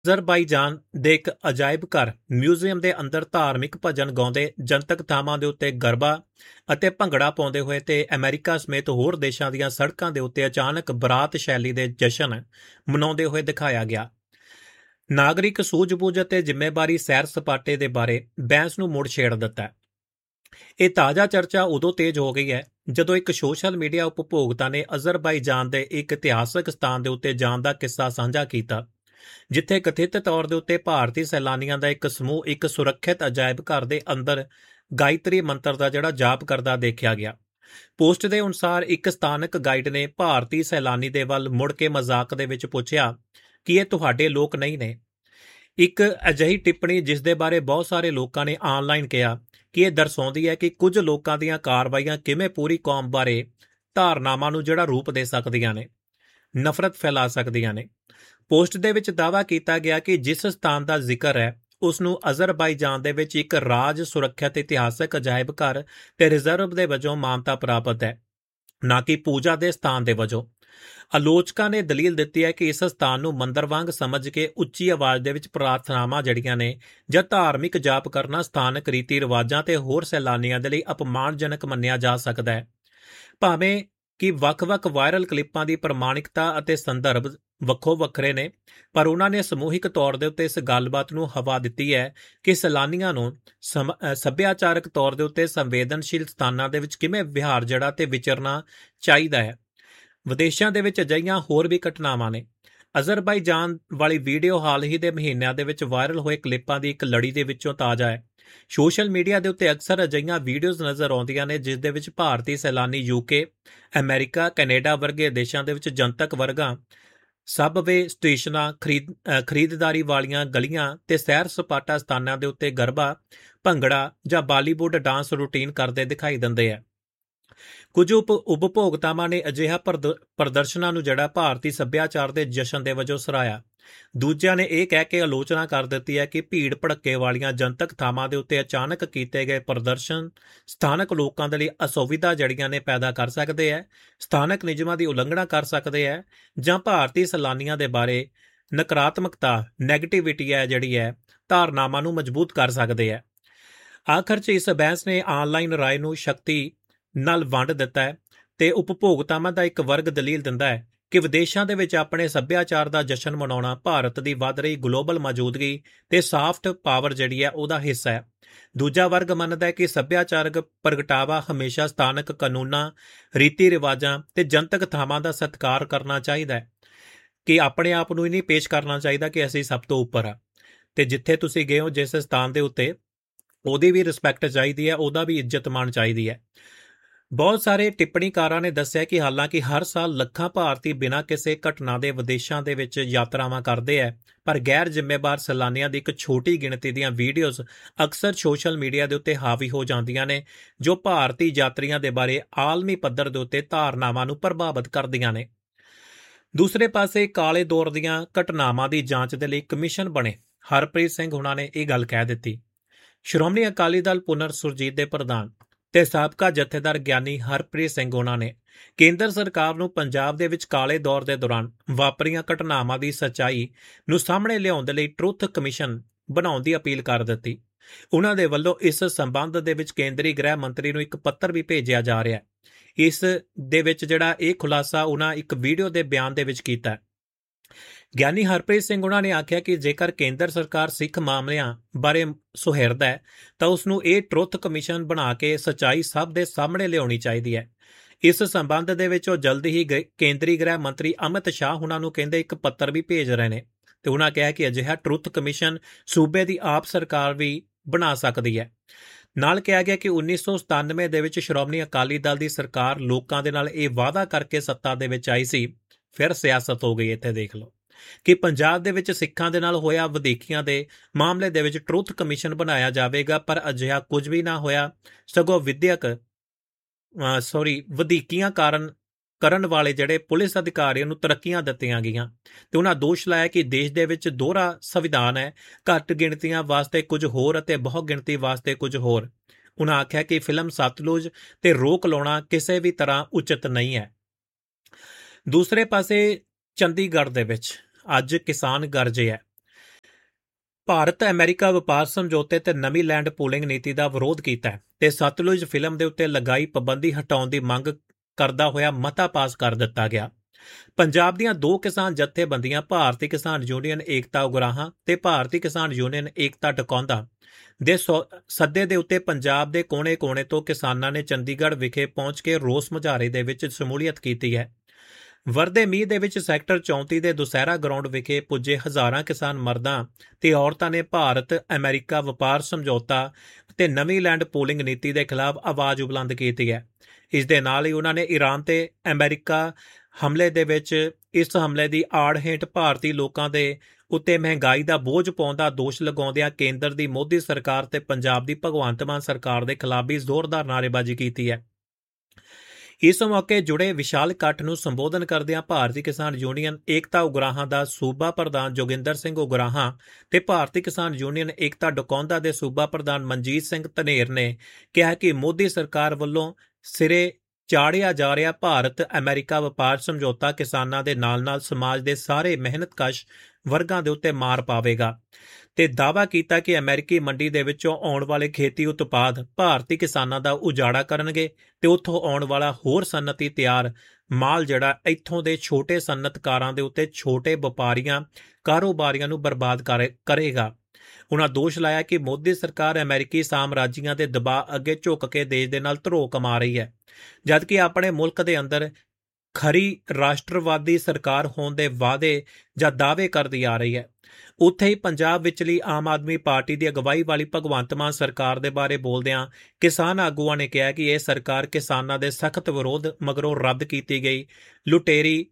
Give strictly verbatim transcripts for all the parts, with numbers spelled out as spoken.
Azerbaijan ਦੇ ਇੱਕ ਅਜਾਇਬ ਘਰ ਮਿਊਜ਼ੀਅਮ ਦੇ ਅੰਦਰ ਧਾਰਮਿਕ ਭਜਨ ਗਾਉਂਦੇ, ਜਨਤਕ ਥਾਵਾਂ ਦੇ ਉੱਤੇ ਗਰਬਾ ਅਤੇ ਭੰਗੜਾ ਪਾਉਂਦੇ ਹੋਏ ਤੇ ਅਮਰੀਕਾ ਸਮੇਤ ਹੋਰ ਦੇਸ਼ਾਂ ਦੀਆਂ ਸੜਕਾਂ ਦੇ ਉੱਤੇ ਅਚਾਨਕ ਬਰਾਤ ਸ਼ੈਲੀ ਦੇ ਜਸ਼ਨ ਮਨਾਉਂਦੇ ਹੋਏ ਦਿਖਾਇਆ ਗਿਆ। ਨਾਗਰਿਕ ਸੂਝ-ਬੂਝ ਅਤੇ ਜ਼ਿੰਮੇਵਾਰੀ ਸੈਰ ਸਪਾਟੇ ਦੇ ਬਾਰੇ ਬਹਿਸ ਨੂੰ ਮੁੜ ਛੇੜ ਦਿੱਤਾ। ਇਹ ਤਾਜ਼ਾ ਚਰਚਾ ਉਦੋਂ ਤੇਜ਼ ਹੋ ਗਈ ਹੈ ਜਦੋਂ ਇੱਕ ਸੋਸ਼ਲ ਮੀਡੀਆ ਉਪਭੋਗਤਾ ਨੇ ਅਜ਼ਰਬਾਈਜਾਨ ਦੇ ਇੱਕ ਇਤਿਹਾਸਕ ਸਥਾਨ ਦੇ ਉੱਤੇ ਜਾਣ ਦਾ ਕਿੱਸਾ ਸਾਂਝਾ ਕੀਤਾ, ਜਿੱਥੇ ਕਥਿਤ ਤੌਰ ਦੇ ਉੱਤੇ ਭਾਰਤੀ ਸੈਲਾਨੀਆਂ ਦਾ ਇੱਕ ਸਮੂਹ ਇੱਕ ਸੁਰੱਖਿਅਤ ਅਜਾਇਬ ਘਰ ਦੇ ਅੰਦਰ ਗਾਇਤਰੀ ਮੰਤਰ ਦਾ ਜਿਹੜਾ ਜਾਪ ਕਰਦਾ ਦੇਖਿਆ ਗਿਆ। ਪੋਸਟ ਦੇ ਅਨੁਸਾਰ ਇੱਕ ਸਥਾਨਕ ਗਾਈਡ ਨੇ ਭਾਰਤੀ ਸੈਲਾਨੀ ਦੇ ਵੱਲ ਮੁੜ ਕੇ ਮਜ਼ਾਕ ਦੇ ਵਿੱਚ ਪੁੱਛਿਆ ਕਿ ਇਹ ਤੁਹਾਡੇ ਲੋਕ ਨਹੀਂ ਨੇ। ਇੱਕ ਅਜਿਹੀ ਟਿੱਪਣੀ ਜਿਸ ਦੇ ਬਾਰੇ ਬਹੁਤ ਸਾਰੇ ਲੋਕਾਂ ਨੇ ਆਨਲਾਈਨ ਕਿਹਾ ਕਿ ਇਹ ਦਰਸਾਉਂਦੀ ਹੈ ਕਿ ਕੁਝ ਲੋਕਾਂ ਦੀਆਂ ਕਾਰਵਾਈਆਂ ਕਿਵੇਂ ਪੂਰੀ ਕੌਮ ਬਾਰੇ ਧਾਰਨਾਵਾਂ ਨੂੰ ਜਿਹੜਾ ਰੂਪ ਦੇ ਸਕਦੀਆਂ ਨੇ, ਨਫ਼ਰਤ ਫੈਲਾ ਸਕਦੀਆਂ ਨੇ। ਪੋਸਟ ਦੇ ਵਿੱਚ ਦਾਅਵਾ ਕੀਤਾ ਗਿਆ ਕਿ ਜਿਸ ਸਥਾਨ ਦਾ ਜ਼ਿਕਰ ਹੈ ਉਸ ਨੂੰ ਅਜ਼ਰਬਾਈਜਾਨ ਦੇ ਵਿੱਚ ਇੱਕ ਰਾਜ ਸੁਰੱਖਿਅਤ ਇਤਿਹਾਸਕ ਅਜਾਇਬ ਘਰ ਤੇ ਰਿਜ਼ਰਵ ਦੇ ਵਜੋਂ ਮਾਨਤਾ ਪ੍ਰਾਪਤ ਹੈ, ਨਾ ਕਿ ਪੂਜਾ ਦੇ ਸਥਾਨ ਦੇ ਵਜੋਂ। ਆਲੋਚਕਾਂ ਨੇ ਦਲੀਲ ਦਿੱਤੀ ਹੈ ਕਿ ਇਸ ਸਥਾਨ ਨੂੰ ਮੰਦਰ ਵਾਂਗ ਸਮਝ ਕੇ ਉੱਚੀ ਆਵਾਜ਼ ਦੇ ਵਿੱਚ ਪ੍ਰਾਰਥਨਾਵਾਂ ਜਿਹੜੀਆਂ ਨੇ ਜਾਂ ਧਾਰਮਿਕ ਜਾਪ ਕਰਨਾ ਸਥਾਨਕ ਰੀਤੀ ਰਿਵਾਜਾਂ ਤੇ ਹੋਰ ਸੈਲਾਨੀਆਂ ਦੇ ਲਈ ਅਪਮਾਨਜਨਕ ਮੰਨਿਆ ਜਾ ਸਕਦਾ ਹੈ। ਭਾਵੇਂ ਕਿ ਵੱਖ-ਵੱਖ ਵਾਇਰਲ ਕਲਿੱਪਾਂ ਦੀ ਪ੍ਰਮਾਣਿਕਤਾ ਅਤੇ ਸੰਦਰਭ ਵੱਖੋ ਵੱਖਰੇ ਨੇ, ਪਰ ਉਹਨਾਂ ਨੇ ਸਮੂਹਿਕ ਤੌਰ ਦੇ ਉੱਤੇ ਇਸ ਗੱਲਬਾਤ ਨੂੰ ਹਵਾ ਦਿੱਤੀ ਹੈ ਕਿ ਸੈਲਾਨੀਆਂ ਨੂੰ ਸੱਭਿਆਚਾਰਕ ਤੌਰ ਦੇ ਉੱਤੇ ਸੰਵੇਦਨਸ਼ੀਲ ਸਥਾਨਾਂ ਦੇ ਵਿੱਚ ਕਿਵੇਂ ਵਿਹਾਰ ਜਿਹੜਾ ਤੇ ਵਿਚਰਨਾ ਚਾਹੀਦਾ ਹੈ। ਵਿਦੇਸ਼ਾਂ ਦੇ ਵਿੱਚ ਅਜਿਹੀਆਂ ਹੋਰ ਵੀ ਘਟਨਾਵਾਂ ਨੇ। ਅਜ਼ਰਬਾਈਜਾਨ ਵਾਲੀ ਵੀਡੀਓ ਹਾਲ ਹੀ ਦੇ ਮਹੀਨਿਆਂ ਦੇ ਵਿੱਚ ਵਾਇਰਲ ਹੋਏ ਕਲਿੱਪਾਂ ਦੀ ਇੱਕ ਲੜੀ ਦੇ ਵਿੱਚੋਂ ਤਾਜ਼ਾ ਹੈ। ਸੋਸ਼ਲ ਮੀਡੀਆ ਦੇ ਉੱਤੇ ਅਕਸਰ ਅਜਿਹੀਆਂ ਵੀਡੀਓਜ਼ ਨਜ਼ਰ ਆਉਂਦੀਆਂ ਨੇ ਜਿਸ ਦੇ ਵਿੱਚ ਭਾਰਤੀ ਸੈਲਾਨੀ ਯੂਕੇ, ਅਮਰੀਕਾ, ਕੈਨੇਡਾ ਵਰਗੇ ਦੇਸ਼ਾਂ ਦੇ ਵਿੱਚ ਜਨਤਕ ਵਰਗਾਂ, ਸਬਵੇ ਸਟੇਸ਼ਨਾਂ, ਖਰੀਦ ਖਰੀਦਦਾਰੀ ਵਾਲੀਆਂ ਗਲੀਆਂ ਤੇ ਸੈਰ ਸਪਾਟਾ ਸਥਾਨਾਂ ਦੇ ਉੱਤੇ ਗਰਬਾ, ਭੰਗੜਾ ਜਾਂ ਬਾਲੀਵੁੱਡ ਡਾਂਸ ਰੂਟੀਨ ਕਰਦੇ ਦਿਖਾਈ ਦਿੰਦੇ ਆ। ਕੁਝ ਉਪ ਉਪਭੋਗਤਾਵਾਂ ਨੇ ਅਜਿਹਾ ਪ੍ਰਦਰਸ਼ਨਾਂ ਨੂੰ ਜਿਹੜਾ ਭਾਰਤੀ ਸੱਭਿਆਚਾਰ ਦੇ ਜਸ਼ਨ ਦੇ ਵਜੋਂ ਸਰਾਇਆ। ਦੂਜਿਆਂ ਨੇ ਇਹ ਕਹਿ ਕੇ ਆਲੋਚਨਾ ਕਰ ਦਿੱਤੀ ਹੈ ਕਿ ਭੀੜ ਭੜੱਕੇ ਵਾਲੀਆਂ ਜਨਤਕ ਥਾਵਾਂ ਦੇ ਉੱਤੇ ਅਚਾਨਕ ਕੀਤੇ ਗਏ ਪ੍ਰਦਰਸ਼ਨ ਸਥਾਨਕ ਲੋਕਾਂ ਦੇ ਲਈ ਅਸੁਵਿਧਾ ਜੜੀਆਂ ਨੇ ਪੈਦਾ ਕਰ ਸਕਦੇ ਹੈ, ਸਥਾਨਕ ਨਿਯਮਾਂ ਦੀ ਉਲੰਘਣਾ ਕਰ ਸਕਦੇ ਹੈ ਜਾਂ ਭਾਰਤੀ ਸੈਲਾਨੀਆਂ ਦੇ ਬਾਰੇ ਨਕਾਰਾਤਮਕਤਾ, ਨੈਗੇਟਿਵਿਟੀ ਹੈ ਜਿਹੜੀ ਹੈ ਧਾਰਨਾਵਾਂ ਨੂੰ ਮਜ਼ਬੂਤ ਕਰ ਸਕਦੇ ਹੈ। ਆਖਰ 'ਚ ਇਸ ਬਹਿਸ ਨੇ ਆਨਲਾਈਨ ਰਾਏ ਨੂੰ ਸ਼ਕਤੀ ਨਾਲ ਵੰਡ ਦਿੱਤਾ ਹੈ ਤੇ ਉਪਭੋਗਤਾਵਾਂ ਦਾ ਇੱਕ ਵਰਗ ਦਲੀਲ ਦਿੰਦਾ ਹੈ ਕਿ ਵਿਦੇਸ਼ਾਂ ਦੇ ਵਿੱਚ ਆਪਣੇ ਸੱਭਿਆਚਾਰ ਦਾ ਜਸ਼ਨ ਮਨਾਉਣਾ ਭਾਰਤ ਦੀ ਵੱਧ ਰਹੀ ਗਲੋਬਲ ਮੌਜੂਦਗੀ ਤੇ ਸਾਫਟ ਪਾਵਰ ਜਿਹੜੀ ਹੈ ਉਹਦਾ ਹਿੱਸਾ ਹੈ। ਦੂਜਾ ਵਰਗ ਮੰਨਦਾ ਹੈ ਕਿ ਸੱਭਿਆਚਾਰਕ ਪ੍ਰਗਟਾਵਾ ਹਮੇਸ਼ਾ ਸਥਾਨਕ ਕਾਨੂੰਨਾਂ, ਰੀਤੀ ਰਿਵਾਜਾਂ ਤੇ ਜਨਤਕ ਥਾਵਾਂ ਦਾ ਸਤਿਕਾਰ ਕਰਨਾ ਚਾਹੀਦਾ ਹੈ, ਕਿ ਆਪਣੇ ਆਪ ਨੂੰ ਹੀ ਨਹੀਂ ਪੇਸ਼ ਕਰਨਾ ਚਾਹੀਦਾ ਕਿ ਅਸੀਂ ਸਭ ਤੋਂ ਉੱਪਰ ਆ, ਤੇ ਜਿੱਥੇ ਤੁਸੀਂ ਗਏ ਹੋ ਜਿਸ ਸਥਾਨ ਦੇ ਉੱਤੇ ਉਹਦੀ ਵੀ ਰਿਸਪੈਕਟ ਚਾਹੀਦੀ ਹੈ, ਉਹਦਾ ਵੀ ਇੱਜ਼ਤ ਮਾਣ ਚਾਹੀਦੀ ਹੈ। ਬਹੁਤ ਸਾਰੇ ਟਿੱਪਣੀਕਾਰਾਂ ਨੇ ਦੱਸਿਆ ਕਿ ਹਾਲਾਂਕਿ ਹਰ ਸਾਲ ਲੱਖਾਂ ਭਾਰਤੀ ਬਿਨਾਂ ਕਿਸੇ ਘਟਨਾ ਦੇ ਵਿਦੇਸ਼ਾਂ ਦੇ ਵਿੱਚ ਯਾਤਰਾਵਾਂ ਕਰਦੇ ਹੈ, ਪਰ ਗੈਰ ਜ਼ਿੰਮੇਵਾਰ ਸੈਲਾਨੀਆਂ ਦੀ ਇੱਕ ਛੋਟੀ ਗਿਣਤੀ ਦੀਆਂ ਵੀਡੀਓਜ਼ ਅਕਸਰ ਸੋਸ਼ਲ ਮੀਡੀਆ ਦੇ ਉੱਤੇ ਹਾਵੀ ਹੋ ਜਾਂਦੀਆਂ ਨੇ, ਜੋ ਭਾਰਤੀ ਯਾਤਰੀਆਂ ਦੇ ਬਾਰੇ ਆਲਮੀ ਪੱਧਰ ਦੇ ਉੱਤੇ ਧਾਰਨਾਵਾਂ ਨੂੰ ਪ੍ਰਭਾਵਿਤ ਕਰਦੀਆਂ ਨੇ। ਦੂਸਰੇ ਪਾਸੇ ਕਾਲੇ ਦੌਰ ਦੀਆਂ ਘਟਨਾਵਾਂ ਦੀ ਜਾਂਚ ਦੇ ਲਈ ਕਮਿਸ਼ਨ ਬਣੇ ਹਰਪ੍ਰੀਤ ਸਿੰਘ ਹੁਣਾਂ ਨੇ ਇਹ ਗੱਲ ਕਹਿ ਦਿੱਤੀ। ਸ਼੍ਰੋਮਣੀ ਅਕਾਲੀ ਦਲ ਪੁਨਰ ਸੁਰਜੀਤ ਦੇ ਪ੍ਰਧਾਨ ਤੇ ਸਾਬਕਾ ਜਥੇਦਾਰ ਗਿਆਨੀ ਹਰਪ੍ਰੀਤ ਸਿੰਘ ਹੋਣਾ ਨੇ ਕੇਂਦਰ ਸਰਕਾਰ ਨੂੰ ਪੰਜਾਬ ਦੇ ਵਿੱਚ ਕਾਲੇ ਦੌਰ ਦੇ ਦੌਰਾਨ ਵਾਪਰੀਆਂ ਘਟਨਾਵਾਂ ਦੀ ਸੱਚਾਈ ਨੂੰ ਸਾਹਮਣੇ ਲਿਆਉਣ ਦੇ ਲਈ ਟਰੁੱਥ ਕਮਿਸ਼ਨ ਬਣਾਉਣ ਦੀ ਅਪੀਲ ਕਰ ਦਿੱਤੀ। ਉਹਨਾਂ ਦੇ ਵੱਲੋਂ ਇਸ ਸੰਬੰਧ ਦੇ ਵਿੱਚ ਕੇਂਦਰੀ ਗ੍ਰਹਿ ਮੰਤਰੀ ਨੂੰ ਇੱਕ ਪੱਤਰ ਵੀ ਭੇਜਿਆ ਜਾ ਰਿਹਾ ਹੈ। ਇਸ ਦੇ ਵਿੱਚ ਜਿਹੜਾ ਇਹ ਖੁਲਾਸਾ ਉਹਨਾਂ ਇੱਕ ਵੀਡੀਓ ਦੇ ਬਿਆਨ ਦੇ ਵਿੱਚ ਕੀਤਾ। ਗਿਆਨੀ ਹਰਪ੍ਰੀਤ ਸਿੰਘ ਉਹਨਾਂ ਨੇ ਆਖਿਆ ਕਿ ਜੇਕਰ ਕੇਂਦਰ ਸਰਕਾਰ ਸਿੱਖ ਮਾਮਲਿਆਂ ਬਾਰੇ ਸੁਹਿਰਦ ਹੈ ਤਾਂ ਉਸ ਨੂੰ ਇਹ ਟਰੁੱਥ ਕਮਿਸ਼ਨ ਬਣਾ ਕੇ ਸੱਚਾਈ ਸਭ ਦੇ ਸਾਹਮਣੇ ਲਿਆਉਣੀ ਚਾਹੀਦੀ ਹੈ। ਇਸ ਸੰਬੰਧ ਦੇ ਵਿੱਚ ਉਹ ਜਲਦੀ ਹੀ ਕੇਂਦਰੀ ਗ੍ਰਹਿ ਮੰਤਰੀ ਅਮਿਤ ਸ਼ਾਹ ਉਹਨਾਂ ਨੂੰ ਕਹਿੰਦੇ ਇੱਕ ਪੱਤਰ ਵੀ ਭੇਜ ਰਹੇ ਨੇ ਤੇ ਉਹਨਾਂ ਕਿਹਾ ਕਿ ਅਜਿਹਾ ਟਰੁੱਥ ਕਮਿਸ਼ਨ ਸੂਬੇ ਦੀ ਆਪ ਸਰਕਾਰ ਵੀ ਬਣਾ ਸਕਦੀ ਹੈ। ਨਾਲ ਕਿਹਾ ਗਿਆ ਕਿ ਉੱਨੀ ਸੌ ਸਤਾਨਵੇਂ ਦੇ ਵਿੱਚ ਸ਼੍ਰੋਮਣੀ ਅਕਾਲੀ ਦਲ ਦੀ ਸਰਕਾਰ ਲੋਕਾਂ ਦੇ ਨਾਲ ਇਹ ਵਾਅਦਾ ਕਰਕੇ ਸੱਤਾ ਦੇ ਵਿੱਚ ਆਈ ਸੀ, ਫਿਰ ਸਿਆਸਤ ਹੋ ਗਈ। ਇੱਥੇ ਦੇਖ ਲਓ ਕਿ ਪੰਜਾਬ ਦੇ ਵਿੱਚ ਸਿੱਖਾਂ ਦੇ ਨਾਲ ਹੋਇਆ ਵਧੀਕੀਆਂ ਦੇ ਮਾਮਲੇ ਦੇ ਵਿੱਚ ਟਰੁੱਥ ਕਮਿਸ਼ਨ ਬਣਾਇਆ ਜਾਵੇਗਾ, ਪਰ ਅਜਿਹਾ ਕੁਝ ਵੀ ਨਾ ਹੋਇਆ। ਸਗੋਂ ਵਿਦਿਅਕ ਸੌਰੀ ਵਧੀਕੀਆਂ ਕਾਰਨ ਕਰਨ ਵਾਲੇ ਜਿਹੜੇ ਪੁਲਿਸ ਅਧਿਕਾਰੀਆਂ ਨੂੰ ਤਰੱਕੀਆਂ ਦਿੱਤੀਆਂ ਗਈਆਂ ਤੇ ਉਹਨਾਂ ਦੋਸ਼ ਲਾਇਆ ਕਿ ਦੇਸ਼ ਦੇ ਵਿੱਚ ਦੋਹਰਾ ਸੰਵਿਧਾਨ ਹੈ, ਘੱਟ ਗਿਣਤੀਆਂ ਵਾਸਤੇ ਕੁਝ ਹੋਰ ਅਤੇ ਬਹੁ ਗਿਣਤੀ ਵਾਸਤੇ ਕੁਝ ਹੋਰ। ਉਹਨਾਂ ਆਖਿਆ ਕਿ ਫਿਲਮ ਸਤਲੁਜ ਤੇ ਰੋਕ ਲਾਉਣਾ ਕਿਸੇ ਵੀ ਤਰ੍ਹਾਂ ਉਚਿਤ ਨਹੀਂ ਹੈ। ਦੂਸਰੇ ਪਾਸੇ ਚੰਡੀਗੜ੍ਹ ਦੇ ਵਿੱਚ ਅੱਜ ਕਿਸਾਨ ਗਰਜੇ ਹੈ। ਭਾਰਤ ਅਮਰੀਕਾ ਵਪਾਰ ਸਮਝੌਤੇ ਤੇ ਨਵੀਂ ਲੈਂਡ ਪੂਲਿੰਗ ਨੀਤੀ ਦਾ ਵਿਰੋਧ ਕੀਤਾ ਤੇ ਸਤਲੁਜ ਫਿਲਮ ਦੇ ਉੱਤੇ ਲਗਾਈ ਪਾਬੰਦੀ ਹਟਾਉਣ ਦੀ ਮੰਗ ਕਰਦਾ ਹੋਇਆ ਮਤਾ ਪਾਸ ਕਰ ਦਿੱਤਾ ਗਿਆ। ਪੰਜਾਬ ਦੀਆਂ ਦੋ ਕਿਸਾਨ ਜਥੇਬੰਦੀਆਂ ਭਾਰਤੀ ਕਿਸਾਨ ਯੂਨੀਅਨ ਏਕਤਾ ਉਗਰਾਹਾਂ ਤੇ ਭਾਰਤੀ ਕਿਸਾਨ ਯੂਨੀਅਨ ਏਕਤਾ ਟਕੌਂਦਾ ਦੇ ਸੱਦੇ ਦੇ ਉੱਤੇ ਪੰਜਾਬ ਦੇ ਕੋਨੇ-ਕੋਨੇ ਤੋਂ ਕਿਸਾਨਾਂ ਨੇ ਚੰਡੀਗੜ੍ਹ ਵਿਖੇ ਪਹੁੰਚ ਕੇ ਰੋਸ ਮੁਜ਼ਾਹਰੇ ਦੇ ਵਿੱਚ ਸ਼ਮੂਲੀਅਤ ਕੀਤੀ ਹੈ। ਵਰਦੇ ਮੀਂਹ ਦੇ ਵਿੱਚ ਸੈਕਟਰ ਚੌਂਤੀ ਦੇ ਦੁਸਹਿਰਾ ਗਰਾਊਂਡ ਵਿਖੇ ਪੁੱਜੇ ਹਜ਼ਾਰਾਂ ਕਿਸਾਨ ਮਰਦਾਂ ਤੇ ਔਰਤਾਂ ਨੇ ਭਾਰਤ ਅਮਰੀਕਾ ਵਪਾਰ ਸਮਝੌਤਾ ਤੇ ਨਵੀਂ ਲੈਂਡ ਪੂਲਿੰਗ ਨੀਤੀ ਦੇ ਖਿਲਾਫ ਆਵਾਜ਼ ਬੁਲੰਦ ਕੀਤੀ ਹੈ। ਇਸ ਦੇ ਨਾਲ ਹੀ ਉਹਨਾਂ ਨੇ ਈਰਾਨ ਤੇ ਅਮਰੀਕਾ ਹਮਲੇ ਦੇ ਵਿੱਚ ਇਸ ਹਮਲੇ ਦੀ ਆੜ ਹੇਠ ਭਾਰਤੀ ਲੋਕਾਂ ਦੇ ਉੱਤੇ ਮਹਿੰਗਾਈ ਦਾ ਬੋਝ ਪਾਉਣ ਦਾ ਦੋਸ਼ ਲਗਾਉਂਦਿਆਂ ਕੇਂਦਰ ਦੀ ਮੋਦੀ ਸਰਕਾਰ ਤੇ ਪੰਜਾਬ ਦੀ ਭਗਵੰਤ ਮਾਨ ਸਰਕਾਰ ਦੇ ਖਿਲਾਫ ਵੀ ਜ਼ੋਰਦਾਰ ਨਾਅਰੇਬਾਜ਼ੀ ਕੀਤੀ ਹੈ। ਇਸ ਮੌਕੇ ਜੁੜੇ ਵਿਸ਼ਾਲ ਇਕੱਠ ਨੂੰ ਸੰਬੋਧਨ ਕਰਦਿਆਂ ਭਾਰਤੀ ਕਿਸਾਨ ਯੂਨੀਅਨ ਏਕਤਾ ਉਗਰਾਹਾਂ ਦਾ ਸੂਬਾ ਪ੍ਰਧਾਨ ਜੋਗਿੰਦਰ ਸਿੰਘ ਉਗਰਾਹਾਂ ਤੇ ਭਾਰਤੀ ਕਿਸਾਨ ਯੂਨੀਅਨ ਏਕਤਾ ਡਕੌਂਦਾ ਦੇ ਸੂਬਾ ਪ੍ਰਧਾਨ ਮਨਜੀਤ ਸਿੰਘ ਧਨੇਰ ਨੇ ਕਿਹਾ ਕਿ ਮੋਦੀ ਸਰਕਾਰ ਵੱਲੋਂ ਸਿਰੇ ਚਾੜਿਆ ਜਾ ਰਿਹਾ ਭਾਰਤ ਅਮਰੀਕਾ ਵਪਾਰ ਸਮਝੌਤਾ ਕਿਸਾਨਾਂ ਦੇ ਨਾਲ-ਨਾਲ ਸਮਾਜ ਦੇ ਸਾਰੇ ਮਿਹਨਤਕਸ਼ ਵਰਗਾਂ ਦੇ ਉੱਤੇ ਮਾਰ ਪਾਵੇਗਾ ਤੇ ਦਾਅਵਾ ਕੀਤਾ ਕਿ ਅਮਰੀਕੀ ਮੰਡੀ ਦੇ ਵਿੱਚੋਂ ਆਉਣ ਵਾਲੇ ਖੇਤੀ ਉਤਪਾਦ ਭਾਰਤੀ ਕਿਸਾਨਾਂ ਦਾ ਉਜਾੜਾ ਕਰਨਗੇ ਤੇ ਉੱਥੋਂ ਆਉਣ ਵਾਲਾ ਹੋਰ ਸਨਅਤੀ ਤਿਆਰ ਮਾਲ ਜਿਹੜਾ ਇੱਥੋਂ ਦੇ ਛੋਟੇ ਸਨਅਤਕਾਰਾਂ ਦੇ ਉੱਤੇ ਛੋਟੇ ਵਪਾਰੀਆਂ ਕਾਰੋਬਾਰੀਆਂ ਨੂੰ ਬਰਬਾਦ ਕਰੇਗਾ। ਉਨ੍ਹਾਂ ਦੋਸ਼ ਲਾਇਆ ਕਿ ਮੋਦੀ ਸਰਕਾਰ ਅਮਰੀਕੀ ਸਾਮਰਾਜੀਆਂ ਦੇ ਦਬਾਅ ਅੱਗੇ ਝੁੱਕ ਕੇ ਦੇਸ਼ ਦੇ ਨਾਲ ਧਰੋ ਕਮਾ ਰਹੀ ਹੈ, ਜਦਕਿ ਆਪਣੇ ਮੁਲਕ ਦੇ ਅੰਦਰ ਖਰੀ ਰਾਸ਼ਟਰਵਾਦੀ ਸਰਕਾਰ ਹੋਣ ਦੇ ਵਾਅਦੇ ਜਾਂ ਦਾਅਵੇ ਕਰਦੀ ਆ ਰਹੀ ਹੈ। ਉੱਥੇ ਹੀ ਪੰਜਾਬ ਵਿਚਲੀ ਆਮ ਆਦਮੀ ਪਾਰਟੀ ਦੀ ਅਗਵਾਈ ਵਾਲੀ ਭਗਵੰਤ ਮਾਨ ਸਰਕਾਰ ਦੇ ਬਾਰੇ ਬੋਲਦਿਆਂ ਕਿਸਾਨ ਆਗੂਆਂ ਨੇ ਕਿਹਾ ਕਿ ਇਹ ਸਰਕਾਰ ਕਿਸਾਨਾਂ ਦੇ ਸਖਤ ਵਿਰੋਧ ਮਗਰੋਂ ਰੱਦ ਕੀਤੀ ਗਈ ਲੁਟੇਰੀ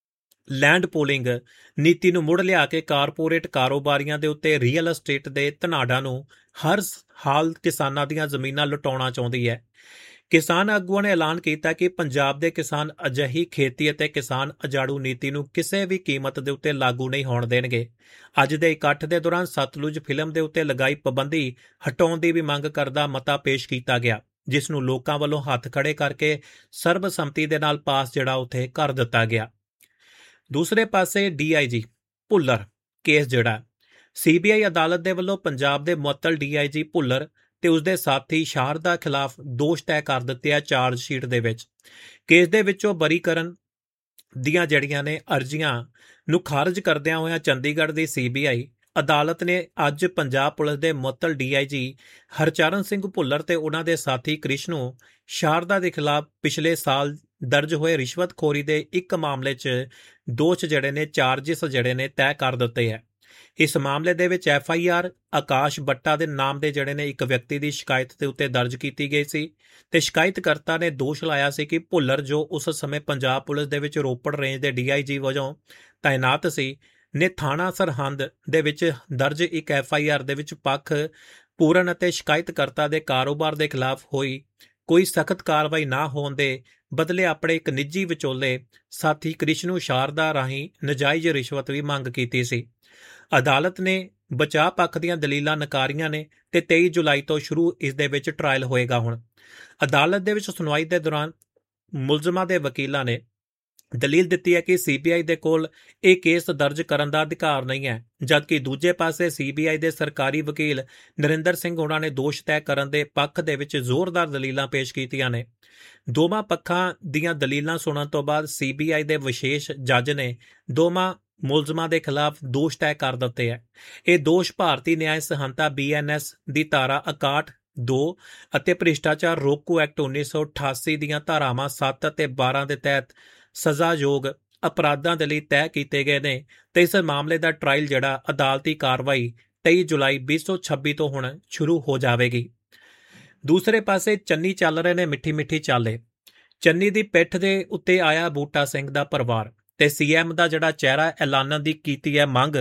ਲੈਂਡ ਪੂਲਿੰਗ ਨੀਤੀ ਨੂੰ ਮੁੜ ਲਿਆ ਕੇ ਕਾਰਪੋਰੇਟ ਕਾਰੋਬਾਰੀਆਂ ਦੇ ਉੱਤੇ ਰੀਅਲ ਅਸਟੇਟ ਦੇ ਧਨਾੜਾਂ ਨੂੰ ਹਰ ਹਾਲ ਕਿਸਾਨਾਂ ਦੀਆਂ ਜ਼ਮੀਨਾਂ ਲੁਟਾਉਣਾ ਚਾਹੁੰਦੀ ਹੈ। ਕਿਸਾਨ ਆਗੂਆਂ ਨੇ ਐਲਾਨ ਕੀਤਾ ਕਿ ਪੰਜਾਬ ਦੇ ਕਿਸਾਨ ਅਜਿਹੀ ਖੇਤੀ ਅਤੇ ਕਿਸਾਨ ਅਜਾੜੂ ਨੀਤੀ ਨੂੰ ਕਿਸੇ ਵੀ ਕੀਮਤ ਦੇ ਉੱਤੇ ਲਾਗੂ ਨਹੀਂ ਹੋਣ ਦੇਣਗੇ। ਅੱਜ ਦੇ ਇਕੱਠ ਦੇ ਦੌਰਾਨ ਸਤਲੁਜ ਫਿਲਮ ਦੇ ਉੱਤੇ ਲਗਾਈ ਪਾਬੰਦੀ ਹਟਾਉਣ ਦੀ ਵੀ ਮੰਗ ਕਰਦਾ ਮਤਾ ਪੇਸ਼ ਕੀਤਾ ਗਿਆ, ਜਿਸ ਨੂੰ ਲੋਕਾਂ ਵੱਲੋਂ ਹੱਥ ਖੜੇ ਕਰਕੇ ਸਰਬਸੰਮਤੀ ਦੇ ਨਾਲ ਪਾਸ ਜਿਹੜਾ ਉੱਥੇ ਕਰ ਦਿੱਤਾ ਗਿਆ। ਦੂਸਰੇ ਪਾਸੇ ਡੀ ਆਈ ਜੀ ਭੁੱਲਰ ਕੇਸ ਜਿਹੜਾ ਸੀ ਬੀ ਆਈ ਅਦਾਲਤ ਦੇ ਵੱਲੋਂ ਪੰਜਾਬ ਦੇ ਮੁਅੱਤਲ ਡੀ ਆਈ ਜੀ ਭੁੱਲਰ ਤੇ ਉਸਦੇ ਸਾਥੀ ਸ਼ਾਰਦਾ ਖਿਲਾਫ ਦੋਸ਼ ਤੈਅ ਕਰ ਦਿੱਤੇ ਆ ਚਾਰਜ ਸ਼ੀਟ ਦੇ ਵਿੱਚ। ਕੇਸ ਦੇ ਵਿੱਚੋਂ ਬਰੀ ਕਰਨ ਦੀਆਂ ਜਿਹੜੀਆਂ ਨੇ ਅਰਜ਼ੀਆਂ ਨੂੰ ਖਾਰਜ ਕਰਦਿਆਂ ਹੋਇਆਂ ਚੰਡੀਗੜ੍ਹ ਦੀ ਸੀ ਬੀ ਆਈ ਅਦਾਲਤ ਨੇ ਅੱਜ ਪੰਜਾਬ ਪੁਲਿਸ ਦੇ ਮੁਅੱਤਲ ਡੀ ਆਈ ਜੀ ਹਰਚਰਨ ਸਿੰਘ ਭੁੱਲਰ ਤੇ ਉਹਨਾਂ ਦੇ ਸਾਥੀ ਕ੍ਰਿਸ਼ਨੂ ਸ਼ਾਰਦਾ ਦੇ ਖਿਲਾਫ ਪਿਛਲੇ ਸਾਲ ਦਰਜ ਹੋਏ ਰਿਸ਼ਵਤਖੋਰੀ ਦੇ ਇੱਕ ਮਾਮਲੇ 'ਚ ਦੋਸ਼ ਜਿਹੜੇ ਨੇ ਚਾਰਜਿਸ ਜਿਹੜੇ ਨੇ ਤੈਅ ਕਰ ਦਿੱਤੇ ਹੈ। ਇਸ ਮਾਮਲੇ ਦੇ ਵਿੱਚ ਐਫ ਆਈ ਆਰ ਆਕਾਸ਼ ਬੱਟਾ ਦੇ ਨਾਮ ਦੇ ਜਿਹੜੇ ਨੇ ਇੱਕ ਵਿਅਕਤੀ ਦੀ ਸ਼ਿਕਾਇਤ ਦੇ ਉੱਤੇ ਦਰਜ ਕੀਤੀ ਗਈ ਸੀ ਤੇ ਸ਼ਿਕਾਇਤਕਰਤਾ ਨੇ ਦੋਸ਼ ਲਾਇਆ ਸੀ ਕਿ ਭੁੱਲਰ ਜੋ ਉਸ ਸਮੇਂ ਪੰਜਾਬ ਪੁਲਿਸ ਦੇ ਵਿੱਚ ਰੋਪੜ ਰੇਂਜ ਦੇ ਡੀ ਆਈ ਜੀ ਵਜੋਂ ਤਾਇਨਾਤ ਸੀ ਨੇ ਥਾਣਾ ਸਰਹੰਦ ਦੇ ਵਿੱਚ ਦਰਜ ਇੱਕ ਐਫ ਆਈ ਆਰ ਦੇ ਵਿੱਚ ਪੱਖ ਪੂਰਨ ਅਤੇ ਸ਼ਿਕਾਇਤਕਰਤਾ ਦੇ ਕਾਰੋਬਾਰ ਦੇ ਖਿਲਾਫ ਹੋਈ ਕੋਈ ਸਖਤ ਕਾਰਵਾਈ ਨਾ ਹੋਣ ਦੇ ਬਦਲੇ ਆਪਣੇ ਇੱਕ ਨਿੱਜੀ ਵਿਚੋਲੇ ਸਾਥੀ ਕ੍ਰਿਸ਼ਨੂ ਸ਼ਾਰਦਾ ਰਾਹੀਂ ਨਜਾਇਜ਼ ਰਿਸ਼ਵਤ ਵੀ ਮੰਗ ਕੀਤੀ ਸੀ। ਅਦਾਲਤ ਨੇ ਬਚਾਅ ਪੱਖ ਦੀਆਂ ਦਲੀਲਾਂ ਨਕਾਰੀਆਂ ਨੇ ਤੇ ਤੇਈ ਜੁਲਾਈ ਤੋਂ ਸ਼ੁਰੂ ਇਸ ਦੇ ਵਿੱਚ ਟਰਾਇਲ ਹੋਏਗਾ। ਹੁਣ ਅਦਾਲਤ ਦੇ ਵਿੱਚ ਸੁਣਵਾਈ ਦੇ ਦੌਰਾਨ ਮੁਲਜ਼ਮਾਂ ਦੇ ਵਕੀਲਾਂ ਨੇ ਦਲੀਲ ਦਿੱਤੀ ਹੈ ਕਿ ਸੀ ਬੀ ਆਈ ਦੇ ਕੋਲ ਇਹ ਕੇਸ ਦਰਜ ਕਰਨ ਦਾ ਅਧਿਕਾਰ ਨਹੀਂ ਹੈ, ਜਦਕਿ ਦੂਜੇ ਪਾਸੇ ਸੀ ਬੀ ਆਈ ਦੇ ਸਰਕਾਰੀ ਵਕੀਲ ਨਰਿੰਦਰ ਸਿੰਘ ਉਹਨਾਂ ਨੇ ਦੋਸ਼ ਤੈਅ ਕਰਨ ਦੇ ਪੱਖ ਦੇ ਵਿੱਚ ਜ਼ੋਰਦਾਰ ਦਲੀਲਾਂ ਪੇਸ਼ ਕੀਤੀਆਂ ਨੇ। ਦੋਵਾਂ ਪੱਖਾਂ ਦੀਆਂ ਦਲੀਲਾਂ ਸੁਣਨ ਤੋਂ ਬਾਅਦ ਸੀ ਬੀ ਆਈ ਦੇ ਵਿਸ਼ੇਸ਼ ਜੱਜ ਨੇ ਦੋਵਾਂ ਮੁਲਜ਼ਮਾਂ ਦੇ ਖਿਲਾਫ ਦੋਸ਼ ਤੈਅ ਕਰ ਦਿੱਤੇ ਹੈ। ਇਹ ਦੋਸ਼ ਭਾਰਤੀ ਨਿਆਂ ਸੰਹਿਤਾ ਬੀ ਐਨ ਐਸ ਦੀ ਧਾਰਾ ਇਕਾਹਠ ਦੋ ਅਤੇ ਭ੍ਰਿਸ਼ਟਾਚਾਰ ਰੋਕੂ ਐਕਟ ਉੱਨੀ ਸੌ ਅਠਾਸੀ ਦੀਆਂ ਧਾਰਾਵਾਂ ਸੱਤ ਅਤੇ ਬਾਰਾਂ ਦੇ ਤਹਿਤ ਸਜ਼ਾਯੋਗ ਅਪਰਾਧਾਂ ਦੇ ਲਈ ਤੈਅ ਕੀਤੇ ਗਏ ਨੇ ਤੇ ਇਸ ਮਾਮਲੇ ਦਾ ਟਰਾਇਲ ਜਿਹੜਾ ਅਦਾਲਤੀ ਕਾਰਵਾਈ ਤੇਈ ਜੁਲਾਈ ਵੀਹ ਸੌ ਛੱਬੀ ਤੋਂ ਹੁਣ ਸ਼ੁਰੂ ਹੋ ਜਾਵੇਗੀ। ਦੂਸਰੇ ਪਾਸੇ ਚੰਨੀ ਚੱਲ ਰਹੇ ਨੇ ਮਿੱਠੀ ਮਿੱਠੀ ਚਾਲੇ। ਚੰਨੀ ਦੀ ਪਿੱਠ ਦੇ ਉੱਤੇ ਆਇਆ ਬੂਟਾ ਸਿੰਘ ਦਾ ਪਰਿਵਾਰ ਤੇ ਸੀ ਐਮ ਦਾ ਜਿਹੜਾ ਚਿਹਰਾ ਐਲਾਨਣ ਦੀ ਕੀਤੀ ਹੈ ਮੰਗ।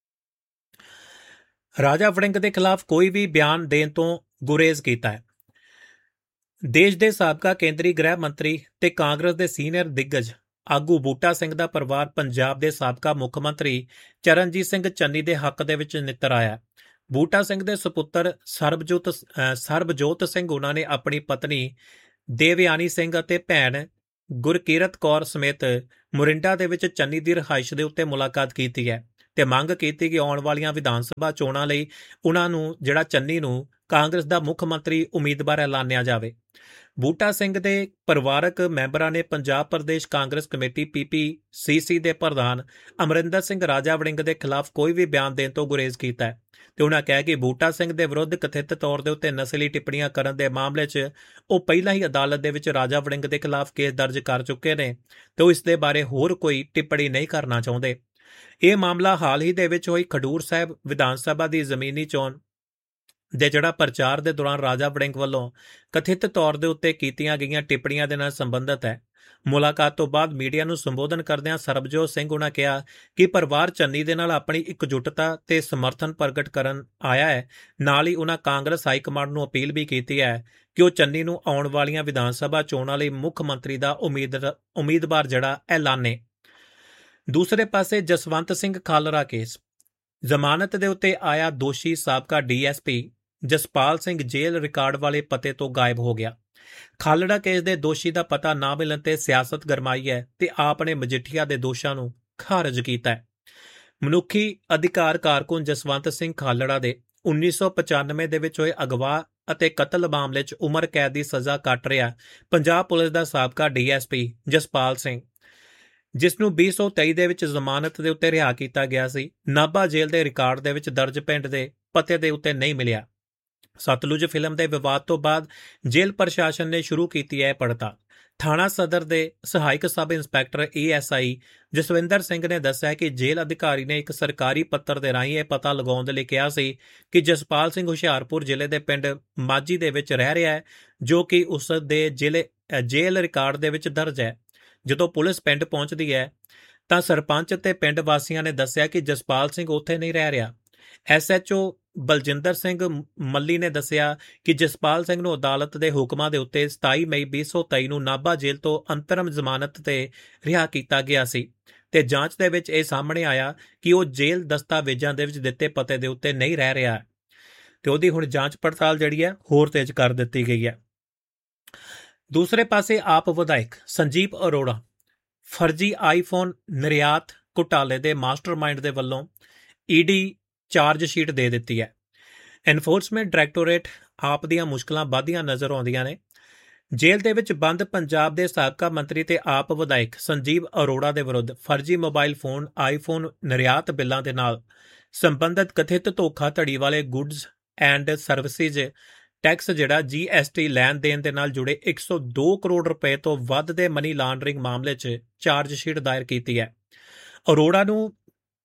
ਰਾਜਾ ਵੜਿੰਗ ਦੇ ਖਿਲਾਫ ਕੋਈ ਵੀ ਬਿਆਨ ਦੇਣ ਤੋਂ ਗੁਰੇਜ਼ ਕੀਤਾ ਹੈ। ਦੇਸ਼ ਦੇ ਸਾਬਕਾ ਕੇਂਦਰੀ ਗ੍ਰਹਿ ਮੰਤਰੀ ਤੇ ਕਾਂਗਰਸ ਦੇ ਸੀਨੀਅਰ ਦਿੱਗਜ ਆਗੂ ਬੂਟਾ ਸਿੰਘ ਦਾ ਪਰਿਵਾਰ ਪੰਜਾਬ ਦੇ ਸਾਬਕਾ ਮੁੱਖ ਮੰਤਰੀ ਚਰਨਜੀਤ ਸਿੰਘ ਚੰਨੀ ਦੇ ਹੱਕ ਦੇ ਵਿੱਚ ਨਿੱਤਰ ਆਇਆ। ਬੂਟਾ ਸਿੰਘ ਦੇ ਸੁਪੁੱਤਰ ਸਰਬਜੋਤ ਸਰਬਜੋਤ ਸਿੰਘ ਉਹਨਾਂ ਨੇ ਆਪਣੀ ਪਤਨੀ ਦੇਵਯਾਨੀ ਸਿੰਘ ਅਤੇ ਭੈਣ ਗੁਰਕੀਰਤ ਕੌਰ ਸਮੇਤ ਮੋਰਿੰਡਾ ਦੇ ਵਿੱਚ ਚੰਨੀ ਦੀ ਰਿਹਾਇਸ਼ ਦੇ ਉੱਤੇ ਮੁਲਾਕਾਤ ਕੀਤੀ ਹੈ ਤੇ ਮੰਗ ਕੀਤੀ ਕਿ ਆਉਣ ਵਾਲੀਆਂ ਵਿਧਾਨ ਸਭਾ ਚੋਣਾਂ ਲਈ ਉਹਨਾਂ ਨੂੰ ਜਿਹੜਾ ਚੰਨੀ ਨੂੰ ਕਾਂਗਰਸ ਦਾ ਮੁੱਖ ਮੰਤਰੀ ਉਮੀਦਵਾਰ ਐਲਾਨਿਆ ਜਾਵੇ। ਬੂਟਾ ਸਿੰਘ ਦੇ ਪਰਿਵਾਰਕ ਮੈਂਬਰਾਂ ਨੇ ਪੰਜਾਬ ਪ੍ਰਦੇਸ਼ ਕਾਂਗਰਸ ਕਮੇਟੀ ਪੀ ਪੀ ਸੀ ਸੀ ਦੇ ਪ੍ਰਧਾਨ ਅਮਰਿੰਦਰ ਸਿੰਘ ਰਾਜਾ ਵੜਿੰਗ ਦੇ ਖਿਲਾਫ ਕੋਈ ਵੀ ਬਿਆਨ ਦੇਣ ਤੋਂ ਗੁਰੇਜ਼ ਕੀਤਾ ਹੈ ਤੇ ਉਹਨਾਂ ਕਿਹਾ ਕਿ ਬੂਟਾ ਸਿੰਘ ਦੇ ਵਿਰੁੱਧ ਕਥਿਤ ਤੌਰ ਦੇ ਉੱਤੇ ਨਸਲੀ ਟਿੱਪਣੀਆਂ ਕਰਨ ਦੇ ਮਾਮਲੇ 'ਚ ਉਹ ਪਹਿਲਾਂ ਹੀ ਅਦਾਲਤ ਦੇ ਵਿੱਚ ਰਾਜਾ ਵੜਿੰਗ ਦੇ ਖਿਲਾਫ ਕੇਸ ਦਰਜ ਕਰ ਚੁੱਕੇ ਨੇ ਤੇ ਉਹ ਇਸ ਦੇ ਬਾਰੇ ਹੋਰ ਕੋਈ ਟਿੱਪਣੀ ਨਹੀਂ ਕਰਨਾ ਚਾਹੁੰਦੇ। ਇਹ ਮਾਮਲਾ ਹਾਲ ਹੀ ਦੇ ਵਿੱਚ ਹੋਈ ਖਡੂਰ ਸਾਹਿਬ ਵਿਧਾਨ ਸਭਾ ਦੀ ਜ਼ਮੀਨੀ ਚੋਣ ਦੇ ਜਿਹੜਾ ਪ੍ਰਚਾਰ ਦੇ ਦੌਰਾਨ ਰਾਜਾ ਵੜਿੰਗ ਵੱਲੋਂ ਕਥਿਤ ਤੌਰ ਦੇ ਉੱਤੇ ਕੀਤੀਆਂ ਗਈਆਂ ਟਿੱਪਣੀਆਂ ਦੇ ਨਾਲ ਸੰਬੰਧਿਤ ਹੈ। ਮੁਲਾਕਾਤ ਤੋਂ ਬਾਅਦ ਮੀਡੀਆ ਨੂੰ ਸੰਬੋਧਨ ਕਰਦਿਆਂ ਸਰਬਜੋਤ ਸਿੰਘ ਉਹਨਾਂ ਕਿਹਾ ਕਿ ਪਰਿਵਾਰ ਚੰਨੀ ਦੇ ਨਾਲ ਆਪਣੀ ਇਕਜੁੱਟਤਾ ਤੇ ਸਮਰਥਨ ਪ੍ਰਗਟ ਕਰਨ ਆਇਆ ਹੈ। ਨਾਲ ਹੀ ਉਹਨਾਂ ਕਾਂਗਰਸ ਹਾਈ ਕਮਾਂਡ ਨੂੰ ਅਪੀਲ ਵੀ ਕੀਤੀ ਹੈ ਕਿ ਉਹ ਚੰਨੀ ਨੂੰ ਆਉਣ ਵਾਲੀਆਂ ਵਿਧਾਨ ਸਭਾ ਚੋਣਾਂ ਲਈ ਮੁੱਖ ਮੰਤਰੀ ਦਾ ਉਮੀਦਵਾਰ ਜਿਹੜਾ ਐਲਾਨੇ। ਦੂਸਰੇ ਪਾਸੇ ਜਸਵੰਤ ਸਿੰਘ ਖਾਲੜਾ ਕੇਸ ਜ਼ਮਾਨਤ ਦੇ ਉੱਤੇ ਆਇਆ ਦੋਸ਼ੀ ਸਾਬਕਾ D S P Jaspal Singh ਜੇਲ੍ਹ ਰਿਕਾਰਡ ਵਾਲੇ ਪਤੇ ਤੋਂ ਗਾਇਬ ਹੋ ਗਿਆ। ਖਾਲੜਾ ਕੇਸ ਦੇ ਦੋਸ਼ੀ ਦਾ ਪਤਾ ਨਾ ਮਿਲਣ ਤੇ ਸਿਆਸਤ ਗਰਮਾਈ ਹੈ ਤੇ ਆਪ ਨੇ ਮਜੀਠੀਆ ਦੇ ਦੋਸ਼ਾਂ ਨੂੰ ਖਾਰਜ ਕੀਤਾ ਹੈ। ਮਨੁੱਖੀ ਅਧਿਕਾਰ ਕਾਰਕੁਨ ਜਸਵੰਤ ਸਿੰਘ ਖਾਲੜਾ ਦੇ ਉੱਨੀ ਸੌ ਪਚਾਨਵੇਂ ਦੇ ਵਿੱਚ ਹੋਏ ਅਗਵਾ ਅਤੇ ਕਤਲ ਮਾਮਲੇ 'ਚ ਉਮਰ ਕੈਦ ਦੀ ਸਜ਼ਾ ਕੱਟ ਰਿਹਾ ਪੰਜਾਬ ਪੁਲਿਸ ਦਾ ਸਾਬਕਾ D S P Jaspal Singh, ਜਿਸ ਨੂੰ ਵੀਹ ਸੌ ਤੇਈ ਦੇ ਵਿੱਚ ਜ਼ਮਾਨਤ ਦੇ ਉੱਤੇ ਰਿਹਾ ਕੀਤਾ ਗਿਆ ਸੀ, ਨਾਭਾ ਜੇਲ੍ਹ ਦੇ ਰਿਕਾਰਡ ਦੇ ਵਿੱਚ ਦਰਜ ਪਿੰਡ ਦੇ ਪਤੇ ਦੇ ਉੱਤੇ ਨਹੀਂ ਮਿਲਿਆ। ਸਤਲੁਜ ਫਿਲਮ ਦੇ ਵਿਵਾਦ ਤੋਂ ਬਾਅਦ ਜੇਲ੍ਹ ਪ੍ਰਸ਼ਾਸਨ ਨੇ ਸ਼ੁਰੂ ਕੀਤੀ ਹੈ ਪੜਤਾਲ। ਥਾਣਾ ਸਦਰ ਦੇ ਸਹਾਇਕ sub inspector A S I Jaswinder Singh ਨੇ ਦੱਸਿਆ ਕਿ ਜੇਲ੍ਹ ਅਧਿਕਾਰੀ ਨੇ ਇੱਕ ਸਰਕਾਰੀ ਪੱਤਰ ਦੇ ਰਾਹੀਂ ਇਹ ਪਤਾ ਲਗਾਉਣ ਦੇ ਲਈ ਕਿਹਾ ਸੀ ਕਿ ਜਸਪਾਲ ਸਿੰਘ ਹੁਸ਼ਿਆਰਪੁਰ ਜ਼ਿਲ੍ਹੇ ਦੇ ਪਿੰਡ ਮਾਝੀ ਦੇ ਵਿੱਚ ਰਹਿ ਰਿਹਾ ਹੈ, ਜੋ ਕਿ ਉਸ ਦੇ ਜ਼ਿਲ੍ਹੇ ਜੇਲ੍ਹ ਰਿਕਾਰਡ ਦੇ ਵਿੱਚ ਦਰਜ ਹੈ। ਜਦੋਂ ਪੁਲਿਸ ਪਿੰਡ ਪਹੁੰਚਦੀ ਹੈ ਤਾਂ ਸਰਪੰਚ ਤੇ ਪਿੰਡ ਵਾਸੀਆਂ ਨੇ ਦੱਸਿਆ ਕਿ ਜਸਪਾਲ ਸਿੰਘ ਉੱਥੇ ਨਹੀਂ ਰਹਿ ਰਿਹਾ। S H O Baljinder Singh ਮੱਲੀ ਨੇ ਦੱਸਿਆ ਕਿ ਜਸਪਾਲ ਸਿੰਘ ਨੂੰ ਅਦਾਲਤ ਦੇ ਹੁਕਮਾਂ ਦੇ ਉੱਤੇ ਸਤਾਈ ਮਈ ਵੀਹ ਸੌ ਤੇਈ ਨੂੰ ਨਾਭਾ ਜੇਲ੍ਹ ਤੋਂ ਅੰਤਰਮ ਜ਼ਮਾਨਤ ਤੇ ਰਿਹਾ ਕੀਤਾ ਗਿਆ ਸੀ ਤੇ ਜਾਂਚ ਦੇ ਵਿੱਚ ਇਹ ਸਾਹਮਣੇ ਆਇਆ ਕਿ ਉਹ ਜੇਲ੍ਹ ਦਸਤਾਵੇਜ਼ਾਂ ਦੇ ਵਿੱਚ ਦਿੱਤੇ ਪਤੇ ਦੇ ਉੱਤੇ ਨਹੀਂ ਰਹਿ ਰਿਹਾ ਤੇ ਉਹਦੀ ਹੁਣ ਜਾਂਚ ਪੜਤਾਲ ਜਿਹੜੀ ਹੈ ਹੋਰ ਤੇਜ਼ ਕਰ ਦਿੱਤੀ ਗਈ ਹੈ। ਦੂਸਰੇ ਪਾਸੇ ਆਪ ਵਿਧਾਇਕ ਸੰਜੀਵ ਅਰੋੜਾ ਫਰਜ਼ੀ ਆਈਫੋਨ ਨਿਰਯਾਤ ਘੁਟਾਲੇ ਦੇ ਮਾਸਟਰਮਾਈਂਡ ਦੇ ਵੱਲੋਂ ਈਡੀ ਚਾਰਜ ਸ਼ੀਟ ਦੇ ਦਿੱਤੀ ਹੈ। ਐਨਫੋਰਸਮੈਂਟ ਡਾਇਰੈਕਟੋਰੇਟ ਆਪ ਦੀਆਂ ਮੁਸ਼ਕਲਾਂ ਵਧਦੀਆਂ ਨਜ਼ਰ ਆਉਂਦੀਆਂ ਨੇ। ਜੇਲ੍ਹ ਦੇ ਵਿੱਚ ਬੰਦ ਪੰਜਾਬ ਦੇ ਸਾਬਕਾ ਮੰਤਰੀ ਤੇ ਆਪ ਵਿਧਾਇਕ ਸੰਜੀਵ ਅਰੋੜਾ ਦੇ ਵਿਰੁੱਧ ਫਰਜ਼ੀ ਮੋਬਾਈਲ ਫੋਨ ਆਈਫੋਨ ਨਿਰਯਾਤ ਬਿੱਲਾਂ ਦੇ ਨਾਲ ਸੰਬੰਧਿਤ ਕਥਿਤ ਧੋਖਾਧੜੀ ਵਾਲੇ ਗੁੱਡਸ ਐਂਡ ਸਰਵਿਸਿਜ਼ ਟੈਕਸ ਜਿਹੜਾ ਜੀ ਐਸ ਟੀ ਲੈਣ ਦੇਣ ਦੇ ਨਾਲ ਜੁੜੇ ਇੱਕ ਸੌ ਦੋ ਕਰੋੜ ਰੁਪਏ ਤੋਂ ਵੱਧ ਦੇ ਮਨੀ ਲਾਂਡਰਿੰਗ ਮਾਮਲੇ 'ਚ ਚਾਰਜ ਸ਼ੀਟ ਦਾਇਰ ਕੀਤੀ ਹੈ। ਅਰੋੜਾ ਨੂੰ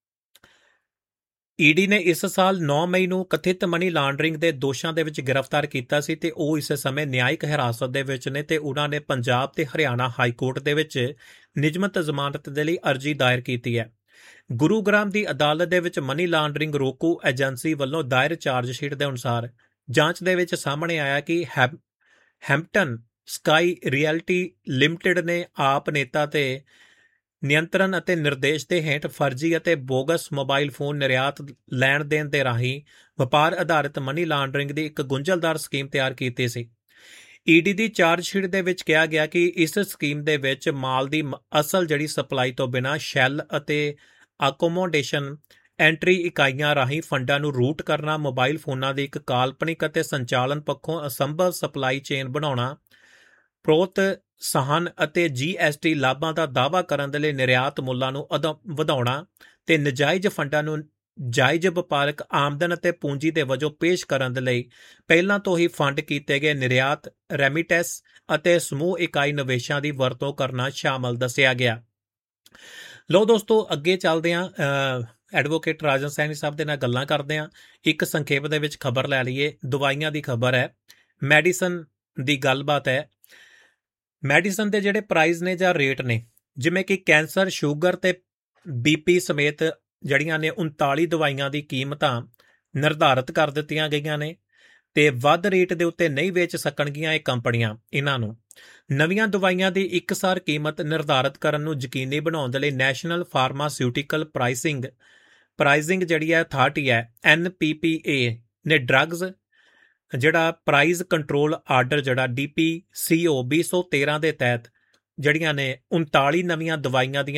ਈਡੀ ਨੇ ਇਸ ਸਾਲ ਨੌਂ ਮਈ ਨੂੰ ਕਥਿਤ ਮਨੀ ਲਾਂਡਰਿੰਗ ਦੇ ਦੋਸ਼ਾਂ ਦੇ ਵਿੱਚ ਗ੍ਰਿਫਤਾਰ ਕੀਤਾ ਸੀ ਤੇ ਉਹ ਇਸ ਸਮੇਂ ਨਿਆਇਕ ਹਿਰਾਸਤ ਦੇ ਵਿੱਚ ਨੇ ਤੇ ਉਹਨਾਂ ਨੇ ਪੰਜਾਬ ਤੇ ਹਰਿਆਣਾ ਹਾਈ ਕੋਰਟ ਦੇ ਵਿੱਚ ਨਿਯਮਤ ਜ਼ਮਾਨਤ ਦੇ ਲਈ ਅਰਜ਼ੀ ਦਾਇਰ ਕੀਤੀ ਹੈ। ਗੁਰੂਗ੍ਰਾਮ ਦੀ ਅਦਾਲਤ ਦੇ ਵਿੱਚ ਮਨੀ ਲਾਂਡਰਿੰਗ ਰੋਕੂ ਏਜੰਸੀ ਵੱਲੋਂ ਦਾਇਰ ਚਾਰਜ ਸ਼ੀਟ ਦੇ ਅਨੁਸਾਰ ਜਾਂਚ ਦੇ ਵਿੱਚ ਸਾਹਮਣੇ ਆਇਆ ਕਿ ਹੈਂਪਟਨ ਸਕਾਈ ਰਿਐਲਿਟੀ ਲਿਮਟਿਡ ਨੇ ਆਪ ਨੇਤਾ ਤੇ ਨਿਯੰਤਰਣ ਅਤੇ ਨਿਰਦੇਸ਼ ਦੇ ਹੇਠ ਫਰਜ਼ੀ ਅਤੇ ਬੋਗਸ ਮੋਬਾਈਲ ਫੋਨ ਨਿਰਯਾਤ ਲੈਣ ਦੇਣ ਦੇ ਰਾਹੀਂ ਵਪਾਰ ਆਧਾਰਿਤ ਮਨੀ ਲਾਂਡਰਿੰਗ ਦੀ ਇੱਕ ਗੁੰਝਲਦਾਰ ਸਕੀਮ ਤਿਆਰ ਕੀਤੀ ਸੀ। ਈਡੀ ਦੀ ਚਾਰਜ ਸ਼ੀਟ ਦੇ ਵਿੱਚ ਕਿਹਾ ਗਿਆ ਕਿ ਇਸ ਸਕੀਮ ਦੇ ਵਿੱਚ ਮਾਲ ਦੀ ਅਸਲ ਜਿਹੜੀ ਸਪਲਾਈ ਤੋਂ ਬਿਨਾਂ ਸ਼ੈੱਲ ਅਤੇ ਅਕੋਮੋਡੇਸ਼ਨ ਐਂਟਰੀ ਇਕਾਈਆਂ ਰਾਹੀਂ ਫੰਡਾਂ ਨੂੰ ਰੂਟ ਕਰਨਾ, ਮੋਬਾਈਲ ਫੋਨਾਂ ਦੀ ਇੱਕ ਕਾਲਪਨਿਕ ਅਤੇ ਸੰਚਾਲਨ ਪੱਖੋਂ ਅਸੰਭਵ ਸਪਲਾਈ ਚੇਨ ਬਣਾਉਣਾ, ਪ੍ਰੋਤਸਾਹਨ ਅਤੇ ਜੀ ਐਸ ਟੀ ਲਾਭਾਂ ਦਾ ਦਾਅਵਾ ਕਰਨ ਦੇ ਲਈ ਨਿਰਯਾਤ ਮੁੱਲਾਂ ਨੂੰ ਵਧਾਉਣਾ ਤੇ ਨਜਾਇਜ਼ ਫੰਡਾਂ ਨੂੰ ਜਾਇਜ਼ ਵਪਾਰਕ ਆਮਦਨ ਅਤੇ ਪੂੰਜੀ ਦੇ ਵਜੋਂ ਪੇਸ਼ ਕਰਨ ਦੇ ਲਈ ਪਹਿਲਾਂ ਤੋਂ ਹੀ ਫੰਡ ਕੀਤੇ ਗਏ ਨਿਰਯਾਤ ਰੈਮਿਟੈਂਸ ਅਤੇ ਸਮੂਹ ਇਕਾਈ ਨਿਵੇਸ਼ਾਂ ਦੀ ਵਰਤੋਂ ਕਰਨਾ ਸ਼ਾਮਲ ਦੱਸਿਆ ਗਿਆ। ਲਓ ਦੋਸਤੋ, ਅੱਗੇ ਚੱਲਦੇ ਹਾਂ, ਐਡਵੋਕੇਟ ਰਾਜਨ ਸੈਣੀ ਸਾਹਿਬ ਦੇ ਨਾਲ ਗੱਲਾਂ ਕਰਦੇ ਹਾਂ। ਇੱਕ ਸੰਖੇਪ ਦੇ ਵਿੱਚ ਖਬਰ ਲੈ ਲਈਏ। ਦਵਾਈਆਂ ਦੀ ਖਬਰ ਹੈ, ਮੈਡੀਸਨ ਦੀ ਗੱਲਬਾਤ ਹੈ। ਮੈਡੀਸਨ ਦੇ ਜਿਹੜੇ ਪ੍ਰਾਈਸ ਨੇ ਜਾਂ ਰੇਟ ਨੇ, ਜਿਵੇਂ ਕਿ ਕੈਂਸਰ, ਸ਼ੂਗਰ ਤੇ ਬੀਪੀ ਸਮੇਤ ਜਿਹੜੀਆਂ ਨੇ ਉਨਤਾਲੀ ਦਵਾਈਆਂ ਦੀ ਕੀਮਤਾਂ ਨਿਰਧਾਰਤ ਕਰ ਦਿੱਤੀਆਂ ਗਈਆਂ ਨੇ ਤੇ ਵੱਧ ਰੇਟ ਦੇ ਉੱਤੇ ਨਹੀਂ ਵੇਚ ਸਕਣਗੀਆਂ ਇਹ ਕੰਪਨੀਆਂ। ਇਹਨਾਂ ਨੂੰ ਨਵੀਆਂ ਦਵਾਈਆਂ ਦੀ ਇੱਕਸਾਰ ਕੀਮਤ ਨਿਰਧਾਰਤ ਕਰਨ ਨੂੰ ਯਕੀਨੀ ਬਣਾਉਣ ਦੇ ਲਈ ਨੈਸ਼ਨਲ ਫਾਰਮਾਸਿਊਟੀਕਲ ਪ੍ਰਾਈਸਿੰਗ ਪ੍ਰਾਈਸਿੰਗ ਜਿਹੜੀ ਹੈ ਅਥਾਰਟੀ ਹੈ ਐਨ ਪੀ ਪੀ ਏ ਨੇ ਡਰੱਗਸ ਜਿਹੜਾ ਪ੍ਰਾਈਸ ਕੰਟਰੋਲ ਆਰਡਰ ਜਿਹੜਾ ਡੀ ਪੀ ਸੀ ਓ ਵੀਹ ਸੌ ਤੇਰਾਂ ਦੇ ਤਹਿਤ ਜਿਹੜੀਆਂ ਨੇ ਉਨਤਾਲੀ ਨਵੀਆਂ ਦਵਾਈਆਂ ਦੀਆਂ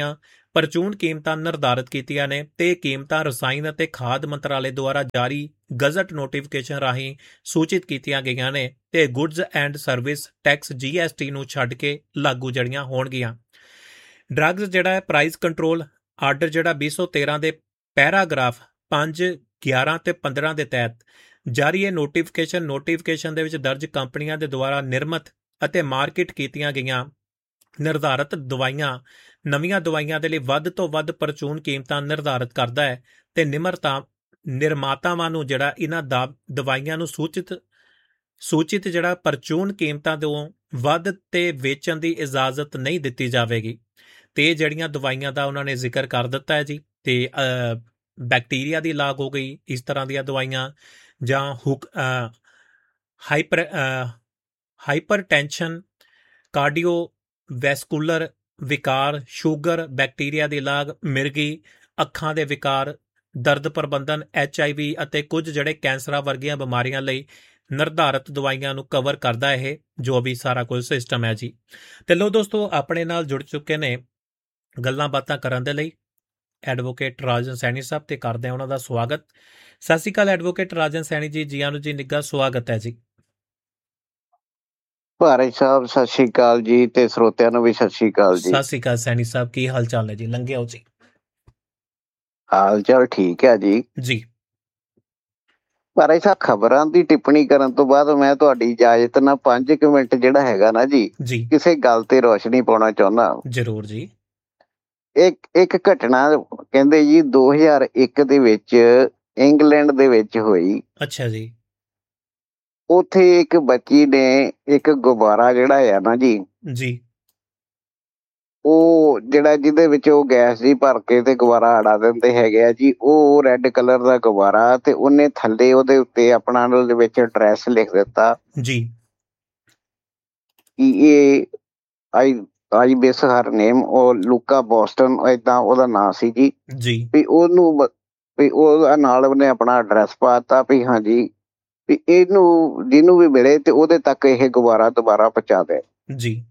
ਪ੍ਰਚੂਨ ਕੀਮਤਾਂ ਨਿਰਧਾਰਿਤ ਕੀਤੀਆਂ ਨੇ ਤੇ ਇਹ ਕੀਮਤਾਂ ਰਸਾਇਣ ਅਤੇ ਖਾਦ ਮੰਤਰਾਲੇ ਦੁਆਰਾ ਜਾਰੀ ਗਜ਼ਟ ਨੋਟੀਫਿਕੇਸ਼ਨ ਰਾਹੀਂ ਸੂਚਿਤ ਕੀਤੀਆਂ ਗਈਆਂ ਨੇ ਤੇ goods and service tax G S T ਨੂੰ ਛੱਡ ਕੇ ਲਾਗੂ ਜਿਹੜੀਆਂ ਹੋਣਗੀਆਂ। ਡਰੱਗਸ ਜਿਹੜਾ ਹੈ ਪ੍ਰਾਈਸ ਕੰਟਰੋਲ ਆਰਡਰ ਜਿਹੜਾ ਵੀਹ ਸੌ ਤੇਰਾਂ ਦੇ ਪੈਰਾਗ੍ਰਾਫ ਪੰਜ ਗਿਆਰਾਂ ਤੇ ਪੰਦਰਾਂ ਦੇ ਤਹਿਤ ਜਾਰੀ ਇਹ ਨੋਟੀਫਿਕੇਸ਼ਨ ਨੋਟੀਫਿਕੇਸ਼ਨ ਦੇ ਵਿੱਚ ਦਰਜ ਕੰਪਨੀਆਂ ਦੇ ਦੁਆਰਾ ਨਿਰਮਿਤ ਅਤੇ ਮਾਰਕੀਟ ਕੀਤੀਆਂ ਗਈਆਂ ਨਿਰਧਾਰਤ ਦਵਾਈਆਂ ਨਵੀਆਂ ਦਵਾਈਆਂ ਦੇ ਲਈ ਵੱਧ ਤੋਂ ਵੱਧ ਪ੍ਰਚੂਨ ਕੀਮਤਾਂ ਨਿਰਧਾਰਿਤ ਕਰਦਾ ਹੈ ਤੇ ਨਿਮਰਤਾ ਨਿਰਮਾਤਾਵਾਂ ਨੂੰ ਜਿਹੜਾ ਇਹਨਾਂ ਦਾ ਦਵਾਈਆਂ ਨੂੰ ਸੂਚਿਤ ਸੂਚਿਤ ਜਿਹੜਾ ਪ੍ਰਚੂਨ ਕੀਮਤਾਂ ਤੋਂ ਵੱਧ ਤੇ ਵੇਚਣ ਦੀ ਇਜਾਜ਼ਤ ਨਹੀਂ ਦਿੱਤੀ ਜਾਵੇਗੀ। ਤੇ ਜਿਹੜੀਆਂ ਦਵਾਈਆਂ ਦਾ ਉਹਨਾਂ ਨੇ ਜ਼ਿਕਰ ਕਰ ਦਿੱਤਾ ਹੈ ਜੀ, ਤੇ ਬੈਕਟੀਰੀਆ ਦੀ ਲਾਗ ਹੋ ਗਈ, ਇਸ ਤਰ੍ਹਾਂ ਦੀਆਂ ਦਵਾਈਆਂ ਜਾਂ ਹੁਕ ਹਾਈਪਰ ਹਾਈਪਰਟੈਂਸ਼ਨ, ਕਾਰਡੀਓ ਵੈਸਕੂਲਰ ਵਿਕਾਰ, ਸ਼ੂਗਰ, ਬੈਕਟੀਰੀਆ ਦੀ ਲਾਗ, ਮਿਰਗੀ, ਅੱਖਾਂ ਦੇ ਵਿਕਾਰ, ਦਰਦ ਪ੍ਰਬੰਧਨ, ਐਚ ਆਈ ਵੀ ਅਤੇ ਕੁਝ ਜਿਹੜੇ ਕੈਂਸਰਾਂ ਵਰਗੀਆਂ ਬਿਮਾਰੀਆਂ ਲਈ ਨਿਰਧਾਰਤ ਦਵਾਈਆਂ ਨੂੰ ਕਵਰ ਕਰਦਾ ਇਹ ਜੋ ਵੀ ਸਾਰਾ ਕੁਝ ਸਿਸਟਮ ਹੈ ਜੀ। ਤੇ ਲੋ ਦੋਸਤੋ, ਆਪਣੇ ਨਾਲ ਜੁੜ ਚੁੱਕੇ ਨੇ ਗੱਲਾਂ ਬਾਤਾਂ ਕਰਨ ਦੇ ਲਈ ਐਡਵੋਕੇਟ ਰਾਜਨ ਸੈਣੀ ਸਾਹਿਬ, ਤੇ ਕਰਦੇ ਹਾਂ ਉਹਨਾਂ ਦਾ ਸਵਾਗਤ। ਸਤਿ ਸ਼੍ਰੀ ਅਕਾਲ ਐਡਵੋਕੇਟ ਰਾਜਨ ਸੈਣੀ ਜੀ, ਜੀ ਆਨੂ ਜੀ ਨਿੱਘਾ ਸਵਾਗਤ ਹੈ ਜੀ। ਭਾਰਤ ਸਾਹਿਬ ਸਤਿ ਸ਼੍ਰੀ ਅਕਾਲ ਜੀ, ਤੇ ਸਰੋਤਿਆਂ ਨੂੰ ਵੀ ਸਤਿ ਸ਼੍ਰੀ ਅਕਾਲ ਜੀ। ਸਤਿ ਸ਼੍ਰੀ ਅਕਾਲ ਸੈਣੀ ਸਾਹਿਬ, ਕੀ ਹਾਲ ਚਾਲ ਹੈ ਜੀ? ਲੰਘੇ ਆਓ ਜੀ। ਹਾਲ ਚਾਲ ਠੀਕ ਹੈ ਜੀ ਜੀ। ਭਾਰਤ ਸਾਹਿਬ, ਖਬਰਾਂ ਦੀ ਟਿੱਪਣੀ ਕਰਨ ਤੋਂ ਬਾਅਦ ਮੈਂ ਤੁਹਾਡੀ ਇਜਾਜ਼ਤ ਨਾਲ ਪੰਜ ਕੁ ਮਿੰਟ ਜਿਹੜਾ ਹੈਗਾ ਨਾ ਜੀ ਜੀ ਕਿਸੇ ਗੱਲ ਤੇ ਰੋਸ਼ਨੀ ਪਾਉਣਾ ਚਾਹੁੰਦਾ। ਜ਼ਰੂਰ ਜੀ। ਇੱਕ ਇੱਕ ਘਟਨਾ ਕਹਿੰਦੇ ਜੀ ਦੋ ਹਜ਼ਾਰ ਇੱਕ ਦੇ ਵਿੱਚ ਇੰਗਲੈਂਡ ਦੇ ਵਿੱਚ ਹੋਈ। ਅੱਛਾ ਜੀ। ਉੱਥੇ ਇੱਕ ਬੱਚੀ ਨੇ ਇੱਕ ਗੁਬਾਰਾ ਜਿਹੜਾ ਆ ਨਾ ਜੀ ਜੀ ਉਹ ਜਿਹੜਾ ਜਿਹਦੇ ਵਿੱਚ ਉਹ ਗੈਸ ਜੀ ਭਰ ਕੇ ਤੇ ਗੁਬਾਰਾ ਅੜਾ ਦਿੰਦੇ ਹੈਗੇ ਆ ਜੀ, ਉਹ ਰੈੱਡ ਕਲਰ ਦਾ ਗੁਬਾਰਾ, ਤੇ ਉਹਨੇ ਥੱਲੇ ਉਹਦੇ ਉੱਤੇ ਆਪਣਾ ਦੇ ਵਿੱਚ ਐਡਰੈਸ ਲਿਖ ਦਿੱਤਾ ਜੀ ਕਿ ਇਹ ਆਈ ਆਈ ਬਿਸ ਹਰ ਨੇਮ, ਉਹ ਲੂਕਾ ਬੋਸਟਨ ਏਦਾਂ ਉਹਦਾ ਨਾਂ ਸੀ ਜੀ। ਜੀ ਵੀ ਉਹਨੂੰ ਵੀ ਉਹਦਾ ਨਾਲ ਉਹਨੇ ਆਪਣਾ ਐਡਰੈਸ ਪਾ ਦਿੱਤਾ ਵੀ ਹਾਂਜੀ ਵੀ ਇਹਨੂੰ ਜਿਹਨੂੰ ਵੀ ਮਿਲੇ ਤੇ ਉਹਦੇ ਤੱਕ ਇਹ ਗੁਬਾਰਾ ਦੁਬਾਰਾ ਪਹੁੰਚਾ ਦੇ। ਜੀ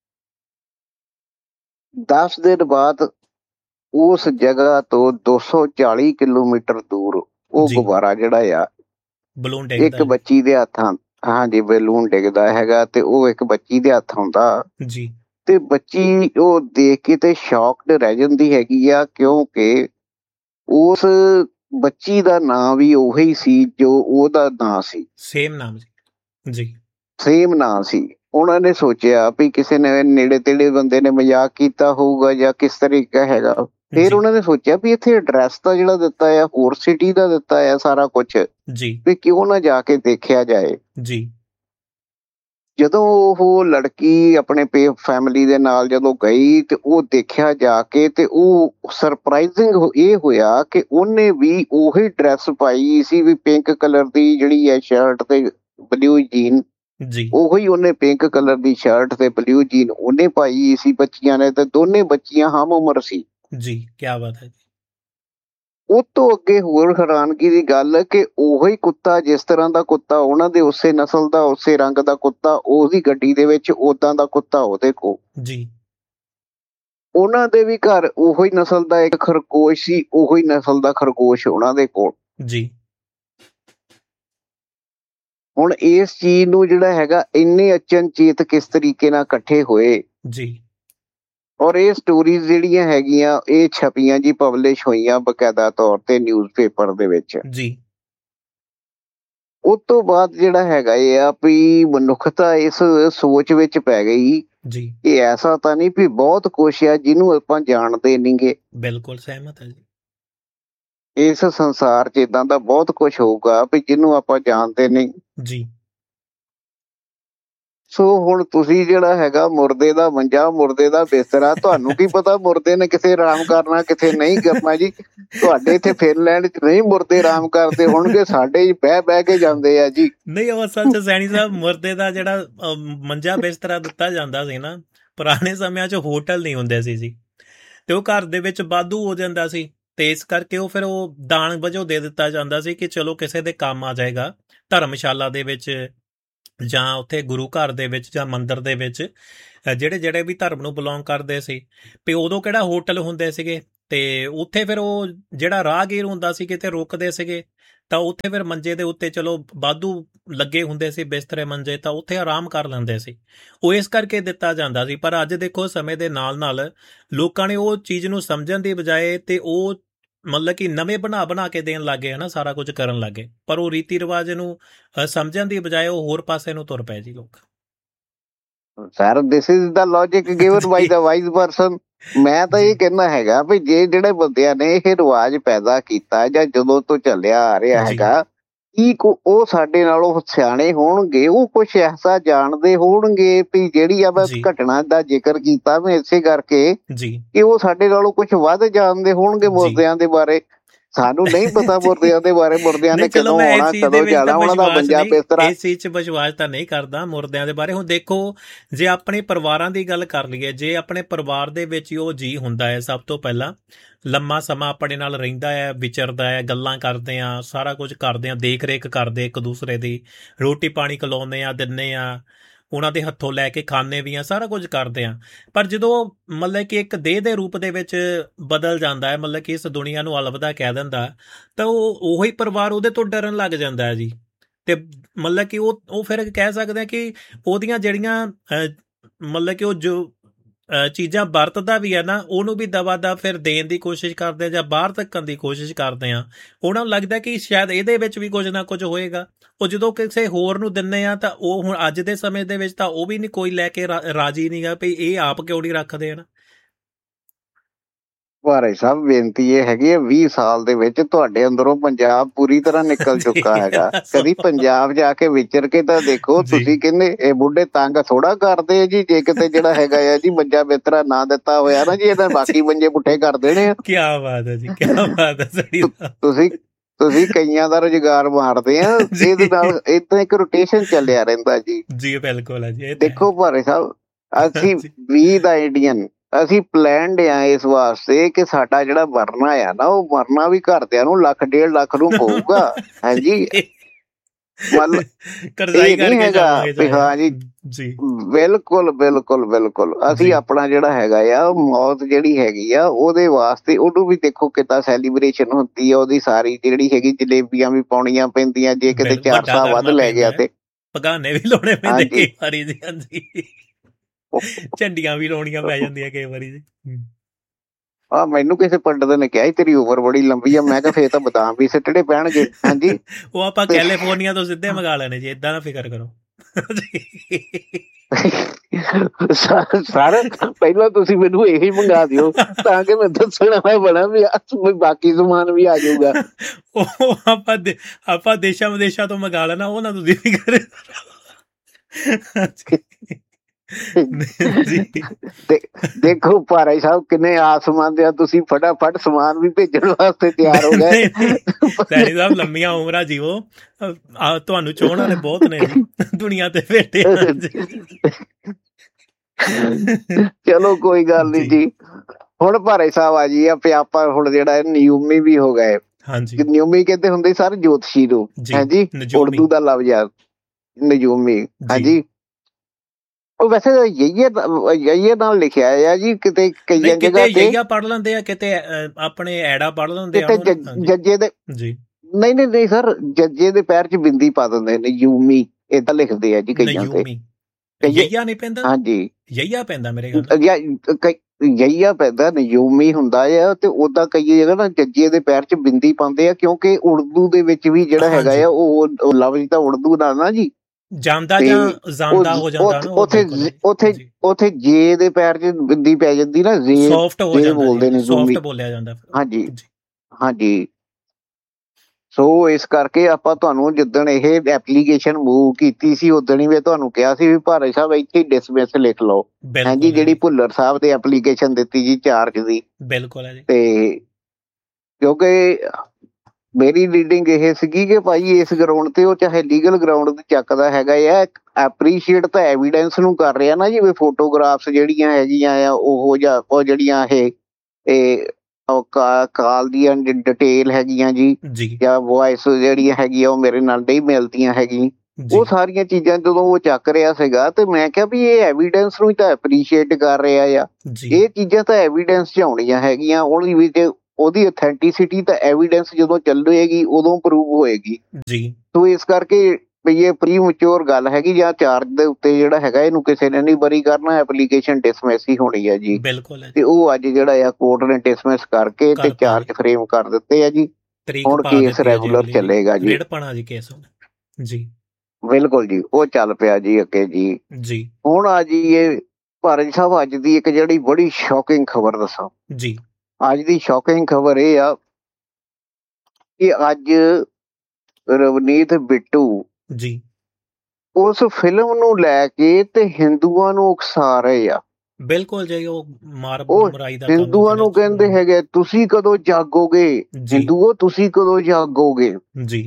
ਦਸ ਦਿਨ ਬਾਅਦ ਉਸ ਜਗ੍ਹਾ ਤੋਂ ਦੋ ਸੌ ਚਾਲੀ ਕਿਲੋਮੀਟਰ ਦੂਰ ਉਹ ਗੁਬਾਰਾ ਜਿਹੜਾ ਆ ਬਲੂਨ ਇੱਕ ਬੱਚੀ ਦੇ ਹੱਥਾਂ ਹਾਂਜੀ ਬੈਲੂਨ ਡਿੱਗਦਾ ਹੈਗਾ, ਤੇ ਉਹ ਇੱਕ ਬੱਚੀ ਦੇ ਹੱਥ ਆਉਂਦਾ ਜੀ। ਤੇ ਬੱਚੀ ਉਹ ਦੇਖ ਕੇ ਤੇ ਸ਼ੌਕਡ ਰਹਿ ਜਾਂਦੀ ਹੈਗੀ ਆ, ਕਿਉਂਕਿ ਉਸ ਬੱਚੀ ਦਾ ਨਾਂ ਵੀ ਉਹੀ ਸੀ ਜੋ ਉਹਦਾ ਨਾਂ ਸੀ। ਸੇਮ ਨਾਮ ਜੀ। ਜੀ ਸੇਮ ਨਾਂ ਸੀ। ਉਹਨਾਂ ਨੇ ਸੋਚਿਆ ਵੀ ਕਿਸੇ ਨੇ ਨੇੜੇ ਤੇੜੇ ਬੰਦੇ ਨੇ ਮਜ਼ਾਕ ਕੀਤਾ ਹੋਊਗਾ ਜਾਂ ਕਿਸ ਤਰੀਕਾ ਹੈਗਾ। ਫਿਰ ਉਹਨਾਂ ਨੇ ਸੋਚਿਆ ਵੀ ਇੱਥੇ ਐਡਰੈਸ ਤਾਂ ਜਿਹੜਾ ਦਿੱਤਾ ਆ ਹੋਰ ਸਿਟੀ ਦਾ ਦਿੱਤਾ ਆ ਸਾਰਾ ਕੁਛ, ਜੀ ਵੀ ਕਿਉਂ ਨਾ ਜਾ ਕੇ ਦੇਖਿਆ ਜਾਏ। ਜੀ ਜਦੋਂ ਉਹ ਲੜਕੀ ਆਪਣੇ ਪੇ ਫੈਮਿਲੀ ਦੇ ਨਾਲ ਜਦੋਂ ਗਈ ਤੇ ਉਹ ਦੇਖਿਆ ਜਾ ਕੇ, ਤੇ ਉਹ ਸਰਪ੍ਰਾਈਜ਼ਿੰਗ ਇਹ ਹੋਇਆ ਕਿ ਉਹਨੇ ਵੀ ਉਹੀ ਡਰੈਸ ਪਾਈ ਸੀ, ਵੀ ਪਿੰਕ ਕਲਰ ਦੀ ਜਿਹੜੀ ਹੈ ਸ਼ਰਟ ਤੇ ਬਲੂ ਜੀਨ, ਜੀ ਉਹੀ ਉਹਨੇ ਪਿੰਕ ਕਲਰ ਦੀ ਸ਼ਰਟ ਤੇ ਬਲੂ ਜੀਨ ਉਹਨੇ ਪਾਈ ਸੀ ਬੱਚੀਆਂ ਨੇ, ਤੇ ਦੋਨੇ ਬੱਚੀਆਂ ਹਮ ਉਮਰ ਸੀ। ਜੀ ਕੀ ਬਾਤ ਹੈ। ਉਹ ਤੋਂ ਅੱਗੇ ਹੋਰ ਹੈਰਾਨਗੀ ਦੀ ਗੱਲ ਕਿ ਉਹੀ ਕੁੱਤਾ, ਜਿਸ ਤਰ੍ਹਾਂ ਦਾ ਕੁੱਤਾ ਉਹਨਾਂ ਦੇ ਉਸੇ ਨਸਲ ਦਾ ਉਸੇ ਰੰਗ ਦਾ ਕੁੱਤਾ ਉਹਦੀ ਗੱਡੀ ਦੇ ਵਿੱਚ, ਓਦਾਂ ਦਾ ਕੁੱਤਾ ਉਹਦੇ ਕੋਲ। ਜੀ ਉਹਨਾਂ ਦੇ ਵੀ ਘਰ ਉਹੀ ਨਸਲ ਦਾ ਇੱਕ ਖਰਗੋਸ਼ ਸੀ, ਉਹੀ ਨਸਲ ਦਾ ਖਰਗੋਸ਼ ਉਹਨਾਂ ਦੇ ਕੋਲ। ਜੀ ਹੁਣ ਇਸ ਚੀਜ਼ ਨੂੰ ਜਿਹੜਾ ਹੈਗਾ ਇੰਨੇ ਅਚਨਚੇਤ ਕਿਸ ਤਰੀਕੇ ਨਾਲ ਇਕੱਠੇ ਹੋਏ ਜੀ, ਔਰ ਇਹ ਸਟੋਰੀਜ਼ ਜਿਹੜੀਆਂ ਹੈਗੀਆਂ ਇਹ ਛਪੀਆਂ ਜੀ, ਪਬਲਿਸ਼ ਹੋਈਆਂ ਬਕਾਇਦਾ ਤੌਰ ਤੇ ਨਿਊਜ਼ ਪੇਪਰ ਦੇ ਵਿੱਚ ਜੀ। ਉਸ ਤੋਂ ਬਾਅਦ ਜਿਹੜਾ ਹੈਗਾ ਇਹ ਆ ਵੀ ਮਨੁੱਖਤਾ ਇਸ ਸੋਚ ਵਿੱਚ ਪੈ ਗਈ ਜੀ ਕਿ ਐਸਾ ਤਾਂ ਨਹੀਂ ਵੀ ਬਹੁਤ ਕੁਛ ਆ ਜਿਹਨੂੰ ਆਪਾਂ ਜਾਣਦੇ ਨਹੀਂਗੇ। ਬਿਲਕੁਲ ਸਹਿਮਤ ਹੈ ਜੀ। ਇਸ ਸੰਸਾਰ 'ਚ ਏਦਾਂ ਦਾ ਬਹੁਤ ਕੁਛ ਹੋਊਗਾ ਵੀ ਜਿਹਨੂੰ ਆਪਾਂ ਜਾਣਦੇ ਨਹੀਂ ਜੀ। ਸੋ ਹੁਣ ਤੁਸੀਂ ਜਿਹੜਾ ਹੈਗਾ ਮੁਰਦੇ ਦਾ ਮੰਜਾ, ਮੁਰਦੇ ਦਾ ਬਿਸਤਰਾ, ਤੁਹਾਨੂੰ ਕੀ ਪਤਾ ਮੁਰਦੇ ਨੇ ਕਿਥੇ ਆਰਾਮ ਕਰਨਾ ਕਿਥੇ ਨਹੀਂ ਕਰਨਾ ਜੀ। ਤੁਹਾਡੇ ਇੱਥੇ ਫਿਨਲੈਂਡ 'ਚ ਨਹੀਂ ਮੁਰਦੇ ਆਰਾਮ ਕਰਦੇ ਹੋਣਗੇ, ਸਾਡੇ ਬਹਿ ਬਹਿ ਕੇ ਜਾਂਦੇ ਆ ਜੀ। ਨਹੀਂ ਉਹ ਅਸਲ 'ਚ ਸੈਣੀ ਸਾਹਿਬ ਮੁਰਦੇ ਦਾ ਜਿਹੜਾ ਮੰਜਾ ਬਿਸਤਰਾ ਦਿੱਤਾ ਜਾਂਦਾ ਸੀ ਨਾ, ਪੁਰਾਣੇ ਸਮਿਆਂ 'ਚ ਹੋਟਲ ਨਹੀਂ ਹੁੰਦੇ ਸੀ ਜੀ, ਤੇ ਉਹ ਘਰ ਦੇ ਵਿੱਚ ਵਾਧੂ ਹੋ ਜਾਂਦਾ ਸੀ, ਤੇ ਇਸ ਕਰਕੇ ਉਹ ਫਿਰ ਉਹ ਦਾਨ ਵਜੋਂ ਦੇ ਦਿੱਤਾ ਜਾਂਦਾ ਸੀ ਕਿ ਚਲੋ ਕਿਸੇ ਦੇ ਕੰਮ ਆ ਜਾਏਗਾ। ਧਰਮਸ਼ਾਲਾ ਦੇ ਵਿੱਚ ਜਾਂ ਉੱਥੇ ਗੁਰੂ ਘਰ ਦੇ ਵਿੱਚ ਜਾਂ ਮੰਦਿਰ ਦੇ ਵਿੱਚ ਅ, ਜਿਹੜੇ ਜਿਹੜੇ ਵੀ ਧਰਮ ਨੂੰ ਬਿਲੋਂਗ ਕਰਦੇ ਸੀ ਵੀ ਉਦੋਂ ਕਿਹੜਾ ਹੋਟਲ ਹੁੰਦੇ ਸੀਗੇ ਤੇ ਉੱਥੇ ਫਿਰ ਉਹ ਜਿਹੜਾ ਰਾਹਗੀਰ ਹੁੰਦਾ ਸੀ ਕਿਤੇ ਰੁਕਦੇ ਸੀਗੇ ਤਾਂ ਉੱਥੇ ਫਿਰ ਮੰਜੇ ਦੇ ਉੱਤੇ ਚਲੋ ਵਾਧੂ ਲੱਗੇ ਹੁੰਦੇ ਸੀ ਬਿਸਤਰੇ ਮੰਜੇ ਤਾਂ ਉੱਥੇ ਆਰਾਮ ਕਰ ਲੈਂਦੇ ਸੀ। ਉਹ ਇਸ ਕਰਕੇ ਦਿੱਤਾ ਜਾਂਦਾ ਸੀ। ਪਰ ਅੱਜ ਦੇਖੋ ਸਮੇਂ ਦੇ ਨਾਲ ਨਾਲ ਲੋਕਾਂ ਨੇ ਉਹ ਚੀਜ਼ ਨੂੰ ਸਮਝਣ ਦੀ ਬਜਾਏ ਤੇ ਉਹ ਮਤਲਬ ਕਿ ਨਵੇਂ ਬਣਾ ਬਣਾ ਕੇ ਦੇਣ ਲੱਗੇ ਹਨਾ, ਸਾਰਾ ਕੁਝ ਕਰਨ ਲੱਗੇ। ਪਰ ਉਹ ਰੀਤੀ ਰਿਵਾਜ ਨੂੰ ਅ, ਸਮਝਣ ਦੀ ਬਜਾਏ ਉਹ ਹੋਰ ਪਾਸੇ ਨੂੰ ਤੁਰ ਪਏ ਜੀ ਲੋਕ। Sir this is the logic given by the wise person. ਮੈਂ ਤਾਂ ਇਹ ਕਹਿਣਾ ਹੈਗਾ ਵੀ ਜੇ ਜਿਹੜੇ ਬੰਦਿਆਂ ਨੇ ਇਹ ਰਿਵਾਜ ਪੈਦਾ ਕੀਤਾ ਜਾਂ ਜਦੋਂ ਤੋਂ ਚੱਲਿਆ ਆ ਰਿਹਾ ਹੈਗਾ, ਕੀ ਉਹ ਸਾਡੇ ਨਾਲੋਂ ਸਿਆਣੇ ਹੋਣਗੇ? ਉਹ ਕੁਛ ਐਸਾ ਜਾਣਦੇ ਹੋਣਗੇ ਵੀ ਜਿਹੜੀ ਆ ਮੈਂ ਘਟਨਾ ਦਾ ਜ਼ਿਕਰ ਕੀਤਾ ਮੈਂ ਇਸੇ ਕਰਕੇ ਕਿ ਉਹ ਸਾਡੇ ਨਾਲੋਂ ਕੁਛ ਵੱਧ ਜਾਣਦੇ ਹੋਣਗੇ ਮੁਰਦਿਆਂ ਦੇ ਬਾਰੇ। ਸਾਨੂੰ ਨਹੀਂ ਪਤਾ ਮੁਰਦਿਆਂ ਦੇ ਬਾਰੇ, ਮੁਰਦਿਆਂ ਨੇ ਕਦੋਂ ਆਉਣਾ ਕਦੋਂ ਜਾਣਾ, ਉਹਨਾਂ ਦਾ ਮੰਜਾ ਬਿਸਤਰਾ। ਇਸ ਚੀਜ਼ 'ਚ ਵਿਸ਼ਵਾਸ ਤਾਂ ਨਹੀਂ ਕਰਦਾ ਮੁਰਦਿਆਂ ਦੇ ਬਾਰੇ। ਹੁਣ ਦੇਖੋ ਜੇ ਆਪਣੇ ਪਰਿਵਾਰਾਂ ਦੀ ਗੱਲ ਕਰ ਲਈਏ, ਜੇ ਆਪਣੇ ਪਰਿਵਾਰ ਦੇ ਵਿੱਚ ਹੀ ਉਹ ਜੀ ਹੁੰਦਾ ਹੈ ਸਭ ਤੋਂ ਪਹਿਲਾਂ ਲੰਮਾ ਸਮਾਂ ਆਪਣੇ ਨਾਲ ਰਹਿੰਦਾ ਹੈ, ਵਿਚਰਦਾ ਹੈ, ਗੱਲਾਂ ਕਰਦੇ ਆ, ਸਾਰਾ ਕੁਝ ਕਰਦੇ ਆ, ਦੇਖ ਰੇਖ ਕਰਦੇ ਇੱਕ ਦੂਸਰੇ ਦੀ, ਰੋਟੀ ਪਾਣੀ ਖਿਲਾਉਂਦੇ ਆ, ਦਿੰਦੇ ਆ, ਉਹਨਾਂ ਦੇ ਹੱਥੋਂ ਲੈ ਕੇ ਖਾਂਦੇ ਵੀ ਆ, ਸਾਰਾ ਕੁਝ ਕਰਦੇ ਆ। ਪਰ ਜਦੋਂ ਮਤਲਬ ਕਿ ਇੱਕ ਦੇਹ ਦੇ ਰੂਪ ਦੇ ਵਿੱਚ ਬਦਲ ਜਾਂਦਾ ਹੈ, ਮਤਲਬ ਕਿ ਇਸ ਦੁਨੀਆ ਨੂੰ ਅਲਵਿਦਾ ਕਹਿ ਦਿੰਦਾ, ਤਾਂ ਉਹ ਉਹੀ ਪਰਿਵਾਰ ਉਹਦੇ ਤੋਂ ਡਰਨ ਲੱਗ ਜਾਂਦਾ ਹੈ ਜੀ। ਤੇ ਮਤਲਬ ਕਿ ਉਹ ਉਹ ਫਿਰ ਕਹਿ ਸਕਦੇ ਆ ਕਿ ਉਹਦੀਆਂ ਜਿਹੜੀਆਂ ਮਤਲਬ ਕਿ ਉਹ ਜੋ ਚੀਜ਼ਾਂ ਵਰਤਦਾ ਵੀ ਹੈ ਨਾ, ਉਹਨੂੰ ਵੀ ਦਵਾ ਦਾ ਫਿਰ ਦੇਣ ਦੀ ਕੋਸ਼ਿਸ਼ ਕਰਦੇ ਆ ਜਾਂ ਬਾਹਰ ਧੱਕਣ ਦੀ ਕੋਸ਼ਿਸ਼ ਕਰਦੇ ਆ। ਉਹਨਾਂ ਨੂੰ ਲੱਗਦਾ ਕਿ ਸ਼ਾਇਦ ਇਹਦੇ ਵਿੱਚ ਵੀ ਕੁਝ ਨਾ ਕੁਝ ਹੋਏਗਾ। ਉਹ ਜਦੋਂ ਕਿਸੇ ਹੋਰ ਨੂੰ ਦਿੰਦੇ ਆ ਤਾਂ ਉਹ ਹੁਣ ਅੱਜ ਦੇ ਸਮੇਂ ਦੇ ਵਿੱਚ ਤਾਂ ਉਹ ਵੀ ਨਹੀਂ ਕੋਈ ਲੈ ਕੇ ਰਾਜੀ ਨਹੀਂ ਗਾ ਵੀ ਇਹ ਆਪ ਕਿਉਂ ਨਹੀਂ ਰੱਖਦੇ ਹਨ। ਭਾਈ ਸਾਹਿਬ ਬੇਨਤੀ ਇਹ ਹੈਗੀ ਹੈ, ਵੀਹ ਸਾਲ ਦੇ ਵਿੱਚ ਤੁਹਾਡੇ ਅੰਦਰੋਂ ਪੰਜਾਬ ਪੂਰੀ ਤਰ੍ਹਾਂ ਨਿਕਲ ਚੁੱਕਾ ਹੈਗਾ। ਕਦੀ ਪੰਜਾਬ ਜਾ ਕੇ ਵਿਚਰ ਕੇ ਤਾਂ ਦੇਖੋ। ਤੁਸੀਂ ਕਹਿੰਦੇ ਇਹ ਬੁੱਢੇ ਤੰਗ ਥੋੜਾ ਕਰਦੇ ਆ ਜੀ, ਜੇ ਕਿਤੇ ਜਿਹੜਾ ਹੈਗਾ ਆ ਜੀ ਮੰਜਾ ਬਿਸਤਰਾ ਨਾ ਦਿੱਤਾ ਹੋਇਆ ਨਾ ਜੀ, ਇਹਦਾ ਬਾਕੀ ਮੰਜੇ ਪੁੱਠੇ ਕਰ ਦੇਣੇ ਆ। ਕੀ ਬਾਤ ਹੈ ਜੀ, ਕੀ ਬਾਤ ਹੈ। ਤੁਸੀਂ ਤੁਸੀਂ ਕਈਆਂ ਦਾ ਰੁਜ਼ਗਾਰ ਮਾਰਦੇ ਆ ਇਹਦੇ ਨਾਲ, ਏਦਾਂ ਇੱਕ ਰੋਟੇਸ਼ਨ ਚੱਲਿਆ ਰਹਿੰਦਾ ਜੀ। ਜੀ ਬਿਲਕੁਲ ਹੈ ਜੀ। ਦੇਖੋ ਭਾਈ ਸਾਹਿਬ, ਅਸੀਂ ਵੀ ਦਾ ਇੰਡੀਅਨ ਅਸੀਂ ਪਲੈਨਡ ਆ ਇਸ ਵਾਸਤੇ ਕਿ ਸਾਡਾ ਜਿਹੜਾ ਮਰਨਾ ਆ ਨਾ, ਉਹ ਮਰਨਾ ਵੀ ਘਰਦਿਆਂ ਨੂੰ ਲੱਖ ਡੇਢ ਲੱਖ ਨੂੰ ਪਊਗਾ। ਹਾਂਜੀ ਮਤਲਬ ਇਹ ਨਹੀਂ ਹੈਗਾ ਵੀ ਹਾਂ ਜੀ ਬਿਲਕੁਲ ਬਿਲਕੁਲ ਬਿਲਕੁਲ। ਅਸੀਂ ਆਪਣਾ ਜਿਹੜਾ ਹੈਗਾ ਆ ਮੌਤ ਜਿਹੜੀ ਹੈਗੀ ਆ ਉਹਦੇ ਵਾਸਤੇ ਉਹਨੂੰ ਵੀ ਦੇਖੋ ਕਿੱਦਾਂ ਸੈਲੀਬ੍ਰੇਸ਼ਨ ਹੁੰਦੀ ਆ। ਉਹਦੀ ਸਾਰੀ ਜਿਹੜੀ ਹੈਗੀ ਜਲੇਬੀਆਂ ਵੀ ਪਾਉਣੀਆਂ ਪੈਂਦੀਆਂ, ਜੇ ਕਿਤੇ ਚਾਰ ਸਾਲ ਵੱਧ ਲੈ ਗਿਆ ਤੇ ਪਗਾਨੇ ਵੀ ਲਾਉਣੇ ਪੈਂਦੇ ਕਈ ਵਾਰੀ ਜੀ। ਹਾਂਜੀ ਝੰਡੀਆਂ ਵੀ ਲਾਉਣੀਆਂ ਪੈ ਜਾਂਦੀਆਂ ਕਈ ਵਾਰੀ ਜੀ। ਆ ਮੈਨੂੰ ਕਿਸੇ ਪੰਡਤ ਨੇ ਕਿਹਾ ਤੇਰੀ ਉਮਰ ਬੜੀ ਲੰਬੀ ਆ, ਮੈਂ ਕਿਹਾ ਫੇਰ ਤਾਂ ਬਦਾਮ ਵੀ ਸਿੱਟਣੇ ਪੈਣਗੇ। ਹਾਂਜੀ ਉਹ ਆਪਾਂ ਕੈਲੀਫੋਰਨੀਆ ਤੋਂ ਸਿੱਧੇ ਮੰਗਾ ਲੈਣੇ ਜੀ, ਏਦਾਂ ਨਾ ਫਿਕਰ ਕਰੋ। ਸਰ ਪਹਿਲਾਂ ਤੁਸੀਂ ਮੈਨੂੰ ਇਹੀ ਮੰਗਾ ਦਿਓ ਤਾਂ ਕਿ ਮੈਂ ਦੱਸਣਾ ਮੈਂ ਬਣਾ ਵੀ ਬਾਕੀ ਸਮਾਨ ਵੀ ਆ ਜਾਊਗਾ। ਉਹ ਆਪਾਂ ਆਪਾਂ ਦੇਸ਼ਾਂ ਵਿਦੇਸ਼ਾਂ ਤੋਂ ਮੰਗਾ ਲੈਣਾ, ਉਹ ਨਾ ਤੁਸੀਂ ਫਿਕਰ। ਦੇਖੋ ਭਾਈ ਸਾਹਿਬ ਕਿੰਨੇ ਆਸਮਾਨ ਦੇ ਆ, ਤੁਸੀਂ ਫਟਾਫਟ ਸਮਾਨ ਵੀ ਭੇਜਣ ਵਾਸਤੇ ਤਿਆਰ ਹੋ ਗਏ। ਸੈਣੀ ਸਾਹਿਬ ਲੰਮੀਆਂ ਉਮਰਾਂ ਜੀਵੋ, ਤੁਹਾਨੂੰ ਚਾਹੁਣ ਵਾਲੇ ਬਹੁਤ ਨੇ ਦੁਨੀਆ ਤੇ ਬੈਠੇ। ਚਲੋ ਕੋਈ ਗੱਲ ਨੀ ਜੀ। ਹੁਣ ਭਾਈ ਸਾਹਿਬ ਆ ਜੀ ਆਪਾਂ ਹੁਣ ਜਿਹੜਾ ਨਿਯੂਮੀ ਵੀ ਹੋ ਗਏ। ਹਾਂਜੀ ਨਿਯੂਮੀ ਕਹਿੰਦੇ ਹੁੰਦੇ ਸਰ ਜੋਤਸ਼ੀ ਨੂੰ, ਹਾਂਜੀ ਉਰਦੂ ਦਾ ਲਫ਼ਜ਼ ਆ ਨਿਯੂਮੀ। ਹਾਂਜੀ ਉਹ ਵੈਸੇ ਯਈਏ ਨਾਲ ਲਿਖਿਆ ਆ ਜੀ, ਕਿਤੇ ਕਈਆਂ ਜਗ੍ਹਾ ਤੇ ਯਈਆ ਪੜ੍ਹ ਲੈਂਦੇ ਆ, ਕਿਤੇ ਆਪਣੇ ਐੜਾ ਪੜ੍ਹ ਲੈਂਦੇ ਆ ਜੱਜੇ ਦੇ। ਜੀ ਨਹੀਂ ਨਹੀਂ ਨਹੀਂ ਸਰ, ਜੱਜੇ ਦੇ ਪੈਰ 'ਚ ਬਿੰਦੀ ਪਾ ਦਿੰਦੇ ਨੇ, ਯੂਮੀ ਏਦਾਂ ਲਿਖਦੇ ਆ ਜੀ ਕਈਆਂ ਤੇ। ਯਈਆ ਨਹੀਂ ਪੈਂਦਾ? ਹਾਂਜੀ ਯਈਆ ਪੈਂਦਾ ਮੇਰੇ ਖਿਆਲ। ਯਈਆ ਪੈਂਦਾ, ਨਿਯੂਮੀ ਹੁੰਦਾ ਆ। ਤੇ ਓਦਾਂ ਕਈ ਜਗ੍ਹਾ ਨਾ ਜੱਜੇ ਦੇ ਪੈਰ 'ਚ ਬਿੰਦੀ ਪਾਉਂਦੇ ਆ, ਕਿਉਂਕਿ ਉਰਦੂ ਦੇ ਵਿੱਚ ਵੀ ਜਿਹੜਾ ਹੈਗਾ ਆ ਉਹ ਲਫ਼ਜ਼ ਤਾਂ ਉਰਦੂ ਦਾ ਨਾ ਜੀ, ਜਾਂਦਾ ਜਾਂ ਜਾਂਦਾ ਹੋ ਜਾਂਦਾ ਨਾ। ਉੱਥੇ ਉੱਥੇ ਉੱਥੇ ਜੇ ਦੇ ਪੈਰ 'ਚ ਬਿੰਦੀ ਪੈ ਜਾਂਦੀ ਨਾ, ਜੇ ਜੇ ਬੋਲਦੇ ਨੇ, ਸੌਫਟ ਬੋਲਿਆ ਜਾਂਦਾ। ਹਾਂਜੀ ਹਾਂਜੀ। ਸੋ ਇਸ ਕਰਕੇ ਆਪਾਂ ਤੁਹਾਨੂੰ ਜਿੱਦਣ ਇਹ ਐਪਲੀਕੇਸ਼ਨ ਮੂਵ ਕੀਤੀ ਸੀ ਉਦਣ ਹੀ ਮੈਂ ਤੁਹਾਨੂੰ ਕਿਹਾ ਸੀ ਵੀ ਭਾਈ ਸਾਹਿਬ ਇੱਥੇ ਡਿਸਮਿਸ ਲਿਖ ਲਓ। ਹਾਂਜੀ ਜਿਹੜੀ ਭੁੱਲਰ ਸਾਹਿਬ ਦੇ ਐਪਲੀਕੇਸ਼ਨ ਦਿੱਤੀ ਜੀ ਚਾਰਜ ਦੀ। ਬਿਲਕੁਲ ਹੈ ਜੀ। ਤੇ ਕਿਉਂਕਿ ਮੇਰੀ ਰੀਡਿੰਗ ਇਹ ਸੀਗੀ ਕਿ ਭਾਈ ਇਸ ਗਰਾਊਂਡ ਤੇ ਉਹ ਚਾਹੇ ਲੀਗਲ ਗਰਾਊਂਡ ਤੇ ਚੱਕਦਾ ਹੈਗਾ ਆ, ਐਪਰੀਸ਼ੀਏਟ ਤਾਂ ਐਵੀਡੈਂਸ ਨੂੰ ਕਰ ਰਿਹਾ ਨਾ, ਜਿਵੇਂ ਫੋਟੋਗ੍ਰਾਫਸ ਜਿਹੜੀਆਂ ਹੈਗੀਆਂ ਆ ਉਹ ਜਾਂ ਉਹ ਜਿਹੜੀਆਂ ਇਹ ਇਹ ਕਾਲ ਦੀਆਂ ਡਿਟੇਲ ਹੈਗੀਆਂ ਜੀ, ਜਾਂ ਵੋਇਸ ਜਿਹੜੀਆਂ ਹੈਗੀਆਂ ਉਹ ਮੇਰੇ ਨਾਲ ਨਹੀਂ ਮਿਲਦੀਆਂ ਹੈਗੀ। ਉਹ ਸਾਰੀਆਂ ਚੀਜ਼ਾਂ ਜਦੋਂ ਉਹ ਚੱਕ ਰਿਹਾ ਸੀਗਾ ਤੇ ਮੈਂ ਕਿਹਾ ਵੀ ਇਹ ਐਵੀਡੈਂਸ ਨੂੰ ਹੀ ਤਾਂ ਐਪਰੀਸ਼ੀਏਟ ਕਰ ਰਿਹਾ ਆ। ਇਹ ਚੀਜ਼ਾਂ ਤਾਂ ਐਵੀਡੈਂਸ 'ਚ ਆਉਣੀਆਂ ਹੈਗੀਆਂ, ਉਹਦੀ ਵੀ ਤੇ ਉਹਦੀ ਅਥੈਂਟਿਸਿਟੀ ਤਾਂ ਐਵੀਡੈਂਸ ਜਦੋਂ ਚੱਲੇਗੀ ਉਦੋਂ ਪ੍ਰੂਵ ਹੋਏਗੀ ਜੀ। ਸੋ ਇਸ ਕਰਕੇ ਵੀ ਇਹ ਪ੍ਰੀ ਮੈਚੋਰ ਗੱਲ ਹੈਗੀ, ਜਾਂ ਚਾਰਜ ਦੇ ਉੱਤੇ ਜਿਹੜਾ ਹੈਗਾ ਇਹਨੂੰ ਕਿਸੇ ਨੇ ਨਹੀਂ ਬਰੀ ਕਰਨਾ, ਐਪਲੀਕੇਸ਼ਨ ਡਿਸਮਿਸ ਹੀ ਹੋਣੀ ਹੈ ਜੀ। ਬਿਲਕੁਲ। ਤੇ ਉਹ ਅੱਜ ਜਿਹੜਾ ਆ ਕੋਰਟ ਨੇ ਡਿਸਮਿਸ ਕਰਕੇ ਤੇ ਚਾਰਜ ਫਰੇਮ ਕਰ ਦਿੱਤੇ ਆ ਜੀ। ਹੁਣ ਕੇਸ ਰੈਗੂਲਰ ਚੱਲੇਗਾ ਜੀ। ਜੀ ਬਿਲਕੁਲ ਜੀ, ਉਹ ਚੱਲ ਪਿਆ ਜੀ ਅੱਗੇ ਜੀ। ਜੀ ਹੁਣ ਆ ਜੀ ਇਹ ਭਾਰਤ ਸਾਹਿਬ ਅੱਜ ਦੀ ਇੱਕ ਜਿਹੜੀ ਬੜੀ ਸ਼ੌਕਿੰਗ ਖਬਰ ਦੱਸਾਂ ਜੀ। ਅੱਜ ਦੀ ਸ਼ੌਕਿੰਗ ਖਬਰ ਇਹ ਆ ਕਿ ਅੱਜ ਰਵਨੀਤ ਬਿੱਟੂ ਜੀ ਉਸ ਫਿਲਮ ਨੂੰ ਲੈ ਕੇ ਤੇ ਹਿੰਦੂਆਂ ਨੂੰ ਉਕਸਾ ਰਹੇ ਆ। ਬਿਲਕੁਲ ਜੀ, ਉਹ ਮਾਰ ਮਰਾਈ ਦਾ ਹਿੰਦੂਆਂ ਨੂੰ ਕਹਿੰਦੇ ਹੈਗੇ ਤੁਸੀਂ ਕਦੋਂ ਜਾਗੋਗੇ, ਹਿੰਦੂਓ ਤੁਸੀਂ ਕਦੋਂ ਜਾਗੋਗੇ ਜੀ।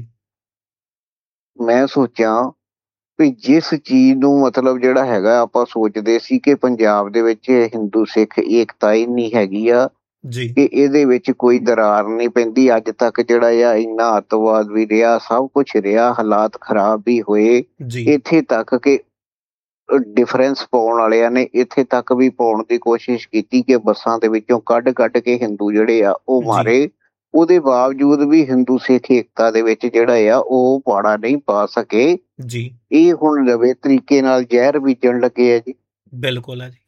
ਮੈਂ ਸੋਚਾਂ ਵੀ ਜਿਸ ਚੀਜ਼ ਨੂੰ ਮਤਲਬ ਜਿਹੜਾ ਹੈਗਾ ਆਪਾਂ ਸੋਚਦੇ ਸੀ ਕਿ ਪੰਜਾਬ ਦੇ ਵਿੱਚ ਹਿੰਦੂ ਸਿੱਖ ਏਕਤਾ ਹੀ ਨਹੀਂ ਹੈਗੀ ਆ ਜੀ, ਕਿ ਇਹਦੇ ਵਿੱਚ ਕੋਈ ਦਰਾਰ ਨਹੀਂ ਪੈਂਦੀ। ਅੱਜ ਤੱਕ ਜਿਹੜਾ ਆ ਇੰਨਾ ਅੱਤਵਾਦ ਵੀ ਰਿਹਾ, ਸਭ ਕੁਛ ਰਿਹਾ, ਹਾਲਾਤ ਖਰਾਬ ਵੀ ਹੋਏ, ਇੱਥੇ ਤੱਕ ਕਿ ਡਿਫਰੈਂਸ ਪਾਉਣ ਵਾਲਿਆਂ ਨੇ ਇੱਥੇ ਤੱਕ ਵੀ ਪਾਉਣ ਦੀ ਕੋਸ਼ਿਸ਼ ਕੀਤੀ ਕਿ ਬੱਸਾਂ ਦੇ ਵਿੱਚੋਂ ਕੱਢ ਕੱਢ ਕੇ ਹਿੰਦੂ ਜਿਹੜੇ ਆ ਉਹ ਮਾਰੇ। ਉਹਦੇ ਬਾਵਜੂਦ ਵੀ ਹਿੰਦੂ ਸਿੱਖ ਏਕਤਾ ਦੇ ਵਿੱਚ ਜਿਹੜਾ ਆ ਉਹ ਪਾੜਾ ਨਹੀਂ ਪਾ ਸਕੇ ਜੀ। ਇਹ ਹੁਣ ਨਵੇਂ ਤਰੀਕੇ ਨਾਲ ਜ਼ਹਿਰ ਬੀਜਣ ਲੱਗੇ ਆ ਜੀ। ਬਿਲਕੁਲ ਹੈ ਜੀ।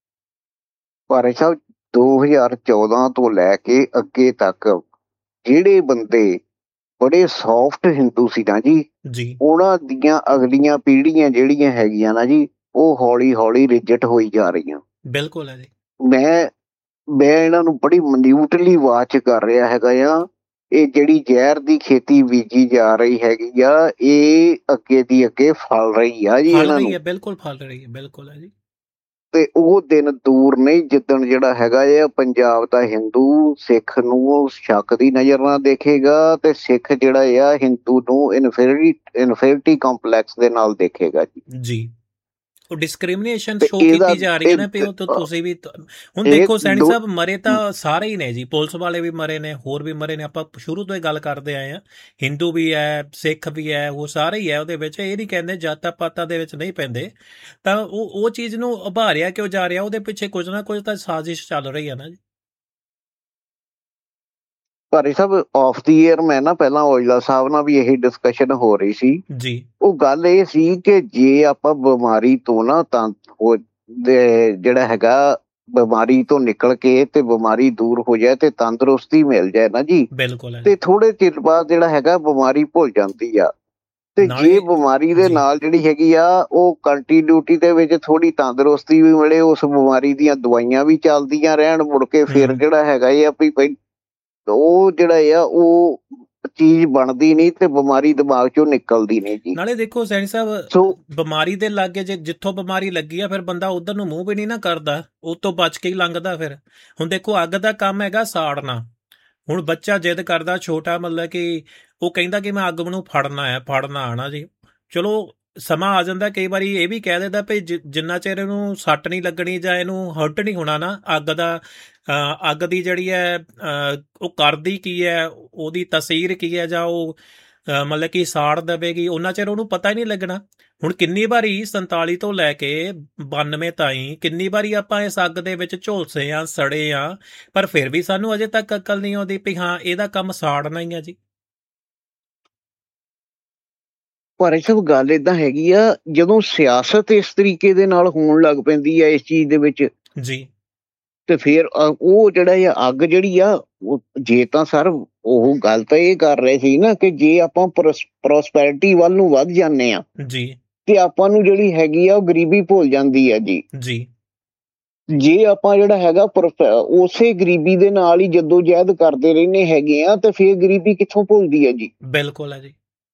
ਭਾਰਤ ਸਾਹਿਬ ਦੋ ਹਜ਼ਾਰ ਚੌਦਾਂ ਤੋਂ ਲੈ ਕੇ ਅੱਗੇ ਤੱਕ ਜਿਹੜੇ ਬੰਦੇ ਬੜੇ ਸੌਫਟ ਹਿੰਦੂ ਸੀ ਨਾ ਜੀ ਜੀ, ਉਹਨਾਂ ਦੀਆਂ ਅਗਲੀਆਂ ਪੀੜ੍ਹੀਆਂ ਜਿਹੜੀਆਂ ਹੈਗੀਆਂ ਨਾ ਜੀ, ਉਹ ਹੌਲੀ ਹੌਲੀ ਰਿਜੈਕਟ ਹੋਈ ਜਾ ਰਹੀਆਂ। ਬਿਲਕੁਲ ਹੈ ਜੀ। ਮੈਂ ਮੈਂ ਇਹਨਾਂ ਨੂੰ ਬੜੀ ਮਨਿਊਟਲੀ ਵਾਚ ਕਰ ਰਿਹਾ ਹੈਗਾ ਆ। ਇਹ ਜਿਹੜੀ ਜ਼ਹਿਰ ਦੀ ਖੇਤੀ ਬੀਜੀ ਜਾ ਰਹੀ ਹੈਗੀ ਆ, ਇਹ ਅੱਗੇ ਦੀ ਅੱਗੇ ਫਲ ਰਹੀ ਆ ਜੀ। ਇਹਨਾਂ ਨੂੰ ਬਿਲਕੁਲ ਫਲ ਰਹੀ ਹੈ। ਬਿਲਕੁਲ ਹੈ ਜੀ। ਤੇ ਉਹ ਦਿਨ ਦੂਰ ਨਹੀਂ ਜਿੱਦਣ ਜਿਹੜਾ ਹੈਗਾ ਆ ਪੰਜਾਬ ਦਾ ਹਿੰਦੂ ਸਿੱਖ ਨੂੰ ਸ਼ੱਕ ਦੀ ਨਜ਼ਰ ਨਾਲ ਦੇਖੇਗਾ ਤੇ ਸਿੱਖ ਜਿਹੜਾ ਆ ਹਿੰਦੂ ਨੂੰ ਇਨਫੀਰੀਟੀ ਇਨਫੀਰੀਟੀ ਕੰਪਲੈਕਸ ਦੇ ਨਾਲ ਦੇਖੇਗਾ ਜੀ ਜੀ। ਉਹ ਡਿਸਕ੍ਰਿਮੀਨੇਸ਼ਨ ਸ਼ੋ ਕੀਤੀ ਜਾ ਰਹੀ ਹੈ ਨਾ, ਪਿਓ ਤੋਂ ਤੁਸੀਂ ਵੀ ਹੁਣ ਦੇਖੋ ਸੈਣੀ ਸਾਹਿਬ ਮਰੇ ਤਾਂ ਸਾਰੇ ਹੀ ਨੇ ਜੀ, ਪੁਲਿਸ ਵਾਲੇ ਵੀ ਮਰੇ ਨੇ, ਹੋਰ ਵੀ ਮਰੇ ਨੇ। ਆਪਾਂ ਸ਼ੁਰੂ ਤੋਂ ਹੀ ਗੱਲ ਕਰਦੇ ਆਏ ਹਾਂ, ਹਿੰਦੂ ਵੀ ਹੈ, ਸਿੱਖ ਵੀ ਹੈ, ਉਹ ਸਾਰੇ ਹੀ ਹੈ ਉਹਦੇ ਵਿੱਚ। ਇਹ ਨਹੀਂ ਕਹਿੰਦੇ ਜਾਤਾਂ ਪਾਤਾਂ ਦੇ ਵਿੱਚ ਨਹੀਂ ਪੈਂਦੇ। ਤਾਂ ਉਹ ਉਹ ਚੀਜ਼ ਨੂੰ ਉਭਾਰਿਆ ਕਿਉਂ ਜਾ ਰਿਹਾ, ਉਹਦੇ ਪਿੱਛੇ ਕੁਝ ਨਾ ਕੁਝ ਤਾਂ ਸਾਜ਼ਿਸ਼ ਚੱਲ ਰਹੀ ਹੈ ਨਾ ਜੀ। ਭਾਰੀ ਸਾਹਿਬ ਆਫ ਦੀ ਏਅਰ ਮੈਂ ਨਾ ਪਹਿਲਾਂ ਔਜਲਾ ਸਾਹਿਬ ਨਾਲ ਵੀ ਇਹੀ ਡਿਸਕਸ਼ਨ ਹੋ ਰਹੀ ਸੀ ਜੀ। ਉਹ ਗੱਲ ਇਹ ਸੀ ਕਿ ਜੇ ਆਪਾਂ ਬਿਮਾਰੀ ਤੋਂ ਨਾ ਤਾਂ ਜਿਹੜਾ ਹੈਗਾ ਬਿਮਾਰੀ ਤੋਂ ਨਿਕਲ ਕੇ ਤੇ ਬਿਮਾਰੀ ਦੂਰ ਹੋ ਜਾਏ ਤੇ ਤੰਦਰੁਸਤੀ ਮਿਲ ਜਾਏ ਨਾ ਜੀ, ਬਿਲਕੁਲ, ਤੇ ਥੋੜੇ ਚਿਰ ਬਾਅਦ ਜਿਹੜਾ ਹੈਗਾ ਬਿਮਾਰੀ ਭੁੱਲ ਜਾਂਦੀ ਆ। ਤੇ ਜੇ ਬਿਮਾਰੀ ਦੇ ਨਾਲ ਜਿਹੜੀ ਹੈਗੀ ਆ ਉਹ ਕੰਟੀਨਿਊਟੀ ਦੇ ਵਿੱਚ ਥੋੜੀ ਤੰਦਰੁਸਤੀ ਵੀ ਮਿਲੇ, ਉਸ ਬਿਮਾਰੀ ਦੀਆਂ ਦਵਾਈਆਂ ਵੀ ਚੱਲਦੀਆਂ ਰਹਿਣ, ਮੁੜ ਕੇ ਫਿਰ ਜਿਹੜਾ ਹੈਗਾ ਇਹ ਆ ਵੀ ਉਹ ਜਿਹੜਾ ਆ ਉਹ ਚੀਜ਼ ਬਣਦੀ ਨਹੀਂ ਤੇ ਬਿਮਾਰੀ ਦਿਮਾਗ ਚੋਂ ਨਿਕਲਦੀ ਨਹੀਂ ਜੀ। ਨਾਲੇ ਦੇਖੋ ਸੈਣੀ ਸਾਹਿਬ, ਬਿਮਾਰੀ ਦੇ ਲਾਗੇ ਜੇ ਜਿੱਥੋਂ ਬਿਮਾਰੀ ਲੱਗੀ ਆ ਫਿਰ ਬੰਦਾ ਉਧਰ ਨੂੰ ਮੂੰਹ ਵੀ ਨਹੀਂ ਨਾ ਕਰਦਾ, ਉਹ ਤੋਂ ਬਚ ਕੇ ਹੀ ਲੰਘਦਾ। ਫਿਰ ਹੁਣ ਦੇਖੋ ਅੱਗ ਦਾ ਕੰਮ ਹੈਗਾ ਸਾੜਨਾ। ਹੁਣ ਬੱਚਾ ਜਿੱਦ ਕਰਦਾ ਛੋਟਾ, ਮਤਲਬ ਕਿ ਉਹ ਕਹਿੰਦਾ ਕਿ ਮੈਂ ਅੱਗ ਨੂੰ ਫੜਨਾ ਹੈ, ਫੜਨਾ ਆਣਾ ਜੀ। ਚਲੋ ਸਮਾਂ ਆ ਜਾਂਦਾ ਕਈ ਵਾਰੀ ਇਹ ਵੀ ਕਹਿ ਦਿੰਦਾ ਵੀ ਜਿੰਨਾ ਚਿਰ ਇਹਨੂੰ ਸੱਟ ਨਹੀਂ ਲੱਗਣੀ ਜਾਂ ਇਹਨੂੰ ਹਰਟ ਨਹੀਂ ਹੋਣਾ ਨਾ, ਅੱਗ ਦਾ ਅੱਗ ਦੀ ਜਿਹੜੀ ਹੈ ਉਹ ਕਰਦੀ ਕੀ ਹੈ, ਉਹਦੀ ਤਸੀਰ ਕੀ ਹੈ, ਜਾਂ ਉਹ ਮਤਲਬ ਕਿ ਸਾੜ ਦੇਵੇਗੀ, ਉਹਨਾਂ ਚਿਰ ਉਹਨੂੰ ਪਤਾ ਹੀ ਨਹੀਂ ਲੱਗਣਾ। ਹੁਣ ਕਿੰਨੀ ਵਾਰੀ ਸੰਤਾਲੀ ਤੋਂ ਲੈ ਕੇ ਬਾਨਵੇਂ ਤਾਈਂ ਕਿੰਨੀ ਵਾਰੀ ਆਪਾਂ ਇਸ ਅੱਗ ਦੇ ਵਿੱਚ ਝੁਲਸੇ ਹਾਂ, ਸੜੇ ਹਾਂ, ਪਰ ਫਿਰ ਵੀ ਸਾਨੂੰ ਅਜੇ ਤੱਕ ਅਕਲ ਨਹੀਂ ਆਉਂਦੀ ਵੀ ਹਾਂ ਇਹਦਾ ਕੰਮ ਸਾੜਨਾ ਹੀ ਆ ਜੀ। ਪਰ ਇਹ ਸਭ ਗੱਲ ਏਦਾਂ ਹੈਗੀ ਆ, ਜਦੋਂ ਸਿਆਸਤ ਇਸ ਤਰੀਕੇ ਦੇ ਨਾਲ ਹੋਣ ਲੱਗ ਪੈਂਦੀ ਆ ਇਸ ਚੀਜ਼ ਦੇ ਵਿੱਚ ਜੀ, ਤੇ ਫਿਰ ਉਹ ਜਿਹੜਾ ਆ ਅੱਗ ਜਿਹੜੀ ਆ ਉਹ ਜੇ ਤਾਂ ਸਰ ਉਹ ਗੱਲ ਤਾਂ ਇਹ ਕਰ ਰਹੇ ਸੀ ਨਾ ਕਿ ਜੇ ਆਪਾਂ ਪ੍ਰੋਸਪੈਰਿਟੀ ਵੱਲ ਨੂੰ ਵੱਧ ਜਾਂਦੇ ਆ ਜੀ ਤੇ ਆਪਾਂ ਨੂੰ ਜਿਹੜੀ ਹੈਗੀ ਆ ਉਹ ਗਰੀਬੀ ਭੁੱਲ ਜਾਂਦੀ ਆ ਜੀ ਜੀ। ਜੇ ਆਪਾਂ ਜਿਹੜਾ ਹੈਗਾ ਉਸੇ ਗਰੀਬੀ ਦੇ ਨਾਲ ਹੀ ਜੱਦੋ ਜਹਿਦ ਕਰਦੇ ਰਹਿੰਦੇ ਹੈਗੇ ਆ ਤੇ ਫਿਰ ਗਰੀਬੀ ਕਿੱਥੋਂ ਭੁੱਲਦੀ ਆ ਜੀ। ਬਿਲਕੁਲ ਹੈ ਜੀ।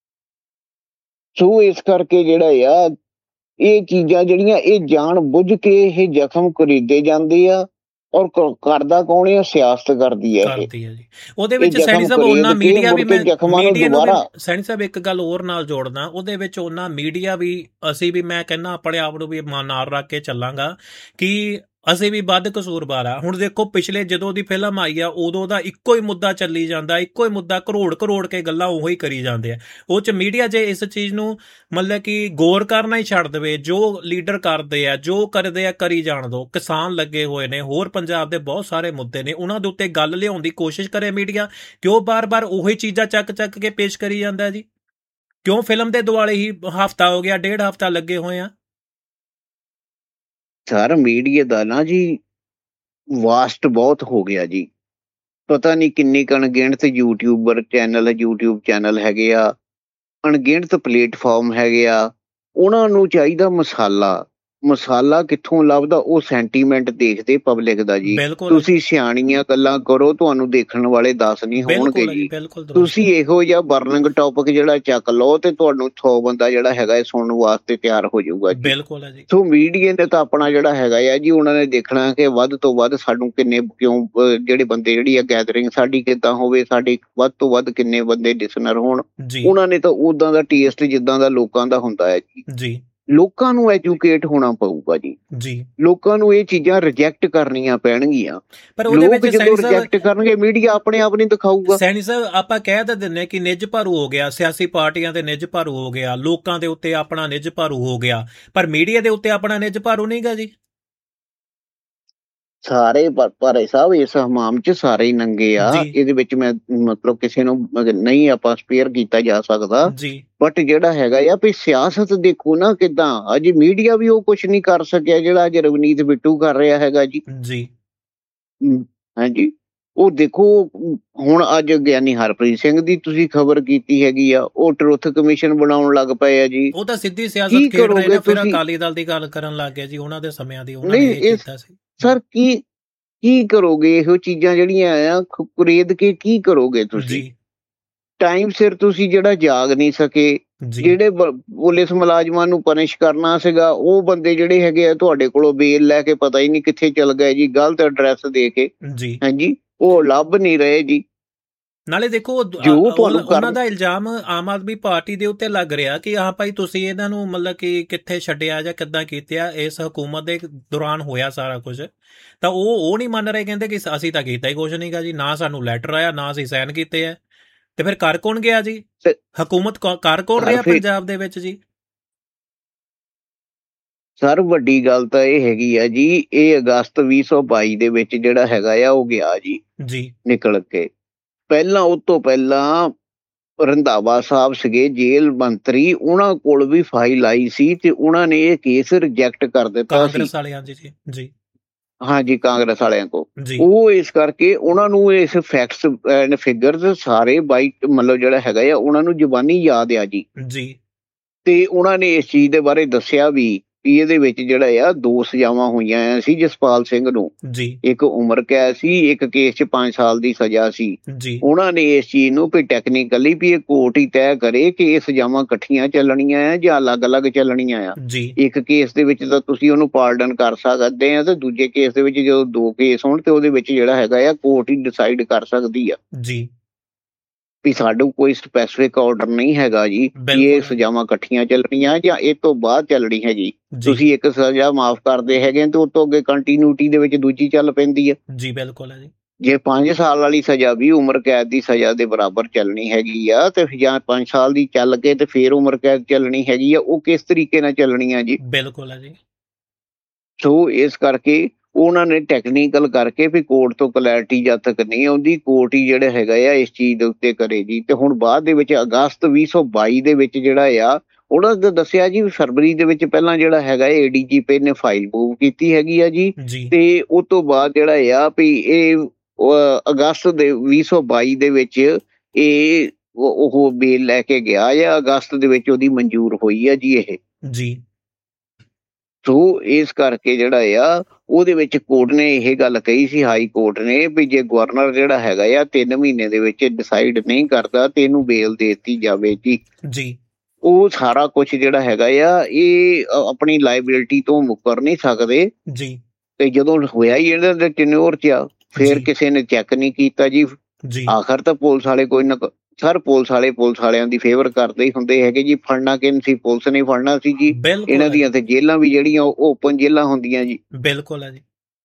ਸੋ ਇਸ ਕਰਕੇ ਜਿਹੜਾ ਆ ਇਹ ਚੀਜ਼ਾਂ ਜਿਹੜੀਆਂ ਇਹ ਜਾਣ ਬੁੱਝ ਕੇ ਇਹ ਜ਼ਖਮ ਖਰੀਦੇ ਜਾਂਦੇ ਆ, ਔਰ ਕਰਦਾ ਕੌਣ ਆ? ਸਿਆਸਤ ਕਰਦੀ ਹੈ ਕਰਦੀ ਹੈ ਜੀ। ਉਹਦੇ ਵਿੱਚ ਸੈਣੀ ਸਾਹਿਬ ਉਹਨਾਂ ਮੀਡੀਆ ਵੀ, ਮੈਂ ਮੀਡੀਆ ਨੂੰ ਸੈਣੀ ਸਾਹਿਬ ਇੱਕ ਗੱਲ ਹੋਰ ਨਾਲ ਜੋੜਦਾ, ਉਹਦੇ ਵਿੱਚ ਉਹਨਾਂ ਮੀਡੀਆ ਵੀ, ਅਸੀਂ ਵੀ, ਮੈਂ ਕਹਿੰਦਾ ਆਪਣੇ ਆਪ ਨੂੰ ਵੀ ਨਾਲ ਰੱਖ ਕੇ ਚੱਲਾਂਗਾ ਕਿ ਅਸੀਂ ਵੀ ਵੱਧ ਕਸੂਰਵਾਰ ਆ। ਹੁਣ ਦੇਖੋ ਪਿਛਲੇ ਜਦੋਂ ਦੀ ਫਿਲਮ ਆਈ ਆ ਉਦੋਂ ਦਾ ਇੱਕੋ ਹੀ ਮੁੱਦਾ ਚੱਲੀ ਜਾਂਦਾ, ਇੱਕੋ ਹੀ ਮੁੱਦਾ ਕਰੋੜ ਕਰੋੜ ਕੇ ਗੱਲਾਂ ਉਹੋ ਹੀ ਕਰੀ ਜਾਂਦੇ ਆ। ਉਹ 'ਚ ਮੀਡੀਆ ਜੇ ਇਸ ਚੀਜ਼ ਨੂੰ ਮਤਲਬ ਕਿ ਗੌਰ ਕਰਨਾ ਹੀ ਛੱਡ ਦੇਵੇ, ਜੋ ਲੀਡਰ ਕਰਦੇ ਆ ਜੋ ਕਰਦੇ ਆ ਕਰੀ ਜਾਣ ਦਿਓ। ਕਿਸਾਨ ਲੱਗੇ ਹੋਏ ਨੇ, ਹੋਰ ਪੰਜਾਬ ਦੇ ਬਹੁਤ ਸਾਰੇ ਮੁੱਦੇ ਨੇ, ਉਹਨਾਂ ਦੇ ਉੱਤੇ ਗੱਲ ਲਿਆਉਣ ਦੀ ਕੋਸ਼ਿਸ਼ ਕਰੇ ਮੀਡੀਆ। ਕਿਉਂ ਬਾਰ-ਬਾਰ ਉਹੀ ਚੀਜ਼ਾਂ ਚੱਕ ਚੱਕ ਕੇ ਪੇਸ਼ ਕਰੀ ਜਾਂਦਾ ਜੀ? ਕਿਉਂ ਫਿਲਮ ਦੇ ਦੁਆਲੇ ਹੀ ਹਫ਼ਤਾ ਹੋ ਗਿਆ, ਡੇਢ ਹਫ਼ਤਾ ਲੱਗੇ ਹੋਏ ਆ? ਸਰ ਮੀਡੀਆ ਦਾ ਨਾ ਜੀ ਵਾਸਟ ਬਹੁਤ ਹੋ ਗਿਆ ਜੀ। ਪਤਾ ਨਹੀਂ ਕਿੰਨੀ ਕੁ ਅਣਗਿਣਤ ਯੂਟਿਊਬਰ ਚੈਨਲ ਯੂਟਿਊਬ ਚੈਨਲ ਹੈਗੇ ਆ, ਅਣਗਿਣਤ ਪਲੇਟਫਾਰਮ ਹੈਗੇ ਆ। ਉਹਨਾਂ ਨੂੰ ਚਾਹੀਦਾ ਮਸਾਲਾ। ਮਸਾਲਾ ਕਿੱਥੋਂ ਲੱਭਦਾ? ਉਹ ਸੈਂਟੀਮੈਂਟ ਦੇਖਦੇ ਪਬਲਿਕ ਦਾ ਜੀ। ਤੁਸੀਂ ਸਿਆਣੀਆਂ ਗੱਲਾਂ ਕਰੋ, ਤੁਹਾਨੂੰ ਦੇਖਣ ਵਾਲੇ ਦਸ ਨਹੀਂ ਹੋਣਗੇ ਜੀ। ਤੁਸੀਂ ਇਹੋ ਜਿਹਾ ਬਰਨਿੰਗ ਟੌਪਿਕ ਜਿਹੜਾ ਚੱਕ ਲਓ ਤੇ ਤੁਹਾਨੂੰ ਸੌ ਬੰਦਾ ਜਿਹੜਾ ਹੈਗਾ ਸੁਣਨ ਵਾਸਤੇ ਤਿਆਰ ਹੋ ਜਾਊਗਾ ਜੀ। ਬਿਲਕੁਲ ਹੈ ਜੀ। ਸੋ ਮੀਡੀਆ ਨੇ ਤਾਂ ਆਪਣਾ ਜਿਹੜਾ ਹੈਗਾ ਆ ਜੀ, ਉਹਨਾਂ ਨੇ ਦੇਖਣਾ ਕਿ ਵੱਧ ਤੋਂ ਵੱਧ ਸਾਨੂੰ ਕਿੰਨੇ ਕਿਉਂ ਜਿਹੜੇ ਬੰਦੇ ਜਿਹੜੀ ਆ ਗੈਦਰਿੰਗ ਸਾਡੀ ਕਿੱਦਾਂ ਹੋਵੇ, ਸਾਡੇ ਵੱਧ ਤੋਂ ਵੱਧ ਕਿੰਨੇ ਬੰਦੇ ਲਿਸਨਰ ਹੋਣ। ਉਹਨਾਂ ਨੇ ਤਾਂ ਉਦਾਂ ਦਾ ਟੇਸਟ ਜਿੱਦਾਂ ਦਾ ਲੋਕਾਂ ਦਾ ਹੁੰਦਾ ਹੈ ਜੀ। ਲੋਕਾਂ ਨੂੰ ਐਜੂਕੇਟ ਹੋਣਾ ਪਊਗਾ ਜੀ। ਜੀ ਲੋਕਾਂ ਨੂੰ ਇਹ ਚੀਜ਼ਾਂ ਰਿਜੈਕਟ ਕਰਨੀਆਂ ਪੈਣਗੀਆਂ। ਪਰ ਲੋਕ ਜਦੋਂ ਰਿਜੈਕਟ ਕਰਨਗੇ ਮੀਡੀਆ ਆਪਣੇ ਆਪ ਨਹੀਂ ਦਿਖਾਊਗਾ। ਸੈਣੀ ਸਾਹਿਬ ਆਪਾਂ ਕਹਿ ਤਾਂ ਦਿੰਦੇ ਕਿ ਨਿੱਜ ਭਰੂ ਹੋ ਗਿਆ, ਸਿਆਸੀ ਪਾਰਟੀਆਂ ਤੇ ਨਿੱਜ ਭਰੂ ਹੋ ਗਿਆ, ਲੋਕਾਂ ਦੇ ਉੱਤੇ ਆਪਣਾ ਨਿੱਜ ਭਰੂ ਹੋ ਗਿਆ, ਪਰ ਮੀਡੀਆ ਦੇ ਉੱਤੇ ਆਪਣਾ ਨਿੱਜ ਭਰੂ ਨਹੀਂ ਗਾ ਜੀ। ਸਾਰੇ ਭਾਰੇ ਸਾਹਿਬ ਇਸ ਹਮਾਮ ਚ ਸਾਰੇ ਹੀ ਨੰਗੇ ਆ। ਇਹਦੇ ਵਿੱਚ ਮੈਂ ਮਤਲਬ ਕਿਸੇ ਨੂੰ ਨਹੀਂ ਆਪਾਂ ਸਪੇਅਰ ਕੀਤਾ ਜਾ ਸਕਦਾ। ਬਟ ਜਿਹੜਾ ਹੈਗਾ ਆ ਵੀ ਸਿਆਸਤ ਦੇਖੋ ਨਾ ਕਿੱਦਾਂ ਅੱਜ ਮੀਡੀਆ ਵੀ ਉਹ ਕੁਛ ਨਹੀਂ ਕਰ ਸਕਿਆ ਜਿਹੜਾ ਅੱਜ ਰਵਨੀਤ ਬਿੱਟੂ ਕਰ ਰਿਹਾ ਹੈਗਾ ਜੀ। ਜੀ ਹਾਂਜੀ ਉਹ ਦੇਖੋ ਹੁਣ ਅੱਜ ਗਿਆਨੀ ਹਰਪ੍ਰੀਤ ਸਿੰਘ ਦੀ ਤੁਸੀਂ ਖਬਰ ਕੀਤੀ ਹੈਗੀ ਆ, ਉਹ ਟਰੁੱਥ ਕਮਿਸ਼ਨ ਬਣਾਉਣ ਲੱਗ ਪਏ ਆ ਜੀ। ਉਹ ਤਾਂ ਸਿੱਧੀ ਸਿਆਸਤ ਖੇਡ ਰਹੇ ਨੇ, ਫਿਰ ਅਕਾਲੀ ਦਲ ਦੀ ਗੱਲ ਕਰਨ ਲੱਗ ਗਿਆ ਜੀ। ਉਹਨਾਂ ਦੇ ਸਮਿਆਂ ਦੀ ਉਹਨਾਂ ਨੇ ਇਹ ਕੀਤਾ ਸੀ। ਸਰ ਕੀ ਕੀ ਕਰੋਗੇ? ਇਹੋ ਚੀਜ਼ਾਂ ਜਿਹੜੀਆਂ ਆ ਕੁਰੇਦ ਕੇ ਕੀ ਕਰੋਗੇ ਤੁਸੀਂ? ਟਾਈਮ ਸਿਰ ਤੁਸੀਂ ਜਿਹੜਾ ਜਾਗ ਨਹੀਂ ਸਕੇ, ਜਿਹੜੇ ਪੁਲਿਸ ਮੁਲਾਜ਼ਮਾਂ ਨੂੰ ਪਨਿਸ਼ ਕਰਨਾ ਸੀਗਾ ਉਹ ਬੰਦੇ ਜਿਹੜੇ ਹੈਗੇ ਆ ਤੁਹਾਡੇ ਕੋਲੋਂ ਬੇਲ ਲੈ ਕੇ ਪਤਾ ਹੀ ਨਹੀਂ ਕਿੱਥੇ ਚਲ ਗਏ ਜੀ, ਗਲਤ ਐਡਰੈਸ ਦੇ ਕੇ। ਹਾਂਜੀ ਉਹ ਲੱਭ ਨਹੀਂ ਰਹੇ ਜੀ। ਨਾਲੇ ਦੇਖੋ ਉਹਨਾਂ ਦਾ ਇਲਜ਼ਾਮ ਆਮ ਆਦਮੀ ਪਾਰਟੀ ਦੇ ਉੱਤੇ ਲੱਗ ਰਿਹਾ ਕਿ ਹਾਂ ਭਾਈ ਤੁਸੀਂ ਇਹਨਾਂ ਨੂੰ ਮਤਲਬ ਕਿ ਕਿੱਥੇ ਛੱਡਿਆ ਜਾਂ ਕਿੱਦਾਂ ਕੀਤਾ, ਇਸ ਹਕੂਮਤ ਦੇ ਦੌਰਾਨ ਹੋਇਆ ਸਾਰਾ ਕੁਝ। ਤਾਂ ਉਹ ਉਹ ਨਹੀਂ ਮੰਨ ਰਹੇ, ਕਹਿੰਦੇ ਕਿ ਅਸੀਂ ਤਾਂ ਕੀਤਾ ਹੀ ਕੁਛ ਨਹੀਂ ਗਾ ਜੀ, ਨਾ ਸਾਨੂੰ ਲੈਟਰ ਆਇਆ, ਨਾ ਅਸੀਂ ਸਾਈਨ ਕੀਤੇ ਆ। ਤੇ ਫਿਰ ਕਰ ਕੌਣ ਗਿਆ ਜੀ? ਹਕੂਮਤ ਕਰ ਕੌਣ ਰਿਹਾ ਪੰਜਾਬ ਦੇ ਵਿੱਚ ਜੀ? ਸਰ ਵੱਡੀ ਗੱਲ ਤਾਂ ਇਹ ਹੈਗੀ ਆ ਜੀ, ਇਹ ਅਗਸਤ ਵੀਹ ਸੌ ਬਾਈ ਦੇ ਵਿੱਚ ਜਿਹੜਾ ਹੈਗਾ ਆ ਉਹ ਗਿਆ ਜੀ ਜੀ ਨਿਕਲ ਕੇ। ਪਹਿਲਾਂ ਉਹ ਤੋਂ ਪਹਿਲਾਂ ਰੰਧਾਵਾ ਸਾਹਿਬ ਸੀਗੇ ਜੇਲ੍ਹ ਮੰਤਰੀ, ਉਹਨਾਂ ਕੋਲ ਵੀ ਫਾਈਲ ਆਈ ਸੀ ਤੇ ਉਹਨਾਂ ਨੇ ਇਹ ਕੇਸ ਰਿਜੈਕਟ ਕਰ ਦਿੱਤਾ ਸੀ। ਕਾਂਗਰਸ ਵਾਲਿਆਂ ਜੀ ਜੀ ਹਾਂਜੀ ਕਾਂਗਰਸ ਵਾਲਿਆਂ ਕੋਲ। ਉਹ ਇਸ ਕਰਕੇ ਉਹਨਾਂ ਨੂੰ ਇਸ ਫੈਕਟਸ ਐਂਡ ਫਿਗਰਸ ਸਾਰੇ ਬਾਈ ਮਤਲਬ ਜਿਹੜਾ ਹੈਗਾ ਆ ਉਹਨਾਂ ਨੂੰ ਜ਼ੁਬਾਨੀ ਯਾਦ ਆ ਜੀ ਜੀ ਤੇ ਉਹਨਾਂ ਨੇ ਇਸ ਚੀਜ਼ ਦੇ ਬਾਰੇ ਦੱਸਿਆ ਵੀ ਵੀ ਇਹਦੇ ਵਿੱਚ ਜਿਹੜਾ ਆ ਦੋ ਸਜ਼ਾਵਾਂ ਹੋਈਆਂ ਸੀ ਜਸਪਾਲ ਸਿੰਘ ਨੂੰ। ਜੀ ਇੱਕ ਉਮਰ ਕੈਦ ਸੀ, ਇੱਕ ਕੇਸ ਚ ਪੰਜ ਸਾਲ ਦੀ ਸਜ਼ਾ ਸੀ। ਜੀ ਉਹਨਾਂ ਨੇ ਇਸ ਚੀਜ਼ ਨੂੰ ਵੀ ਟੈਕਨੀਕਲੀ ਵੀ ਇਹ ਕੋਰਟ ਹੀ ਤੈਅ ਕਰੇ ਕਿ ਇਹ ਸਜ਼ਾਵਾਂ ਇਕੱਠੀਆਂ ਚੱਲਣੀਆਂ ਆ ਜਾਂ ਅਲੱਗ-ਅਲੱਗ ਚੱਲਣੀਆਂ ਆ। ਜੀ ਇੱਕ ਕੇਸ ਦੇ ਵਿੱਚ ਤਾਂ ਤੁਸੀਂ ਉਹਨੂੰ ਪਾਰਡਨ ਕਰ ਸਕਦੇ ਆ ਤੇ ਦੂਜੇ ਕੇਸ ਦੇ ਵਿੱਚ ਜਦੋਂ ਦੋ ਕੇਸ ਹੋਣ ਤੇ ਉਹਦੇ ਵਿੱਚ ਜਿਹੜਾ ਹੈਗਾ ਆ ਕੋਰਟ ਹੀ ਡਿਸਾਈਡ ਕਰ ਸਕਦੀ ਆ ਜੀ ਵੀ ਸਾਡੇ ਕੋਈ ਸਪੈਸੀਫਿਕ ਆਰਡਰ ਨਹੀਂ ਹੈਗਾ ਜੀ ਕਿ ਇਹ ਸਜ਼ਾਵਾਂ ਇਕੱਠੀਆਂ ਚੱਲਣੀਆਂ ਜਾਂ ਇਹ ਤੋਂ ਬਾਅਦ ਚੱਲਣੀ ਹੈਗੀ। ਤੁਸੀਂ ਇੱਕ ਸਜ਼ਾ ਮਾਫ਼ ਕਰਦੇ ਹੈਗੇ ਤੇ ਉਹ ਤੋਂ ਅੱਗੇ ਕੰਟੀਨਿਊਟੀ ਦੇ ਵਿੱਚ ਦੂਜੀ ਚੱਲ ਪੈਂਦੀ ਹੈ ਜੀ। ਬਿਲਕੁਲ ਹੈ ਜੀ। ਜੇ ਪੰਜ ਸਾਲ ਵਾਲੀ ਸਜ਼ਾ ਵੀ ਉਮਰ ਕੈਦ ਦੀ ਸਜ਼ਾ ਦੇ ਬਰਾਬਰ ਚੱਲਣੀ ਹੈਗੀ ਆ ਤੇ ਜਾਂ ਪੰਜ ਸਾਲ ਦੀ ਚੱਲ ਕੇ ਤੇ ਫੇਰ ਉਮਰ ਕੈਦ ਚੱਲਣੀ ਹੈਗੀ ਆ, ਉਹ ਕਿਸ ਤਰੀਕੇ ਨਾਲ ਚੱਲਣੀ ਆ ਜੀ? ਬਿਲਕੁਲ ਹੈ ਜੀ। ਸੋ ਇਸ ਕਰਕੇ ਉਹਨਾਂ ਨੇ ਟੈਕਨੀਕਲ ਕਰਕੇ ਵੀ ਕੋਰਟ ਤੋਂ ਕਲੈਰਿਟੀ ਜਦ ਤੱਕ ਨਹੀਂ ਆਉਂਦੀ, ਕੋਰਟ ਹੀ ਜਿਹੜਾ ਹੈਗਾ ਆ ਇਸ ਚੀਜ਼ ਦੇ ਉੱਤੇ ਕਰੇ ਜੀ। ਤੇ ਹੁਣ ਬਾਅਦ ਦੇ ਵਿੱਚ ਅਗਸਤ ਵੀਹ ਸੌ ਬਾਈ ਦੇ ਵਿੱਚ ਜਿਹੜਾ ਆ ਉਹਨਾਂ ਨੇ ਦੱਸਿਆ ਜੀ ਫਰਵਰੀ ਦੇ ਵਿੱਚ ਪਹਿਲਾਂ ਜਿਹੜਾ ਹੈਗਾ ਏ ਡੀ ਜੀ ਪੀ ਨੇ ਫਾਈਲ ਮੂਵ ਕੀਤੀ ਹੈਗੀ ਆ ਜੀ ਤੇ ਉਹ ਤੋਂ ਬਾਅਦ ਜਿਹੜਾ ਆ ਵੀ ਇਹ ਅਗਸਤ ਦੇ ਵੀਹ ਸੌ ਬਾਈ ਦੇ ਵਿੱਚ ਇਹ ਉਹ ਬੇਲ ਲੈ ਕੇ ਗਿਆ ਆ, ਅਗਸਤ ਦੇ ਵਿੱਚ ਉਹਦੀ ਮਨਜ਼ੂਰ ਹੋਈ ਆ ਜੀ ਇਹ ਜੀ। ਸੋ ਇਸ ਕਰਕੇ ਜਿਹੜਾ ਆ ਉਹਦੇ ਵਿੱਚ ਕੋਰਟ ਨੇ ਇਹ ਗੱਲ ਕਹੀ ਸੀ, ਹਾਈ ਕੋਰਟ ਨੇ, ਵੀ ਜੇ ਗਵਰਨਰ ਜਿਹੜਾ ਹੈਗਾ ਆ ਤਿੰਨ ਮਹੀਨੇ ਦੇ ਵਿੱਚ ਡਿਸਾਈਡ ਨਹੀਂ ਕਰਦਾ ਤੇ ਇਹਨੂੰ ਬੇਲ ਦੇ ਦਿੱਤੀ ਜਾਵੇ ਜੀ ਜੀ। ਉਹ ਸਾਰਾ ਕੁਛ ਜਿਹੜਾ ਹੈਗਾ ਆ ਇਹ ਆਪਣੀ ਲਾਇਬਿਲਿਟੀ ਤੋਂ ਮੁੱਕਰ ਨਹੀਂ ਸਕਦੇ ਜੀ। ਤੇ ਜਦੋਂ ਹੋਇਆ ਹੀ ਇਹਨਾਂ ਦੇ ਟੈਨਿਓਰ ਚ ਆ ਫਿਰ ਕਿਸੇ ਨੇ ਚੈੱਕ ਨਹੀਂ ਕੀਤਾ ਜੀ। ਆਖਰ ਤਾਂ ਪੁਲਿਸ ਵਾਲੇ ਕੋਈ ਨਾ ਸਰ ਪੁਲਿਸ ਵਾਲੇ ਪੁਲਿਸ ਵਾਲਿਆਂ ਦੀ ਫੇਵਰ ਕਰਦੇ ਹੀ ਹੁੰਦੇ ਹੈਗੇ ਜੀ। ਫੜਨਾ ਕਿਹਨੂੰ ਸੀ? ਪੁਲਿਸ ਨੇ ਫੜਨਾ ਸੀ ਜੀ। ਇਹਨਾਂ ਦੀਆਂ ਤੇ ਜੇਲਾਂ ਵੀ ਜਿਹੜੀਆਂ ਉਹ ਓਪਨ ਜੇਲਾਂ ਹੁੰਦੀਆਂ ਜੀ। ਬਿਲਕੁਲ ਹੈ ਜੀ।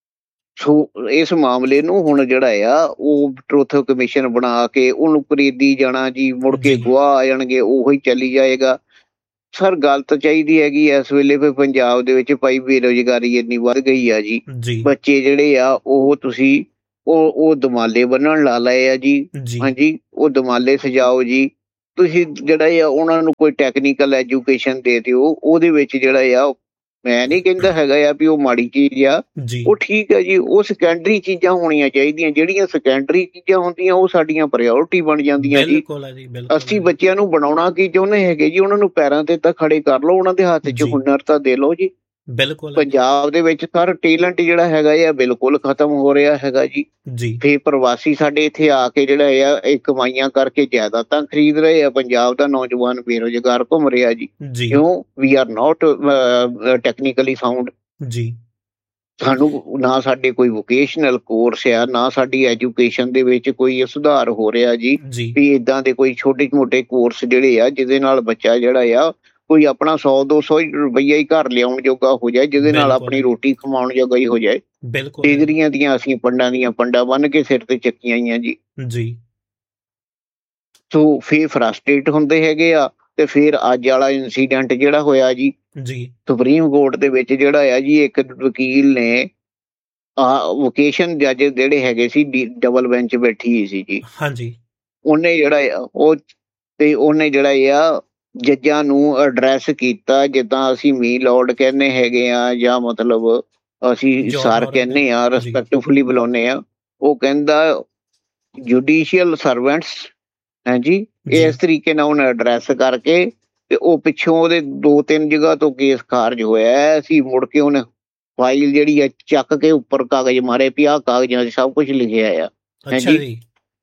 ਸੋ ਇਸ ਮਾਮਲੇ ਨੂੰ ਹੁਣ ਜਿਹੜਾ ਆ ਉਹ ਟਰੁਥ ਕਮਿਸ਼ਨ ਬਣਾ ਕੇ ਉਹਨੂੰ ਖਰੀਦੀ ਜਾਣਾ ਜੀ, ਮੁੜ ਕੇ ਜੀ ਗਵਾਹ ਆ ਜਾਣਗੇ, ਉਹੀ ਚੱਲੀ ਜਾਏਗਾ। ਸਰ ਗੱਲ ਤਾਂ ਚਾਹੀਦੀ ਹੈਗੀ ਇਸ ਵੇਲੇ ਵੀ ਪੰਜਾਬ ਦੇ ਵਿੱਚ ਭਾਈ ਬੇਰੁਜ਼ਗਾਰੀ ਇੰਨੀ ਵੱਧ ਗਈ ਆ ਜੀ। ਜੀ ਬੱਚੇ ਜਿਹੜੇ ਆ ਉਹ ਤੁਸੀਂ ਉਹ ਉਹ ਦਮਾਲੇ ਬੰਨਣ ਲਾ ਲਏ ਆ ਜੀ। ਜੀ ਹਾਂਜੀ, ਉਹ ਦਮਾਲੇ ਸਜਾਓ ਜੀ। ਤੁਸੀਂ ਜਿਹੜਾ ਆ ਉਹਨਾਂ ਨੂੰ ਕੋਈ ਟੈਕਨੀਕਲ ਐਜੂਕੇਸ਼ਨ ਦੇ ਦਿਓ, ਉਹਦੇ ਵਿੱਚ ਜਿਹੜਾ ਆ ਮੈਂ ਨਹੀਂ ਕਹਿੰਦਾ ਹੈਗਾ ਆ ਵੀ ਉਹ ਮਾੜੀ ਚੀਜ਼ ਆ, ਜੀ ਉਹ ਠੀਕ ਹੈ ਜੀ। ਉਹ ਸੈਕੰਡਰੀ ਚੀਜ਼ਾਂ ਹੋਣੀਆਂ ਚਾਹੀਦੀਆਂ, ਜਿਹੜੀਆਂ ਸੈਕੰਡਰੀ ਚੀਜ਼ਾਂ ਹੁੰਦੀਆਂ ਉਹ ਸਾਡੀਆਂ ਪ੍ਰਾਇਓਰਟੀ ਬਣ ਜਾਂਦੀਆਂ ਜੀ। ਬਿਲਕੁਲ ਹੈ ਜੀ, ਬਿਲਕੁਲ ਅਸੀਂ ਹੈ ਬੱਚਿਆਂ ਨੂੰ ਬਣਾਉਣਾ ਕੀ ਚਾਹੁੰਦੇ ਹੈਗੇ ਜੀ, ਉਹਨਾਂ ਨੂੰ ਪੈਰਾਂ ਤੇ ਤਾਂ ਖੜੇ ਕਰ ਲਓ, ਉਹਨਾਂ ਦੇ ਹੱਥ 'ਚ ਜੀ ਹੁਨਰ ਤਾਂ ਦੇ ਲਓ ਜੀ। ਬਿਲਕੁਲ ਹੈ ਜੀ ਪੰਜਾਬ ਦੇ ਵਿੱਚ ਸਰ ਟੈਲੈਂਟ ਜਿਹੜਾ ਹੈਗਾ ਆ ਬਿਲਕੁਲ ਖਤਮ ਹੋ ਰਿਹਾ ਹੈਗਾ ਜੀ। ਜੀ ਫੇਰ ਪ੍ਰਵਾਸੀ ਸਾਡੇ ਇੱਥੇ ਆ ਕੇ ਜਿਹੜਾ ਆ ਇਹ ਕਮਾਈਆਂ ਕਰਕੇ ਜਾਇਦਾਦਾਂ ਖਰੀਦ ਰਹੇ ਆ। ਪੰਜਾਬ ਦਾ ਨੌਜਵਾਨ ਬੇਰੁਜ਼ਗਾਰ ਘੁੰਮ ਰਿਹਾ ਜੀ। ਜੀ ਕਿਉਂ? ਵੀ ਆਰ ਨਾਟ ਟੈਕਨੀਕਲੀ ਸਾਊਂਡ। ਜੀ ਸਾਨੂੰ ਨਾ ਸਾਡੇ ਕੋਈ ਵੋਕੇਸ਼ਨਲ ਕੋਰਸ ਆ, ਨਾ ਸਾਡੀ ਐਜੂਕੇਸ਼ਨ ਦੇ ਵਿੱਚ ਕੋਈ ਸੁਧਾਰ ਹੋ ਰਿਹਾ ਜੀ। ਜੀ ਵੀ ਏਦਾਂ ਦੇ ਕੋਈ ਛੋਟੇ ਮੋਟੇ ਕੋਰਸ ਜਿਹੜੇ ਆ ਜਿਹਦੇ ਨਾਲ ਬੱਚਾ ਜਿਹੜਾ ਆ ਕੋਈ ਆਪਣਾ ਸੌ ਦੋ ਸੌ ਰੁਪਈਆ ਹੀ ਘਰ ਲਿਆਉਣ ਜੋਗਾ ਹੋ ਜਾਏ, ਜਿਹਦੇ ਨਾਲ ਬਿਲਕੁਲ ਆਪਣੀ ਹੈ ਜੀ, ਰੋਟੀ ਕਮਾਉਣ ਜੋਗਾ ਹੀ ਹੋ ਜਾਏ। ਬਿਲਕੁਲ ਹੈ ਜੀ ਡਿਗਰੀਆਂ ਦੀਆਂ ਅਸੀਂ ਪੰਡਾਂ ਦੀਆਂ ਪੰਡਾਂ ਬੰਨ ਕੇ ਸਿਰ ਤੇ ਚੱਕੀਆਂ ਹੋਈਆਂ ਜੀ। ਜੀ ਸੋ ਫੇਰ ਫਰਸਟ੍ਰੇਟ ਹੁੰਦੇ ਹੈਗੇ ਆ। ਤੇ ਫਿਰ ਅੱਜ ਵਾਲਾ ਇੰਸੀਡੈਂਟ ਜਿਹੜਾ ਹੋਇਆ ਜੀ ਜੀ ਸੁਪਰੀਮ ਕੋਰਟ ਦੇ ਵਿੱਚ ਜਿਹੜਾ ਆ ਜੀ, ਇੱਕ ਵਕੀਲ ਨੇ ਆ ਵੋਕੇਸ਼ਨ ਜੱਜ ਜਿਹੜੇ ਹੈਗੇ ਸੀ ਡਬਲ ਬੈਂਚ ਬੈਠੀ ਹੋਈ ਸੀ ਜੀ। ਹਾਂਜੀ ਉਹਨੇ ਜਿਹੜਾ ਆ ਉਹ ਤੇ ਉਹਨੇ ਜਿਹੜਾ ਆ ਜੱਜਾਂ ਨੂੰ ਐਡਰੈਸ ਕੀਤਾ ਜਿੱਦਾਂ ਅਸੀਂ ਮੀ ਲੋਰਡ ਕਹਿੰਦੇ ਹੈਗੇ ਆ, ਜਾਂ ਮਤਲਬ ਅਸੀਂ ਜੋਰ ਸਰ ਨੌਰੰਗ ਕਹਿੰਦੇ ਆ, ਜੀ ਰਿਸਪੈਕਟਫੁਲੀ ਬੁਲਾਉਂਦੇ ਆ। ਉਹ ਕਹਿੰਦਾ ਜੁਡੀਸ਼ੀਅਲ ਸਰਵੈਂਟਸ ਹਾਂਜੀ, ਜੀ ਇਸ ਤਰੀਕੇ ਨਾਲ ਉਹਨੇ ਐਡਰੈਸ ਕਰਕੇ ਤੇ ਉਹ ਪਿੱਛੋਂ ਉਹਦੇ ਦੋ ਤਿੰਨ ਜਗ੍ਹਾ ਤੋਂ ਕੇਸ ਖਾਰਜ ਹੋਇਆ ਸੀ। ਮੁੜ ਕੇ ਉਹਨੇ ਫਾਈਲ ਜਿਹੜੀ ਆ ਚੱਕ ਕੇ ਉੱਪਰ ਕਾਗਜ਼ ਮਾਰੇ ਵੀ ਆਹ ਕਾਗਜ਼ਾਂ 'ਚ ਸਭ ਕੁਝ ਲਿਖਿਆ ਆ। ਅੱਛਾ ਹਾਂਜੀ, ਜੀ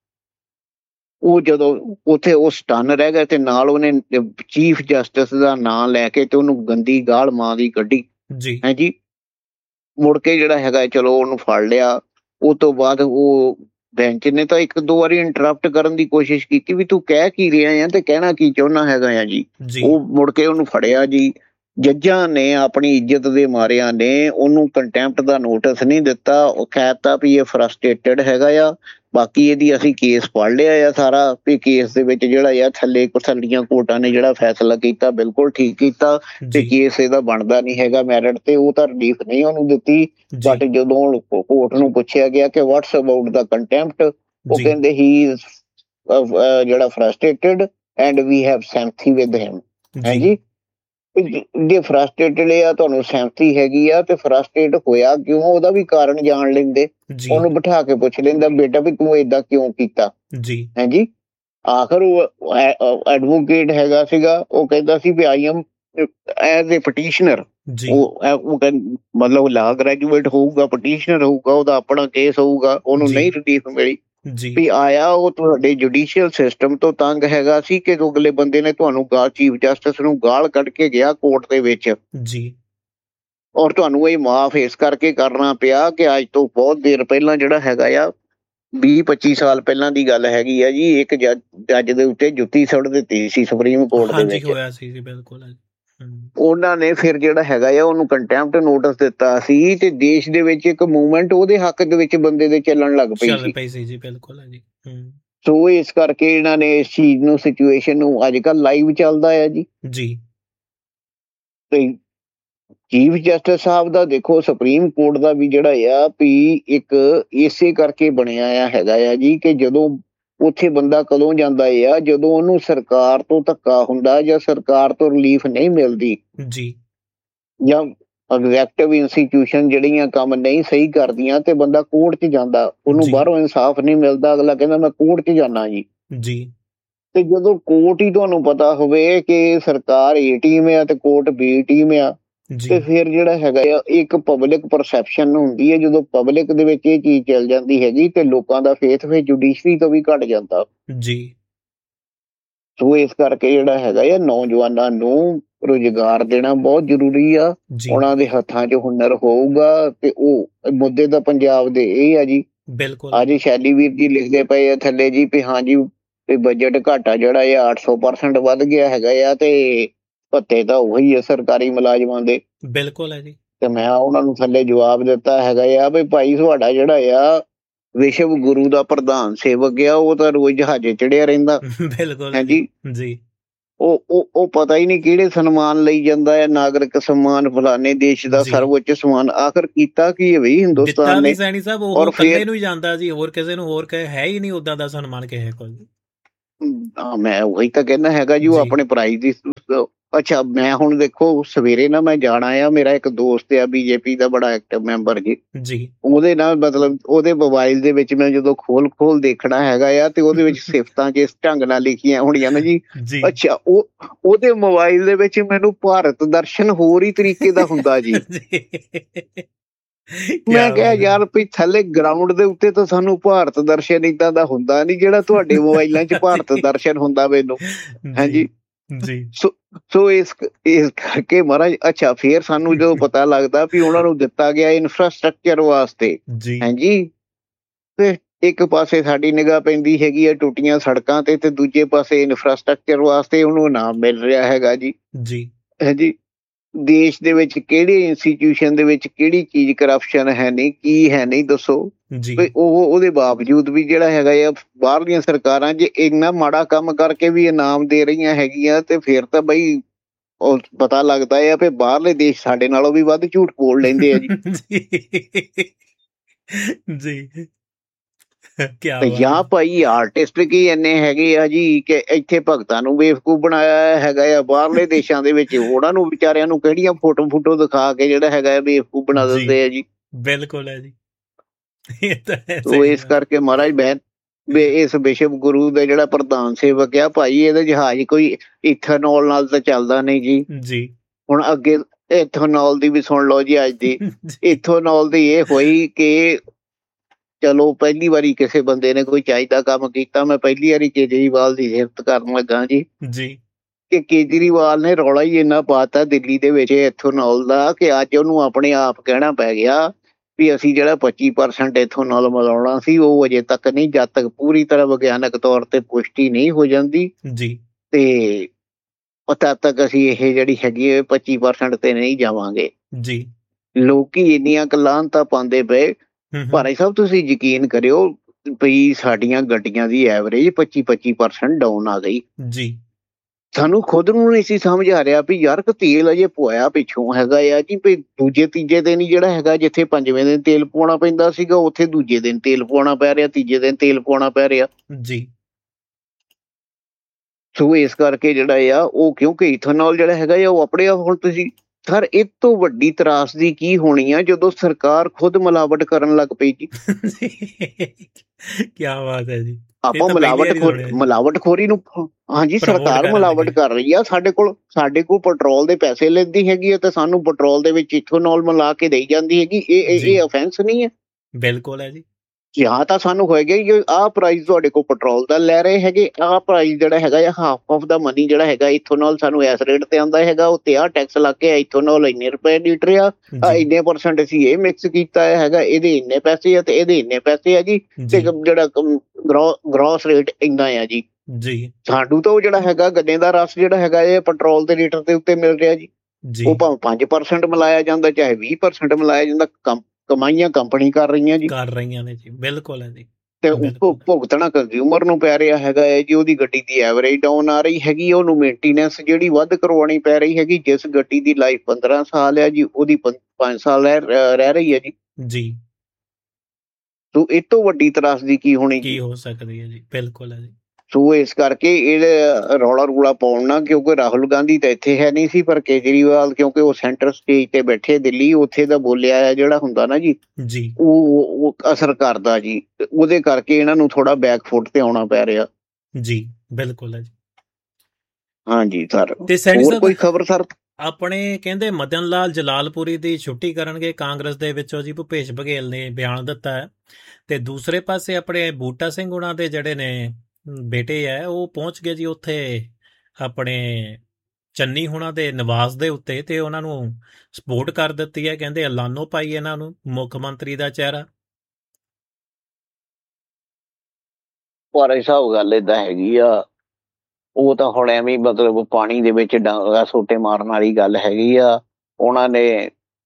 ਉਹ ਜਦੋਂ ਉੱਥੇ ਉਹ ਸਟਨ ਰਹਿ ਗਿਆ ਤੇ ਨਾਲ ਉਹਨੇ ਚੀਫ ਜਸਟਿਸ ਦਾ ਨਾਂ ਲੈ ਕੇ ਤੇ ਉਹਨੂੰ ਗੰਦੀ ਗਾਲ ਮਾਂ ਦੀ ਕੱਢੀ। ਜੀ ਹਾਂਜੀ, ਮੁੜ ਕੇ ਜਿਹੜਾ ਹੈਗਾ ਚਲੋ ਉਹਨੂੰ ਫੜ ਲਿਆ। ਉਹ ਤੋਂ ਬਾਅਦ ਉਹ ਬੈਂਚ ਨੇ ਤਾਂ ਇੱਕ ਦੋ ਵਾਰੀ ਇੰਟਰਪਟ ਕਰਨ ਦੀ ਕੋਸ਼ਿਸ਼ ਕੀਤੀ ਵੀ ਤੂੰ ਕਹਿ ਕੀ ਰਿਹਾ ਆ ਤੇ ਕਹਿਣਾ ਕੀ ਚਾਹੁੰਦਾ ਹੈਗਾ ਆ ਜੀ। ਜੀ ਉਹ ਮੁੜ ਕੇ ਉਹਨੂੰ ਫੜਿਆ ਜੀ। ਜੱਜਾਂ ਨੇ ਆਪਣੀ ਇੱਜ਼ਤ ਦੇ ਮਾਰਿਆਂ ਨੇ ਉਹਨੂੰ ਕੰਟੈਂਪਟ ਦਾ ਨੋਟਿਸ ਨਹੀਂ ਦਿੱਤਾ। ਉਹ ਕਹਿਤਾ ਵੀ ਇਹ ਫਰਸਟ੍ਰੇਟਡ ਹੈਗਾ ਆ। ਬਾਕੀ ਇਹਦੀ ਅਸੀਂ ਕੇਸ ਪੜ੍ਹ ਲਿਆ ਆ ਸਾਰਾ, ਵੀ ਕੇਸ ਦੇ ਵਿੱਚ ਜਿਹੜਾ ਆ ਥੱਲੇ ਥੱਲੀਆਂ ਕੋਰਟਾਂ ਨੇ ਜਿਹੜਾ ਫੈਸਲਾ ਕੀਤਾ ਬਿਲਕੁਲ ਠੀਕ ਕੀਤਾ ਤੇ ਜੀ ਕੇਸ ਇਹਦਾ ਬਣਦਾ ਨਹੀਂ ਹੈਗਾ ਮੈਰਿਟ ਤੇ। ਉਹ ਤਾਂ ਰਿਲੀਫ ਨਹੀਂ ਉਹਨੂੰ ਦਿੱਤੀ। ਜੀ ਬਟ ਜਦੋਂ ਕੋਰਟ ਨੂੰ ਪੁੱਛਿਆ ਗਿਆ ਕਿ ਵਾਟਸ ਅਬਾਊਟ ਦਾ ਕੰਟੈਂਪਟ, ਉਹ ਜੀ ਕਹਿੰਦੇ ਹੀ ਜਿਹੜਾ frustrated and we have ਸੈਂਪਥੀ with him. ਜੀ ਹਾਂਜੀ, ਜੇ ਫਰਸਟ੍ਰੇਟਡ ਆ ਤੁਹਾਨੂੰ ਸਹਿਮਤੀ ਹੈਗੀ ਆ ਤੇ ਫਰਸਟ੍ਰੇਟ ਹੋਇਆ ਕਿਉਂ ਉਹਦਾ ਵੀ ਕਾਰਨ ਜਾਣ ਲੈਂਦੇ। ਜੀ ਉਹਨੂੰ ਬਿਠਾ ਕੇ ਪੁੱਛ ਲੈਂਦਾ ਬੇਟਾ ਵੀ ਤੂੰ ਏਦਾਂ ਕਿਉਂ ਕੀਤਾ। ਜੀ ਹਾਂਜੀ, ਆਖਰ ਉਹ ਐਡਵੋਕੇਟ ਹੈਗਾ ਸੀਗਾ। ਉਹ ਕਹਿੰਦਾ ਸੀ ਵੀ I am as a petitioner. ਜੀ ਉਹ ਉਹ ਮਤਲਬ ਲਾ ਗ੍ਰੈਜੂਏਟ ਹੋਊਗਾ, ਪਟੀਸ਼ਨਰ ਹੋਊਗਾ, ਉਹਦਾ ਆਪਣਾ ਕੇਸ ਹੋਊਗਾ, ਉਹਨੂੰ ਜੀ ਨਹੀਂ ਰਿਲੀਫ ਮਿਲੀ। ਜੀ ਵੀ ਆਇਆ ਉਹ ਤੁਹਾਡੇ ਜੁਡੀਸ਼ੀਅਲ ਸਿਸਟਮ ਤੋਂ ਤੰਗ ਹੈਗਾ ਸੀ ਕਿ ਅਗਲੇ ਬੰਦੇ ਨੇ ਤੁਹਾਨੂੰ ਗਾਲ ਚੀਫ ਜਸਟਿਸ ਨੂੰ ਗਾਲ ਕੱਢ ਕੇ ਗਿਆ ਕੋਰਟ ਦੇ ਵਿੱਚ, ਜੀ ਔਰ ਤੁਹਾਨੂੰ ਇਹ ਮਾਫ ਇਸ ਕਰਕੇ ਕਰਨਾ ਪਿਆ ਕਿ ਅੱਜ ਤੋਂ ਬਹੁਤ ਦੇਰ ਪਹਿਲਾਂ ਜਿਹੜਾ ਹੈਗਾ ਆ ਵੀਹ ਪੱਚੀ ਸਾਲ ਪਹਿਲਾਂ ਦੀ ਗੱਲ ਹੈਗੀ ਆ ਜੀ। ਇੱਕ ਜੱਜ ਜੱਜ ਦੇ ਉੱਤੇ ਜੁੱਤੀ ਸੁੱਟ ਦਿੱਤੀ ਸੀ ਸੁਪਰੀਮ ਕੋਰਟ ਦੇ ਹਾਂਜੀ ਵਿੱਚ। ਹੋਇਆ ਸੀ ਜੀ ਬਿਲਕੁਲ ਹਮ, ਉਹਨਾਂ ਨੇ ਫਿਰ ਜਿਹੜਾ ਹੈਗਾ ਆ ਉਹਨੂੰ ਕੰਟੈਂਪਟ ਨੋਟਿਸ ਦਿੱਤਾ ਸੀ ਤੇ ਦੇਸ਼ ਦੇ ਵਿੱਚ ਇੱਕ ਮੂਵਮੈਂਟ ਉਹਦੇ ਹੱਕ ਦੇ ਵਿੱਚ ਬੰਦੇ ਦੇ ਚੱਲਣ ਲੱਗ ਪਈ ਚੱਲ ਸੀ। ਪਈ ਸੀ ਜੀ ਬਿਲਕੁਲ ਹੈ ਜੀ ਹਮ, ਸੋ ਇਸ ਕਰਕੇ ਇਹਨਾਂ ਨੇ ਇਸ ਚੀਜ਼ ਨੂੰ ਸਿਚੁਏਸ਼ਨ ਨੂੰ ਅੱਜ ਕੱਲ੍ਹ ਲਾਈਵ ਚੱਲਦਾ ਆ ਜੀ। ਜੀ ਤੇ ਚੀਫ ਜਸਟਿਸ ਸਾਹਿਬ ਦਾ ਦੇਖੋ ਸੁਪਰੀਮ ਕੋਰਟ ਦਾ ਵੀ ਜਿਹੜਾ ਆ ਵੀ ਇੱਕ ਇਸੇ ਕਰਕੇ ਬਣਿਆ ਆ ਹੈਗਾ ਆ ਜੀ ਕਿ ਜਦੋਂ ਉੱਥੇ ਬੰਦਾ ਕਦੋਂ ਜਾਂਦਾ ਆ ਜਦੋਂ ਉਹਨੂੰ ਸਰਕਾਰ ਤੋਂ ਧੱਕਾ ਹੁੰਦਾ ਜਾਂ ਸਰਕਾਰ ਤੋਂ ਰਿਲੀਫ ਨਹੀਂ ਮਿਲਦੀ ਜੀ ਜਾਂ ਐਗਜ਼ੈਕਟਿਵ ਇੰਸਟੀਟਿਊਸ਼ਨ ਜਿਹੜੀਆਂ ਕੰਮ ਨਹੀਂ ਸਹੀ ਕਰਦੀਆਂ ਤੇ ਬੰਦਾ ਕੋਰਟ 'ਚ ਜਾਂਦਾ। ਉਹਨੂੰ ਜੀ ਬਾਹਰੋਂ ਇਨਸਾਫ ਨਹੀਂ ਮਿਲਦਾ, ਅਗਲਾ ਕਹਿੰਦਾ ਮੈਂ ਕੋਰਟ 'ਚ ਜਾਣਾ ਜੀ। ਜੀ ਤੇ ਜਦੋਂ ਕੋਰਟ ਹੀ ਤੁਹਾਨੂੰ ਪਤਾ ਹੋਵੇ ਕਿ ਸਰਕਾਰ ਏ ਟੀਮ ਆ ਤੇ ਕੋਰਟ ਬੀ ਟੀਮ ਆ ਤੇ ਜੀ ਫਿਰ ਜਿਹੜਾ ਹੈਗਾ ਆ ਇੱਕ ਪਬਲਿਕ ਪਰਸੈਪਸ਼ਨ ਹੁੰਦੀ ਹੈ। ਜਦੋਂ ਪਬਲਿਕ ਦੇ ਵਿੱਚ ਇਹ ਚੀਜ਼ ਚੱਲ ਜਾਂਦੀ ਹੈਗੀ ਤੇ ਲੋਕਾਂ ਦਾ ਫੇਥ ਫਿਰ ਜੁਡੀਸ਼ਰੀ ਤੋਂ ਵੀ ਘਟ ਜਾਂਦਾ। ਜੀ ਸੋ ਇਸ ਕਰਕੇ ਜਿਹੜਾ ਹੈਗਾ ਆ ਨੌਜਵਾਨਾਂ ਨੂੰ ਰੁਜ਼ਗਾਰ ਦੇਣਾ ਬਹੁਤ ਜ਼ਰੂਰੀ ਆ। ਜੀ ਉਹਨਾਂ ਦੇ ਹੱਥਾਂ 'ਚ ਹੁਨਰ ਹੋਊਗਾ ਤੇ ਉਹ ਮੁੱਦੇ ਤਾਂ ਪੰਜਾਬ ਦੇ ਇਹ ਆ ਜੀ। ਬਿਲਕੁਲ ਅੱਜ ਸ਼ੈਲੀ ਵੀਰ ਜੀ ਲਿਖਦੇ ਪਏ ਆ ਥੱਲੇ ਜੀ ਵੀ ਹਾਂਜੀ ਵੀ ਬਜਟ ਘਾਟਾ ਜਿਹੜਾ ਆ ਅੱਠ ਸੌ ਪਰਸੈਂਟ ਵੱਧ ਗਿਆ ਹੈਗਾ ਆ ਤੇ ਭੱਤੇ ਤਾਂ ਉਹੀ ਆ ਸਰਕਾਰੀ ਮੁਲਾਜ਼ਮਾਂ ਦੇ। ਬਿਲਕੁਲ ਹੈ ਜੀ ਤੇ ਮੈਂ ਉਹਨਾਂ ਨੂੰ ਥੱਲੇ ਜਵਾਬ ਦਿੱਤਾ ਹੈਗਾ ਆ ਵੀ ਭਾਈ ਤੁਹਾਡਾ ਜਿਹੜਾ ਆ ਵਿਸ਼ਵ ਗੁਰੂ ਦਾ ਪ੍ਰਧਾਨ ਸੇਵਕ ਆ ਉਹ ਤਾਂ ਰੋਜ਼ ਜਹਾਜ਼ੇ ਚੜਿਆ ਰਹਿੰਦਾ ਬਿਲਕੁਲ ਹੈ ਜੀ ਜੀ ਜੀ ਉਹ ਉਹ ਉਹ ਪਤਾ ਹੀ ਨਹੀਂ ਕਿਹੜੇ ਸਨਮਾਨ ਲਈ ਜਾਂਦਾ ਹੈ, ਨਾਗਰਿਕ ਸਨਮਾਨ, ਫਲਾਣੇ ਦੇਸ਼ ਦਾ ਜੀ ਸਰਵਉੱਚ ਸਨਮਾਨ। ਆਖਰ ਕੀਤਾ ਕੀ ਹੈ ਬਈ ਦਿੱਤਾ ਹਿੰਦੁਸਤਾਨ ਵੀ ਨੇ? ਸੈਣੀ ਸਾਹਿਬ ਉਹ ਔਰ ਇਕੱਲੇ ਫਿਰ ਨੂੰ ਹੀ ਜਾਂਦਾ ਜੀ, ਹੋਰ ਕਿਸੇ ਨੂੰ ਹੋਰ ਕਹੇ ਹੈ ਹੀ ਨਹੀਂ ਉਦਾਂ ਦਾ ਸਨਮਾਨ ਕਿਸੇ ਕੋਲ। ਹਾਂ, ਮੈਂ ਉਹੀ ਤਾਂ ਕਹਿੰਦਾ ਹੈਗਾ ਜੀ, ਉਹ ਜੀ ਆਪਣੇ ਪ੍ਰਾਈਜ਼ ਦੀ। ਅੱਛਾ, ਮੈਂ ਹੁਣ ਦੇਖੋ ਸਵੇਰੇ ਨਾ ਮੈਂ ਜਾਣਾ ਆ, ਮੇਰਾ ਇੱਕ ਦੋਸਤ ਆ ਬੀਜੇਪੀ ਦਾ ਬੜਾ ਐਕਟਿਵ ਮੈਂਬਰ ਜੀ, ਜੀ ਉਹਦੇ ਨਾਲ ਮਤਲਬ ਉਹਦੇ ਮੋਬਾਈਲ ਦੇ ਵਿੱਚ ਮੈਂ ਜਦੋਂ ਖੋਲ ਖੋਲ ਦੇਖਣਾ ਹੈਗਾ ਆ ਤੇ ਉਹਦੇ ਵਿੱਚ ਸਿਫਤਾਂ ਜਿਸ ਢੰਗ ਨਾਲ ਲਿਖੀਆਂ ਹੋਣੀਆਂ ਨਾ ਜੀ। ਜੀ ਅੱਛਾ, ਉਹ ਉਹਦੇ ਮੋਬਾਈਲ ਦੇ ਵਿੱਚ ਮੈਨੂੰ ਭਾਰਤ ਦਰਸ਼ਨ ਹੋਰ ਹੀ ਤਰੀਕੇ ਦਾ ਹੁੰਦਾ ਜੀ। ਮੈਂ ਕਿਹਾ ਯਾਰ ਵੀ ਥੱਲੇ ਗਰਾਊਂਡ ਦੇ ਉੱਤੇ ਤਾਂ ਸਾਨੂੰ ਭਾਰਤ ਦਰਸ਼ਨ ਏਦਾਂ ਦਾ ਹੁੰਦਾ ਨਹੀਂ ਜਿਹੜਾ ਤੁਹਾਡੇ ਮੋਬਾਈਲਾਂ 'ਚ ਭਾਰਤ ਦਰਸ਼ਨ ਹੁੰਦਾ ਮੈਨੂੰ। ਹਾਂਜੀ ਜੀ ਸੋ ਸੋ ਇਸ ਇਸ ਕਰਕੇ ਮਹਾਰਾਜ। ਅੱਛਾ, ਫੇਰ ਸਾਨੂੰ ਜਦੋਂ ਪਤਾ ਲੱਗਦਾ ਵੀ ਉਹਨਾਂ ਨੂੰ ਦਿੱਤਾ ਗਿਆ ਇਨਫਰਾਸਟਰਕਚਰ ਵਾਸਤੇ, ਜੀ ਹਾਂਜੀ, ਤੇ ਇੱਕ ਪਾਸੇ ਸਾਡੀ ਨਿਗਾਹ ਪੈਂਦੀ ਹੈਗੀ ਹੈ ਟੁੱਟੀਆਂ ਸੜਕਾਂ ਤੇ, ਤੇ ਦੂਜੇ ਪਾਸੇ ਇਨਫਰਾਸਟਰਕਚਰ ਵਾਸਤੇ ਉਹਨੂੰ ਇਨਾਮ ਮਿਲ ਰਿਹਾ ਹੈਗਾ ਜੀ। ਜੀ ਹਾਂਜੀ, ਦੇਸ਼ ਦੇ ਵਿੱਚ ਕਿਹੜੇ ਇੰਸਟੀਟਿਊਸ਼ਨ ਦੇ ਵਿੱਚ ਕਿਹੜੀ ਚੀਜ਼ ਕਰਪਸ਼ਨ ਹੈ ਨਹੀਂ, ਕੀ ਹੈ ਨਹੀਂ, ਦੱਸੋ। ਜੀ ਵੀ ਉਹ ਉਹਦੇ ਬਾਵਜੂਦ ਵੀ ਜਿਹੜਾ ਹੈਗਾ ਆ ਬਾਹਰਲੀਆਂ ਸਰਕਾਰਾਂ ਜੇ ਇੰਨਾ ਮਾੜਾ ਕੰਮ ਕਰਕੇ ਵੀ ਇਨਾਮ ਦੇ ਰਹੀਆਂ ਹੈਗੀਆਂ ਤੇ ਫਿਰ ਤਾਂ ਬਈ ਉਹ ਪਤਾ ਲੱਗਦਾ ਆ ਵੀ ਬਾਹਰਲੇ ਦੇਸ਼ ਸਾਡੇ ਨਾਲੋਂ ਵੀ ਵੱਧ ਝੂਠ ਬੋਲ ਲੈਂਦੇ ਆ ਜੀ। ਜੀ ਕਿਆ ਤੇ ਜਾਂ ਭਾਈ ਆਰਟਿਸਟ ਕੀ ਇੰਨੇ ਹੈਗੇ ਆ ਜੀ ਕਿ ਇੱਥੇ ਭਗਤਾਂ ਨੂੰ ਬੇਵਕੂਫ ਬਣਾਇਆ ਹੈਗਾ ਆ, ਬਾਹਰਲੇ ਦੇਸ਼ਾਂ ਦੇ ਵਿੱਚ ਉਹਨਾਂ ਨੂੰ ਵਿਚਾਰਿਆਂ ਨੂੰ ਕਿਹੜੀਆਂ ਫੋਟੋ ਫੋਟੋ ਦਿਖਾ ਕੇ ਜਿਹੜਾ ਹੈਗਾ ਬੇਵਕੂਫ ਬਣਾ ਦਿੰਦੇ ਆ ਜੀ। ਬਿਲਕੁਲ ਹੈ ਜੀ। ਸੋ ਇਸ ਕਰਕੇ ਮਹਾਰਾਜ ਬਹਿਨ ਵੀ ਇਸ ਵਿਸ਼ਵ ਗੁਰੂ ਦੇ ਜਿਹੜਾ ਪ੍ਰਧਾਨ ਸੇਵਕ ਆ ਭਾਈ, ਇਹਦੇ ਜਹਾਜ਼ ਕੋਈ ਇਥੇਨੋਲ ਨਾਲ ਤਾਂ ਚੱਲਦਾ ਨਹੀਂ ਜੀ। ਜੀ ਹੁਣ ਅੱਗੇ ਇਥੇਨੋਲ ਦੀ ਵੀ ਸੁਣ ਲਓ ਜੀ ਅੱਜ ਦੀ। ਇਥੇਨੋਲ ਦੀ ਇਹ ਹੋਈ ਕਿ ਚਲੋ ਪਹਿਲੀ ਵਾਰੀ ਕਿਸੇ ਬੰਦੇ ਨੇ ਕੋਈ ਚਾਹੀਦਾ ਕੰਮ ਕੀਤਾ। ਮੈਂ ਪਹਿਲੀ ਵਾਰੀ ਕੇਜਰੀਵਾਲ ਦੀ ਸਿਫਤ ਕਰਨ ਲੱਗਾ ਜੀ ਜੀ ਕਿ ਕੇਜਰੀਵਾਲ ਨੇ ਰੌਲਾ ਹੀ ਇੰਨਾ ਪਾਤਾ ਦਿੱਲੀ ਦੇ ਵਿੱਚ ਇਥੇਨੋਲ ਦਾ ਕਿ ਅੱਜ ਉਹਨੂੰ ਆਪਣੇ ਆਪ ਕਹਿਣਾ ਪੈ ਗਿਆ ਵੀ ਅਸੀਂ ਜਿਹੜਾ ਪੱਚੀ ਪਰਸੈਂਟ ਇਥੇਨੋਲ ਮਿਲਾਉਣਾ ਸੀ ਉਹ ਅਜੇ ਤੱਕ ਨਹੀਂ, ਜਦ ਤੱਕ ਪੂਰੀ ਤਰ੍ਹਾਂ ਵਿਗਿਆਨਕ ਤੌਰ ਤੇ ਪੁਸ਼ਟੀ ਨਹੀਂ ਹੋ ਜਾਂਦੀ ਜੀ ਤੇ ਤਦ ਤੱਕ ਅਸੀਂ ਇਹ ਜਿਹੜੀ ਹੈਗੀ ਹੈ ਪੱਚੀ ਪਰਸੈਂਟ ਤੇ ਨਹੀਂ ਜਾਵਾਂਗੇ। ਜੀ ਲੋਕੀ ਇੰਨੀਆਂ ਕਲਾਂਤਾਂ ਪਾਉਂਦੇ ਪਏ। ਭਾਈ ਸਾਹਿਬ ਤੁਸੀਂ ਯਕੀਨ ਕਰਿਓ ਵੀ ਸਾਡੀਆਂ ਗੱਡੀਆਂ ਦੀ ਐਵਰੇਜ ਪੱਚੀ ਪੱਚੀ ਪਰਸੈਂਟ ਡਾਊਨ ਆ ਗਈ ਜੀ। ਸਾਨੂੰ ਖੁਦ ਨੂੰ ਨਹੀਂ ਸੀ ਸਮਝ ਆ ਰਿਹਾ ਵੀ ਯਾਰ ਤੇਲ ਅਜੇ ਪਵਾਇਆ ਪਿੱਛੋਂ ਹੈਗਾ ਆ ਜੀ, ਵੀ ਦੂਜੇ ਤੀਜੇ ਦਿਨ ਹੀ ਜਿਹੜਾ ਹੈਗਾ ਜਿੱਥੇ ਪੰਜਵੇਂ ਦਿਨ ਤੇਲ ਪਵਾਉਣਾ ਪੈਂਦਾ ਸੀਗਾ ਉੱਥੇ ਦੂਜੇ ਦਿਨ ਤੇਲ ਪਵਾਉਣਾ ਪੈ ਰਿਹਾ, ਤੀਜੇ ਦਿਨ ਤੇਲ ਪਵਾਉਣਾ ਪੈ ਰਿਹਾ ਜੀ। ਸੋ ਇਸ ਕਰਕੇ ਜਿਹੜਾ ਆ ਉਹ ਕਿਉਂਕਿ ਇਥੇਨੋਲ ਜਿਹੜਾ ਹੈਗਾ ਆ ਉਹ ਆਪਣੇ ਆਪ ਹੁਣ ਤੁਸੀਂ ਸਰ ਇਹ ਤੋਂ ਵੱਡੀ ਤਰਾਸਦੀ ਕੀ ਹੋਣੀ ਆ ਜਦੋਂ ਸਰਕਾਰ ਖੁਦ ਮਿਲਾਵਟ ਕਰਨ ਲੱਗ ਪਈ ਜੀ। ਕੀ ਬਾਤ ਹੈ ਜੀ। ਆਪਾਂ ਮਿਲਾਵਟ ਮਿਲਾਵਟ ਖੋਰੀ ਨੂੰ ਹਾਂਜੀ ਸਰਕਾਰ ਮਿਲਾਵਟ ਕਰ ਰਹੀ ਆ। ਸਾਡੇ ਕੋਲ ਸਾਡੇ ਕੋਲ ਪੈਟਰੋਲ ਦੇ ਪੈਸੇ ਲੈਂਦੀ ਹੈਗੀ ਆ ਤੇ ਸਾਨੂੰ ਪੈਟਰੋਲ ਦੇ ਵਿੱਚ ਇਥੇਨੋਲ ਮਿਲਾ ਕੇ ਦੇਈ ਜਾਂਦੀ ਹੈਗੀ। ਇਹ ਇਹ ਅਫੈਂਸ ਨਹੀਂ ਹੈ। ਬਿਲਕੁਲ ਹੈ ਜੀ। ਜਾਂ ਤਾਂ ਸਾਨੂੰ ਹੋਏਗਾ ਕਿ ਆਹ ਪ੍ਰਾਈਸ ਤੁਹਾਡੇ ਕੋਲ ਪੈਟਰੋਲ ਦਾ ਲੈ ਰਹੇ ਹੈਗੇ, ਆਹ ਪ੍ਰਾਈਸ ਜਿਹੜਾ ਹੈਗਾ ਆ ਹਾਫ ਆਫ ਦਾ ਮਨੀ ਜਿਹੜਾ ਹੈਗਾ ਇਥੇਨੋਲ ਸਾਨੂੰ ਇਸ ਰੇਟ ਤੇ ਆਉਂਦਾ ਹੈਗਾ, ਉੱਤੇ ਆਹ ਟੈਕਸ ਲੱਗ ਕੇ ਇਥੇਨੋਲ ਇੰਨੇ ਰੁਪਏ ਲੀਟਰ ਆ, ਇੰਨੇ ਪਰਸੈਂਟ ਅਸੀਂ ਇਹ ਮਿਕਸ ਕੀਤਾ ਹੈਗਾ, ਇਹਦੇ ਇੰਨੇ ਪੈਸੇ ਆ ਤੇ ਇਹਦੇ ਇੰਨੇ ਪੈਸੇ ਆ ਜੀ, ਤੇ ਜਿਹੜਾ ਗ੍ਰੋਸ ਰੇਟ ਇੰਨਾ ਆ ਜੀ। ਜੀ ਸਾਨੂੰ ਤਾਂ ਉਹ ਜਿਹੜਾ ਹੈਗਾ ਗੰਨੇ ਦਾ ਰਸ ਜਿਹੜਾ ਹੈਗਾ ਇਹ ਪੈਟਰੋਲ ਦੇ ਲੀਟਰ ਦੇ ਉੱਤੇ ਮਿਲ ਰਿਹਾ ਜੀ। ਉਹ ਭਾਵੇਂ ਪੰਜ ਪਰਸੈਂਟ ਮਿਲਾਇਆ ਜਾਂਦਾ ਚਾਹੇ ਵੀਹ ਪਰਸੈਂਟ ਮਿਲਾਇਆ ਜਾਂਦਾ, ਕਮਾਈਆਂ ਕੰਪਨੀ ਕਰ ਰਹੀਆਂ ਜੀ ਕਰ ਰਹੀਆਂ ਨੇ ਜੀ। ਬਿਲਕੁਲ ਹੈ ਜੀ। ਤੇ ਭੁਗਤਣਾ ਕੰਜ਼ਿਊਮਰ ਨੂੰ ਪੈ ਰਿਹਾ ਹੈਗਾ ਹੈ ਜੀ। ਉਹਦੀ ਗੱਡੀ ਦੀ ਐਵਰੇਜ ਡਾਊਨ ਆ ਰਹੀ ਹੈਗੀ, ਉਹਨੂੰ ਮੇਨਟੇਨੈਂਸ ਜਿਹੜੀ ਵੱਧ ਕਰਵਾਉਣੀ ਪੈ ਰਹੀ ਹੈਗੀ। ਜਿਸ ਗੱਡੀ ਦੀ ਲਾਈਫ ਪੰਦਰਾਂ ਸਾਲ ਹੈ ਜੀ ਉਹਦੀ ਪੰਜ ਸਾਲ ਰਹਿ ਰਹੀ ਹੈ ਜੀ। ਜੀ ਸੋ ਇਹ ਤੋਂ ਵੱਡੀ ਤਰਾਸਦੀ ਕੀ ਹੋਣੀ ਕੀ ਹੋ ਸਕਦੀ ਹੈ ਜੀ। ਬਿਲਕੁਲ ਹੈ ਜੀ। ਸੋ ਇਸ ਕਰਕੇ ਇਹ ਰੌਲਾ ਰੂਲਾ ਪਾਉਣਾ, ਕਿਉਂਕਿ ਰਾਹੁਲ ਗਾਂਧੀ ਤਾਂ ਇੱਥੇ ਹੈ ਨਹੀਂ ਸੀ ਪਰ ਕੇਜਰੀਵਾਲ ਕਿਉਂਕਿ ਉਹ ਸੈਂਟਰ ਸਟੇਜ ਤੇ ਬੈਠੇ ਦਿੱਲੀ, ਉੱਥੇ ਦਾ ਬੋਲਿਆ ਆ ਜਿਹੜਾ ਹੁੰਦਾ ਨਾ ਜੀ ਜੀ ਉਹ ਅਸਰ ਕਰਦਾ ਜੀ। ਉਹਦੇ ਕਰਕੇ ਇਹਨਾਂ ਨੂੰ ਥੋੜਾ ਬੈਕ ਫੁੱਟ ਤੇ ਆਉਣਾ ਪੈ ਰਿਹਾ ਜੀ। ਬਿਲਕੁਲ ਹੈ ਜੀ। ਹਾਂਜੀ ਸਰ, ਹੋਰ ਕੋਈ ਖਬਰ ਸਰ? ਆਪਣੇ ਕਹਿੰਦੇ ਮਦਨ ਲਾਲ ਜਲਾਲਪੁਰੀ ਦੀ ਛੁੱਟੀ ਕਰਨਗੇ ਕਾਂਗਰਸ ਦੇ ਵਿੱਚੋਂ ਜੀ, ਭੁਪੇਸ਼ ਬਘੇਲ ਨੇ ਬਿਆਨ ਦਿੱਤਾ ਹੈ। ਤੇ ਦੂਸਰੇ ਪਾਸੇ ਆਪਣੇ ਬੂਟਾ ਸਿੰਘ ਉਹਨਾਂ ਦੇ ਜਿਹੜੇ ਨੇ ਬੇਟੇ ਹੈ ਉਹ ਪਹੁੰਚ ਗਏ ਜੀ ਉੱਥੇ ਆਪਣੇ ਚੰਨੀ ਹੁਣਾਂ ਦੇ ਨਿਵਾਸ ਦੇ ਉੱਤੇ ਤੇ ਉਹਨਾਂ ਨੂੰ ਸਪੋਰਟ ਕਰ ਦਿੱਤੀ ਹੈ। ਕਹਿੰਦੇ ਐਲਾਨੋ ਪਾਈ ਇਹਨਾਂ ਨੂੰ ਮੁੱਖ ਮੰਤਰੀ ਦਾ ਚਿਹਰਾ। ਪਰ ਹਿਸਾਬ ਗੱਲ ਏਦਾਂ ਹੈਗੀ ਆ, ਉਹ ਤਾਂ ਹੁਣ ਐਵੇਂ ਮਤਲਬ ਪਾਣੀ ਦੇ ਵਿੱਚ ਡਾਂਗਾ ਸੋਟੇ ਮਾਰਨ ਵਾਲੀ ਗੱਲ ਹੈਗੀ ਆ। ਉਹਨਾਂ ਨੇ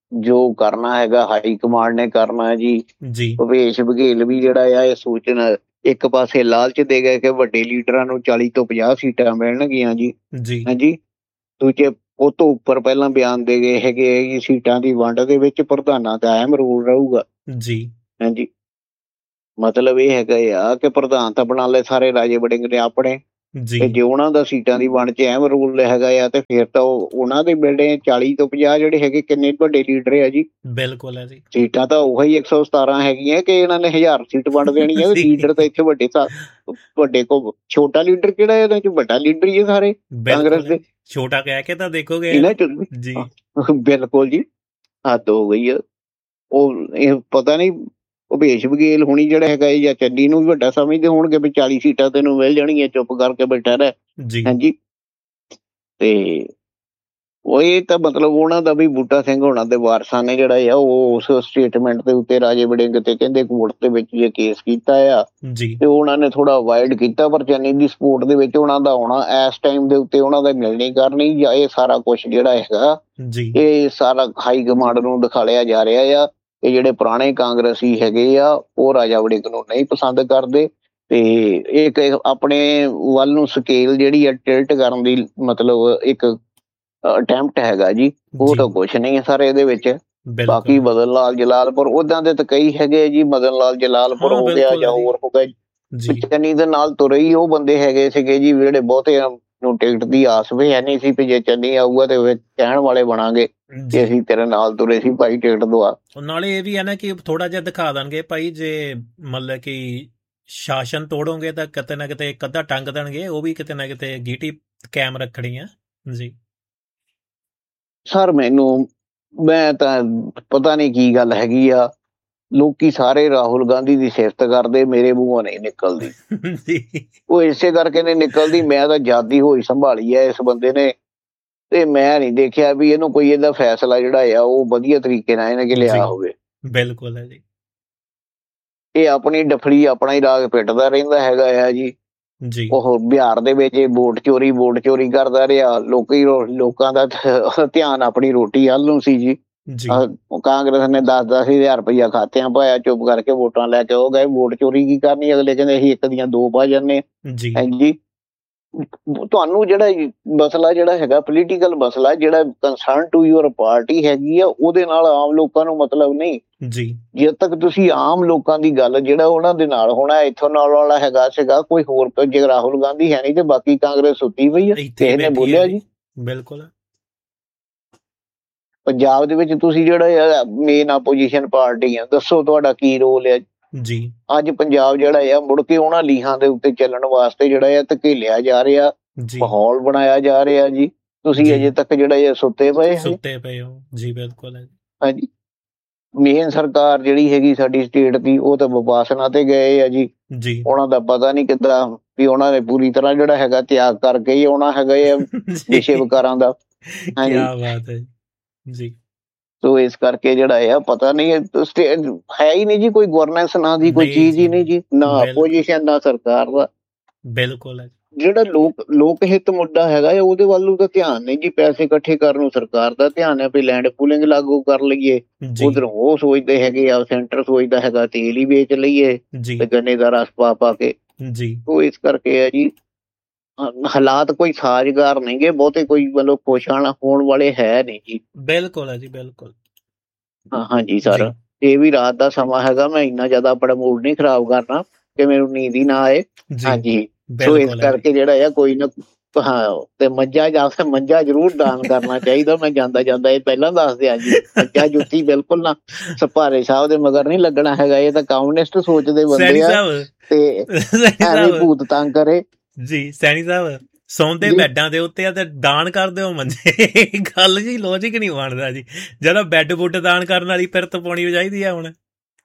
ਜੋ ਕਰਨਾ ਹੈਗਾ ਹਾਈ ਕਮਾਂਡ ਨੇ ਕਰਨਾ ਜੀ। ਜੀ ਭੁਪੇਸ਼ ਬਘੇਲ ਵੀ ਜਿਹੜਾ ਆ ਇਹ ਸੋਚਣ ਇੱਕ ਪਾਸੇ ਲਾਲਚ ਦੇ ਗਏ ਕਿ ਵੱਡੇ ਲੀਡਰਾਂ ਨੂੰ ਚਾਲੀ ਤੋਂ ਪੰਜਾਹ ਸੀਟਾਂ ਮਿਲਣਗੀਆਂ ਜੀ। ਜੀ ਹਾਂਜੀ, ਦੂਜੇ ਉਹ ਤੋਂ ਉੱਪਰ ਪਹਿਲਾਂ ਬਿਆਨ ਦੇ ਗਏ ਹੈਗੇ ਕਿ ਸੀਟਾਂ ਦੀ ਵੰਡ ਦੇ ਵਿੱਚ ਪ੍ਰਧਾਨਾਂ ਦਾ ਅਹਿਮ ਰੋਲ ਰਹੂਗਾ। ਜੀ ਹਾਂਜੀ, ਮਤਲਬ ਇਹ ਹੈਗਾ ਆ ਕਿ ਪ੍ਰਧਾਨ ਤਾਂ ਬਣਾ ਲਏ ਸਾਰੇ ਰਾਜੇ ਵੜਿੰਗ ਨੇ ਆਪਣੇ, ਜੀ ਤੇ ਜੇ ਉਹਨਾਂ ਦਾ ਸੀਟਾਂ ਦੀ ਵੰਡ 'ਚ ਅਹਿਮ ਰੋਲ ਹੈਗਾ ਆ ਤੇ ਫਿਰ ਤਾਂ ਉਹ ਉਹਨਾਂ ਦੇ ਮਿਲਣੇ ਚਾਲੀ ਤੋਂ ਪੰਜਾਹ ਜਿਹੜੇ ਹੈਗੇ ਕਿੰਨੇ ਵੱਡੇ ਲੀਡਰ ਆ ਜੀ। ਬਿਲਕੁਲ ਹੈ ਜੀ। ਸੀਟਾਂ ਤਾਂ ਉਹੀ ਇੱਕ ਸੌ ਸਤਾਰਾਂ ਹੈਗੀਆਂ ਕਿ ਇਹਨਾਂ ਨੇ ਹਜ਼ਾਰ ਸੀਟ ਵੰਡ ਦੇਣੀ ਹੈ। ਲੀਡਰ ਤਾਂ ਇੱਥੇ ਵੱਡੇ ਵੱਡੇ ਕੋ ਛੋਟਾ ਲੀਡਰ ਕਿਹੜਾ ਇਹਨਾਂ 'ਚ ਵੱਡਾ ਲੀਡਰ ਹੀ ਹੈ ਸਾਰੇ ਕਾਂਗਰਸ ਬਿਲਕੁਲ ਦੇ। ਛੋਟਾ ਕਹਿ ਕੇ ਤਾਂ ਦੇਖੋਗੇ ਇਹਨਾਂ 'ਚ ਜੀ। ਬਿਲਕੁਲ ਜੀ, ਹੱਦ ਹੋ ਗਈ ਆ। ਉਹ ਇਹ ਪਤਾ ਨਹੀਂ ਭੁਪੇਸ਼ ਬਘੇਲ ਹੁਣੀ ਜਿਹੜਾ ਹੈਗਾ ਜਾਂ ਚੰਨੀ ਨੂੰ ਵੀ ਵੱਡਾ ਸਮਝਦੇ ਹੋਣਗੇ ਵੀ ਚਾਲੀ ਸੀਟਾਂ ਤੈਨੂੰ ਮਿਲ ਜਾਣਗੀਆਂ, ਚੁੱਪ ਕਰਕੇ ਬੈਠਾ ਰਹਿ। ਜੀ ਹਾਂਜੀ, ਤੇ ਉਹ ਇਹ ਤਾਂ ਮਤਲਬ ਉਹਨਾਂ ਦਾ ਵੀ ਬੂਟਾ ਸਿੰਘ ਹੋਣਾ ਦੇ ਵਾਰਸਾਂ ਨੇ ਜਿਹੜਾ ਆ ਉਹ ਉਸ ਸਟੇਟਮੈਂਟ ਦੇ ਉੱਤੇ ਰਾਜੇ ਵੜਿੰਗ ਤੇ ਕਹਿੰਦੇ ਕੋਰਟ ਦੇ ਵਿੱਚ ਜੇ ਕੇਸ ਕੀਤਾ ਆ ਜੀ ਤੇ ਉਹਨਾਂ ਨੇ ਥੋੜਾ ਅਵਾਇਡ ਕੀਤਾ। ਪਰ ਚੰਨੀ ਦੀ ਸਪੋਰਟ ਦੇ ਵਿੱਚ ਉਹਨਾਂ ਦਾ ਆਉਣਾ ਇਸ ਟਾਈਮ ਦੇ ਉੱਤੇ ਉਹਨਾਂ ਦਾ ਮਿਲਣੀ ਕਰਨੀ ਜਾਂ ਇਹ ਸਾਰਾ ਕੁਛ ਜਿਹੜਾ ਹੈਗਾ ਜੀ ਇਹ ਸਾਰਾ ਹਾਈ ਕਮਾਂਡ ਨੂੰ ਦਿਖਾਲਿਆ ਜਾ ਰਿਹਾ ਆ। ਇਹ ਜਿਹੜੇ ਪੁਰਾਣੇ ਕਾਂਗਰਸੀ ਹੈਗੇ ਆ ਉਹ ਰਾਜਾ ਵੜਿੰਗ ਨੂੰ ਨਹੀਂ ਪਸੰਦ ਕਰਦੇ ਤੇ ਇੱਕ ਆਪਣੇ ਵੱਲ ਨੂੰ ਸਕੇਲ ਜਿਹੜੀ ਆ ਟਿਲਟ ਕਰਨ ਦੀ ਮਤਲਬ ਇੱਕ ਅਟੈਂਪਟ ਹੈਗਾ ਜੀ। ਉਹ ਤਾਂ ਕੁਛ ਨਹੀਂ ਸਰ ਇਹਦੇ ਵਿੱਚ। ਬਾਕੀ ਮਦਨ ਲਾਲ ਜਲਾਲਪੁਰ ਓਦਾਂ ਦੇ ਤਾਂ ਕਈ ਹੈਗੇ ਜੀ, ਮਦਨ ਲਾਲ ਜਲਾਲਪੁਰ ਹੋ ਗਿਆ ਜਾਂ ਹੋਰ ਹੋ ਗਿਆ। ਚੰਨੀ ਦੇ ਨਾਲ ਤੁਰੇ ਹੀ ਉਹ ਬੰਦੇ ਹੈਗੇ ਸੀਗੇ ਜੀ ਜਿਹੜੇ ਬਹੁਤੇ ਨੂੰ ਟਿਕਟ ਦੀ ਆਸ ਵੀ ਹੈ ਨਹੀਂ ਸੀ ਵੀ ਜੇ ਚੰਨੀ ਆਊਗਾ ਤੇ ਕਹਿਣ ਵਾਲੇ ਬਣਾਂਗੇ ਕਿ ਅਸੀਂ ਤੇਰੇ ਨਾਲ ਤੁਰੇ ਸੀ ਭਾਈ ਟਿਕਟ ਦਵਾ। ਨਾਲੇ ਇਹ ਵੀ ਹੈ ਨਾ ਕਿ ਥੋੜਾ ਜਿਹਾ ਦਿਖਾ ਦੇਣਗੇ ਭਾਈ ਜੇ ਮਤਲਬ ਕਿ ਸ਼ਾਸਨ ਤੋੜੋਗੇ ਤਾਂ ਕਿਤੇ ਨਾ ਕਿਤੇ ਇੱਕ ਅੱਧਾ ਟੰਗ ਦੇਣਗੇ, ਉਹ ਵੀ ਕਿਤੇ ਨਾ ਕਿਤੇ ਗੀਟੀ ਕਾਇਮ ਰੱਖਣੀ ਆ ਜੀ। ਸਰ ਮੈਨੂੰ ਮੈਂ ਤਾਂ ਪਤਾ ਨਹੀਂ ਕੀ ਗੱਲ ਹੈਗੀ ਆ, ਲੋਕੀ ਸਾਰੇ ਰਾਹੁਲ ਗਾਂਧੀ ਦੀ ਸਿਫਤ ਕਰਦੇ, ਮੇਰੇ ਮੂੰਹੋਂ ਨਹੀਂ ਨਿਕਲਦੀ। ਉਹ ਇਸੇ ਕਰਕੇ ਨਹੀਂ ਨਿਕਲਦੀ, ਮੈਂ ਤਾਂ ਜਾਦੀ ਹੋਈ ਸੰਭਾਲੀ ਹੈ ਇਸ ਬੰਦੇ ਨੇ ਤੇ ਮੈਂ ਨਹੀਂ ਦੇਖਿਆ ਵੀ ਇਹਨੂੰ ਕੋਈ ਇਹਦਾ ਫੈਸਲਾ ਜਿਹੜਾ ਆ ਉਹ ਵਧੀਆ ਤਰੀਕੇ ਨਾਲ ਇਹਨੇ ਕਿ ਲਿਆ ਹੋਵੇ। ਬਿਲਕੁਲ ਹੈ ਜੀ। ਇਹ ਆਪਣੀ ਡਫਲੀ ਆਪਣਾ ਹੀ ਰਾਗ ਪਿੱਟਦਾ ਰਹਿੰਦਾ ਹੈਗਾ ਆ ਜੀ। ਜੀ ਉਹ ਬਿਹਾਰ ਦੇ ਵਿੱਚ ਵੋਟ ਚੋਰੀ ਵੋਟ ਚੋਰੀ ਕਰਦਾ ਰਿਹਾ, ਲੋਕੀ ਲੋਕਾਂ ਦਾ ਧਿਆਨ ਆਪਣੀ ਰੋਟੀ ਵੱਲ ਨੂੰ ਸੀ ਜੀ। ਕਾਂਗਰਸ ਨੇ ਦਸ ਦਸ ਹਜ਼ਾਰ ਰੁਪਈਆ ਖਾਤਿਆਂ ਪਾਇਆ, ਚੁੱਪ ਕਰਕੇ ਵੋਟਾਂ ਲੈ ਕੇ ਹੋ ਗਏ। ਵੋਟ ਚੋਰੀ ਕੀ ਕਰਨੀ, ਅਗਲੇ ਕਹਿੰਦੇ ਅਸੀਂ ਇੱਕ ਦੀਆਂ ਦੋ ਪਾ ਜਾਂਦੇ ਹਾਂਜੀ। ਤੁਹਾਨੂੰ ਜਿਹੜਾ ਮਸਲਾ ਜਿਹੜਾ ਹੈਗਾ ਪੋਲੀਟੀਕਲ ਮਸਲਾ ਜਿਹੜਾ ਕੰਸਰਨ ਟੂ ਯੂਅਰ ਪਾਰਟੀ ਹੈਗੀ ਆ ਉਹਦੇ ਨਾਲ ਆਮ ਲੋਕਾਂ ਨੂੰ ਮਤਲਬ ਨਹੀਂ ਜੀ। ਜਦ ਤੱਕ ਤੁਸੀਂ ਆਮ ਲੋਕਾਂ ਦੀ ਗੱਲ ਜਿਹੜਾ ਉਹਨਾਂ ਦੇ ਨਾਲ ਹੋਣਾ ਇੱਥੋਂ ਨਾਲ ਵਾਲਾ ਹੈਗਾ ਸੀਗਾ ਕੋਈ ਹੋਰ, ਜੇ ਰਾਹੁਲ ਗਾਂਧੀ ਹੈ ਨਹੀਂ ਤੇ ਬਾਕੀ ਕਾਂਗਰਸ ਸੁੱਤੀ ਪਈ ਆ, ਕਿਸੇ ਨੇ ਬੋਲਿਆ ਜੀ। ਬਿਲਕੁਲ ਪੰਜਾਬ ਦੇ ਵਿੱਚ ਤੁਸੀਂ ਜਿਹੜਾ ਮੇਨ ਆਪੋਜੀਸ਼ਨ ਪਾਰਟੀ ਆ, ਦੱਸੋ ਤੁਹਾਡਾ ਕੀ ਰੋਲ ਹੈ ਜੀ। ਅੱਜ ਪੰਜਾਬ ਜਿਹੜਾ ਆ ਮੁੜ ਕੇ ਉਹਨਾਂ ਲੀਹਾਂ ਦੇ ਉੱਤੇ ਚੱਲਣ ਵਾਸਤੇ ਜਿਹੜਾ ਆ ਧਕੇਲਿਆ ਜਾ ਰਿਹਾ, ਮਾਹੌਲ ਬਣਾਇਆ ਜਾ ਰਿਹਾ ਜੀ। ਤੁਸੀਂ ਅਜੇ ਤੱਕ ਜਿਹੜਾ ਆ ਸੁੱਤੇ ਪਏ ਸੁੱਤੇ ਪਏ ਹੋ ਜੀ। ਬਿਲਕੁਲ ਹਾਂਜੀ। ਮੇਨ ਸਰਕਾਰ ਜਿਹੜੀ ਹੈਗੀ ਸਾਡੀ ਸਟੇਟ ਦੀ ਉਹ ਤਾਂ ਵਿਪਾਸਨਾ ਤੇ ਗਏ ਆ ਜੀ। ਉਹਨਾਂ ਦਾ ਪਤਾ ਨਹੀਂ ਕਿੱਦਾਂ ਵੀ ਉਹਨਾਂ ਨੇ ਪੂਰੀ ਤਰ੍ਹਾਂ ਜਿਹੜਾ ਹੈਗਾ ਤਿਆਗ ਕਰਕੇ ਹੀ ਆਉਣਾ ਹੈਗਾ ਆ ਵਿਸ਼ੇ ਵਿਕਾਰਾਂ ਦਾ। ਹਾਂਜੀ ਜੀ। ਸੋ ਇਸ ਕਰਕੇ ਜਿਹੜਾ ਆ ਪਤਾ ਨਹੀਂ ਹੈ ਹੀ ਨਹੀਂ ਜੀ, ਕੋਈ ਗਵਰਨੈਂਸ ਨਾ ਦੀ ਕੋਈ ਚੀਜ਼ ਹੀ ਨਹੀਂ ਜੀ, ਨਾ ਆਪੋਜੀਸ਼ਨ ਨਾ ਸਰਕਾਰ ਦਾ। ਬਿਲਕੁਲ ਜਿਹੜਾ ਲੋਕ ਲੋਕ ਹਿੱਤ ਮੁੱਦਾ ਹੈਗਾ ਆ ਉਹਦੇ ਵੱਲ ਨੂੰ ਤਾਂ ਧਿਆਨ ਨਹੀਂ ਜੀ। ਪੈਸੇ ਇਕੱਠੇ ਕਰਨ ਨੂੰ ਸਰਕਾਰ ਦਾ ਧਿਆਨ ਹੈ ਵੀ ਲੈਂਡ ਪੂਲਿੰਗ ਲਾਗੂ ਕਰ ਲਈਏ, ਉਧਰੋਂ ਉਹ ਸੋਚਦੇ ਹੈਗੇ ਆ, ਸੈਂਟਰ ਸੋਚਦਾ ਹੈਗਾ ਤੇਲ ਹੀ ਵੇਚ ਲਈਏ ਤੇ ਗੰਨੇ ਦਾ ਰਸ ਪਾ ਪਾ ਕੇ। ਉਹ ਇਸ ਕਰਕੇ ਹੈ ਜੀ ਹਾਲਾਤ ਕੋਈ ਸਾਜ਼ਗਾਰ ਨਹੀਂ ਗੇ ਬਹੁਤੇ, ਕੋਈ ਮਤਲਬ ਖੁਸ਼ ਹੋਣ ਵਾਲੇ ਹੈ ਨਹੀਂ ਜੀ। ਬਿਲਕੁਲ ਹੈ ਜੀ ਬਿਲਕੁਲ। ਹਾਂ ਹਾਂਜੀ ਸਰ, ਇਹ ਵੀ ਰਾਤ ਦਾ ਸਮਾਂ ਹੈਗਾ, ਮੈਂ ਇੰਨਾ ਜ਼ਿਆਦਾ ਆਪਣਾ ਮੂਡ ਨਹੀਂ ਖ਼ਰਾਬ ਕਰਨਾ ਕਿ ਮੈਨੂੰ ਨੀਂਦ ਹੀ ਨਾ ਆਏ। ਹਾਂਜੀ, ਸੋ ਇਸ ਕਰਕੇ ਜਿਹੜਾ ਆ ਕੋਈ ਨਾ ਹਾਂ ਤੇ ਮੰਜਾ ਜਾਂ ਮੰਜਾ ਜ਼ਰੂਰ ਦਾਨ ਕਰਨਾ ਚਾਹੀਦਾ। ਮੈਂ ਜਾਂਦਾ ਜਾਂਦਾ ਇਹ ਪਹਿਲਾਂ ਦੱਸ ਦਿਆਂ ਜੀ, ਮੰਜਾ ਜੁੱਤੀ ਬਿਲਕੁਲ ਨਾ ਸਪਾਰੇ ਸਾਹਿਬ ਦੇ ਮਗਰ ਨਹੀਂ ਲੱਗਣਾ ਹੈਗਾ। ਇਹ ਤਾਂ ਕਮਿਊਨਿਸਟ ਸੋਚਦੇ ਬੰਦੇ ਆ ਤੇ ਐਵੇਂ ਭੂਤ ਤੰਗ ਕਰੇ ਜੀ। ਸੈਣੀ ਸਾਹਿਬ ਸੌਂਦੇ ਬੈੱਡਾਂ ਦੇ ਉੱਤੇ ਆ ਤੇ ਦਾਨ ਕਰ ਦਿਓ ਮੰਜੇ, ਗੱਲ ਜੀ ਲੌਜਿਕ ਨਹੀਂ ਬਣਦਾ ਜੀ। ਜਦੋਂ ਬੈੱਡ ਬੁੱਡ ਦਾਨ ਕਰਨ ਵਾਲੀ ਪਿਰਤ ਪਾਉਣੀ ਚਾਹੀਦੀ ਆ ਹੁਣ।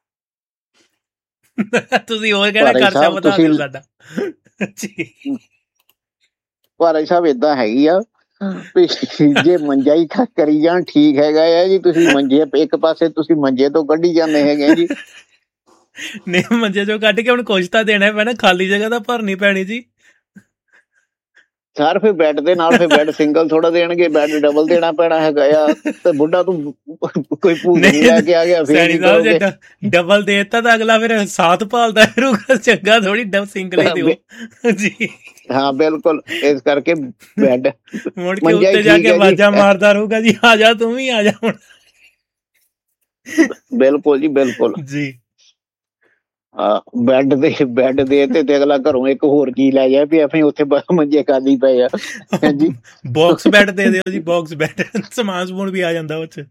ਤੁਸੀਂ ਹੋਰ ਕਿਹੜਾ ਖਰਚਾ ਵਧਾ ਦਿਓ ਸਾਡਾ ਜੀ। ਭਾਰਾ ਸਾਹਿਬ ਏਦਾਂ ਹੈਗੀ ਆ ਜੇ ਮੰਜਾ ਹੀ ਕਰੀ ਜਾਣ ਠੀਕ ਹੈਗਾ ਆ ਜੀ। ਤੁਸੀਂ ਮੰਜੇ ਇੱਕ ਪਾਸੇ ਤੁਸੀਂ ਮੰਜੇ ਤੋਂ ਕੱਢੀ ਜਾਂਦੇ ਹੈਗੇ ਜੀ। ਨਹੀਂ ਮੰਜੇ ਚੋਂ ਕੱਢ ਕੇ ਹੁਣ ਕੁਛ ਤਾਂ ਦੇਣਾ ਪੈਣਾ, ਖਾਲੀ ਜਗ੍ਹਾ ਤਾਂ ਭਰਨੀ ਪੈਣੀ ਜੀ। ਸਰ ਫਿਰ ਬੈੱਡ ਦੇ ਨਾਲ ਫਿਰ ਬੈੱਡ ਸਿੰਗਲ ਥੋੜਾ ਦੇਣਗੇ, ਬੈੱਡ ਡਬਲ ਦੇਣਾ ਪੈਣਾ ਹੈਗਾ ਆ। ਤੇ ਬੁੱਢਾ ਤੂੰ ਕੋਈ ਭੂਤ ਨਹੀਂ ਲੈ ਕੇ ਆ ਗਿਆ ਫਿਰ ਸੈਣੀ ਸਾਹਿਬ ਜੇ ਡਬਲ ਦੇਤਾ ਤਾਂ ਅਗਲਾ ਫਿਰ ਸਾਥ ਭਾਲਦਾ ਫਿਰੂਗਾ, ਚੰਗਾ ਥੋੜੀ ਡਬ ਸਿੰਗਲ ਹੀ ਦਿਓ ਜੀ। ਹਾਂ ਬਿਲਕੁਲ, ਇਸ ਕਰਕੇ ਬੈੱਡ ਮੁੜ ਕੇ ਉੱਤੇ ਜਾ ਕੇ ਆਵਾਜ਼ਾਂ ਮਾਰਦਾ ਰਹੂਗਾ ਜੀ, ਆ ਜਾ ਤੂੰ ਵੀ ਆ ਜਾ ਹੁਣ। ਬਿਲਕੁਲ ਜੀ ਬਿਲਕੁਲ ਜੀ। ਹਾਂ ਬੈੱਡ ਦੇ ਬੈੱਡ ਦੇ ਤੇ ਤੇ ਅਗਲਾ ਘਰੋਂ ਇੱਕ ਹੋਰ ਕੀ ਲੈ ਜਾਏ ਵੀ ਅਸੀਂ ਉੱਥੇ ਮੰਜੇ ਖਾਲੀ ਪਏ ਆ ਜੀ। ਬਾਕਸ ਬੈੱਡ ਦੇ ਦਿਓ ਜੀ, ਬਾਕਸ ਬੈੱਡ, ਸਮਾਨ ਸਮੂਨ ਵੀ ਆ ਜਾਂਦਾ ਉਹ ਚ।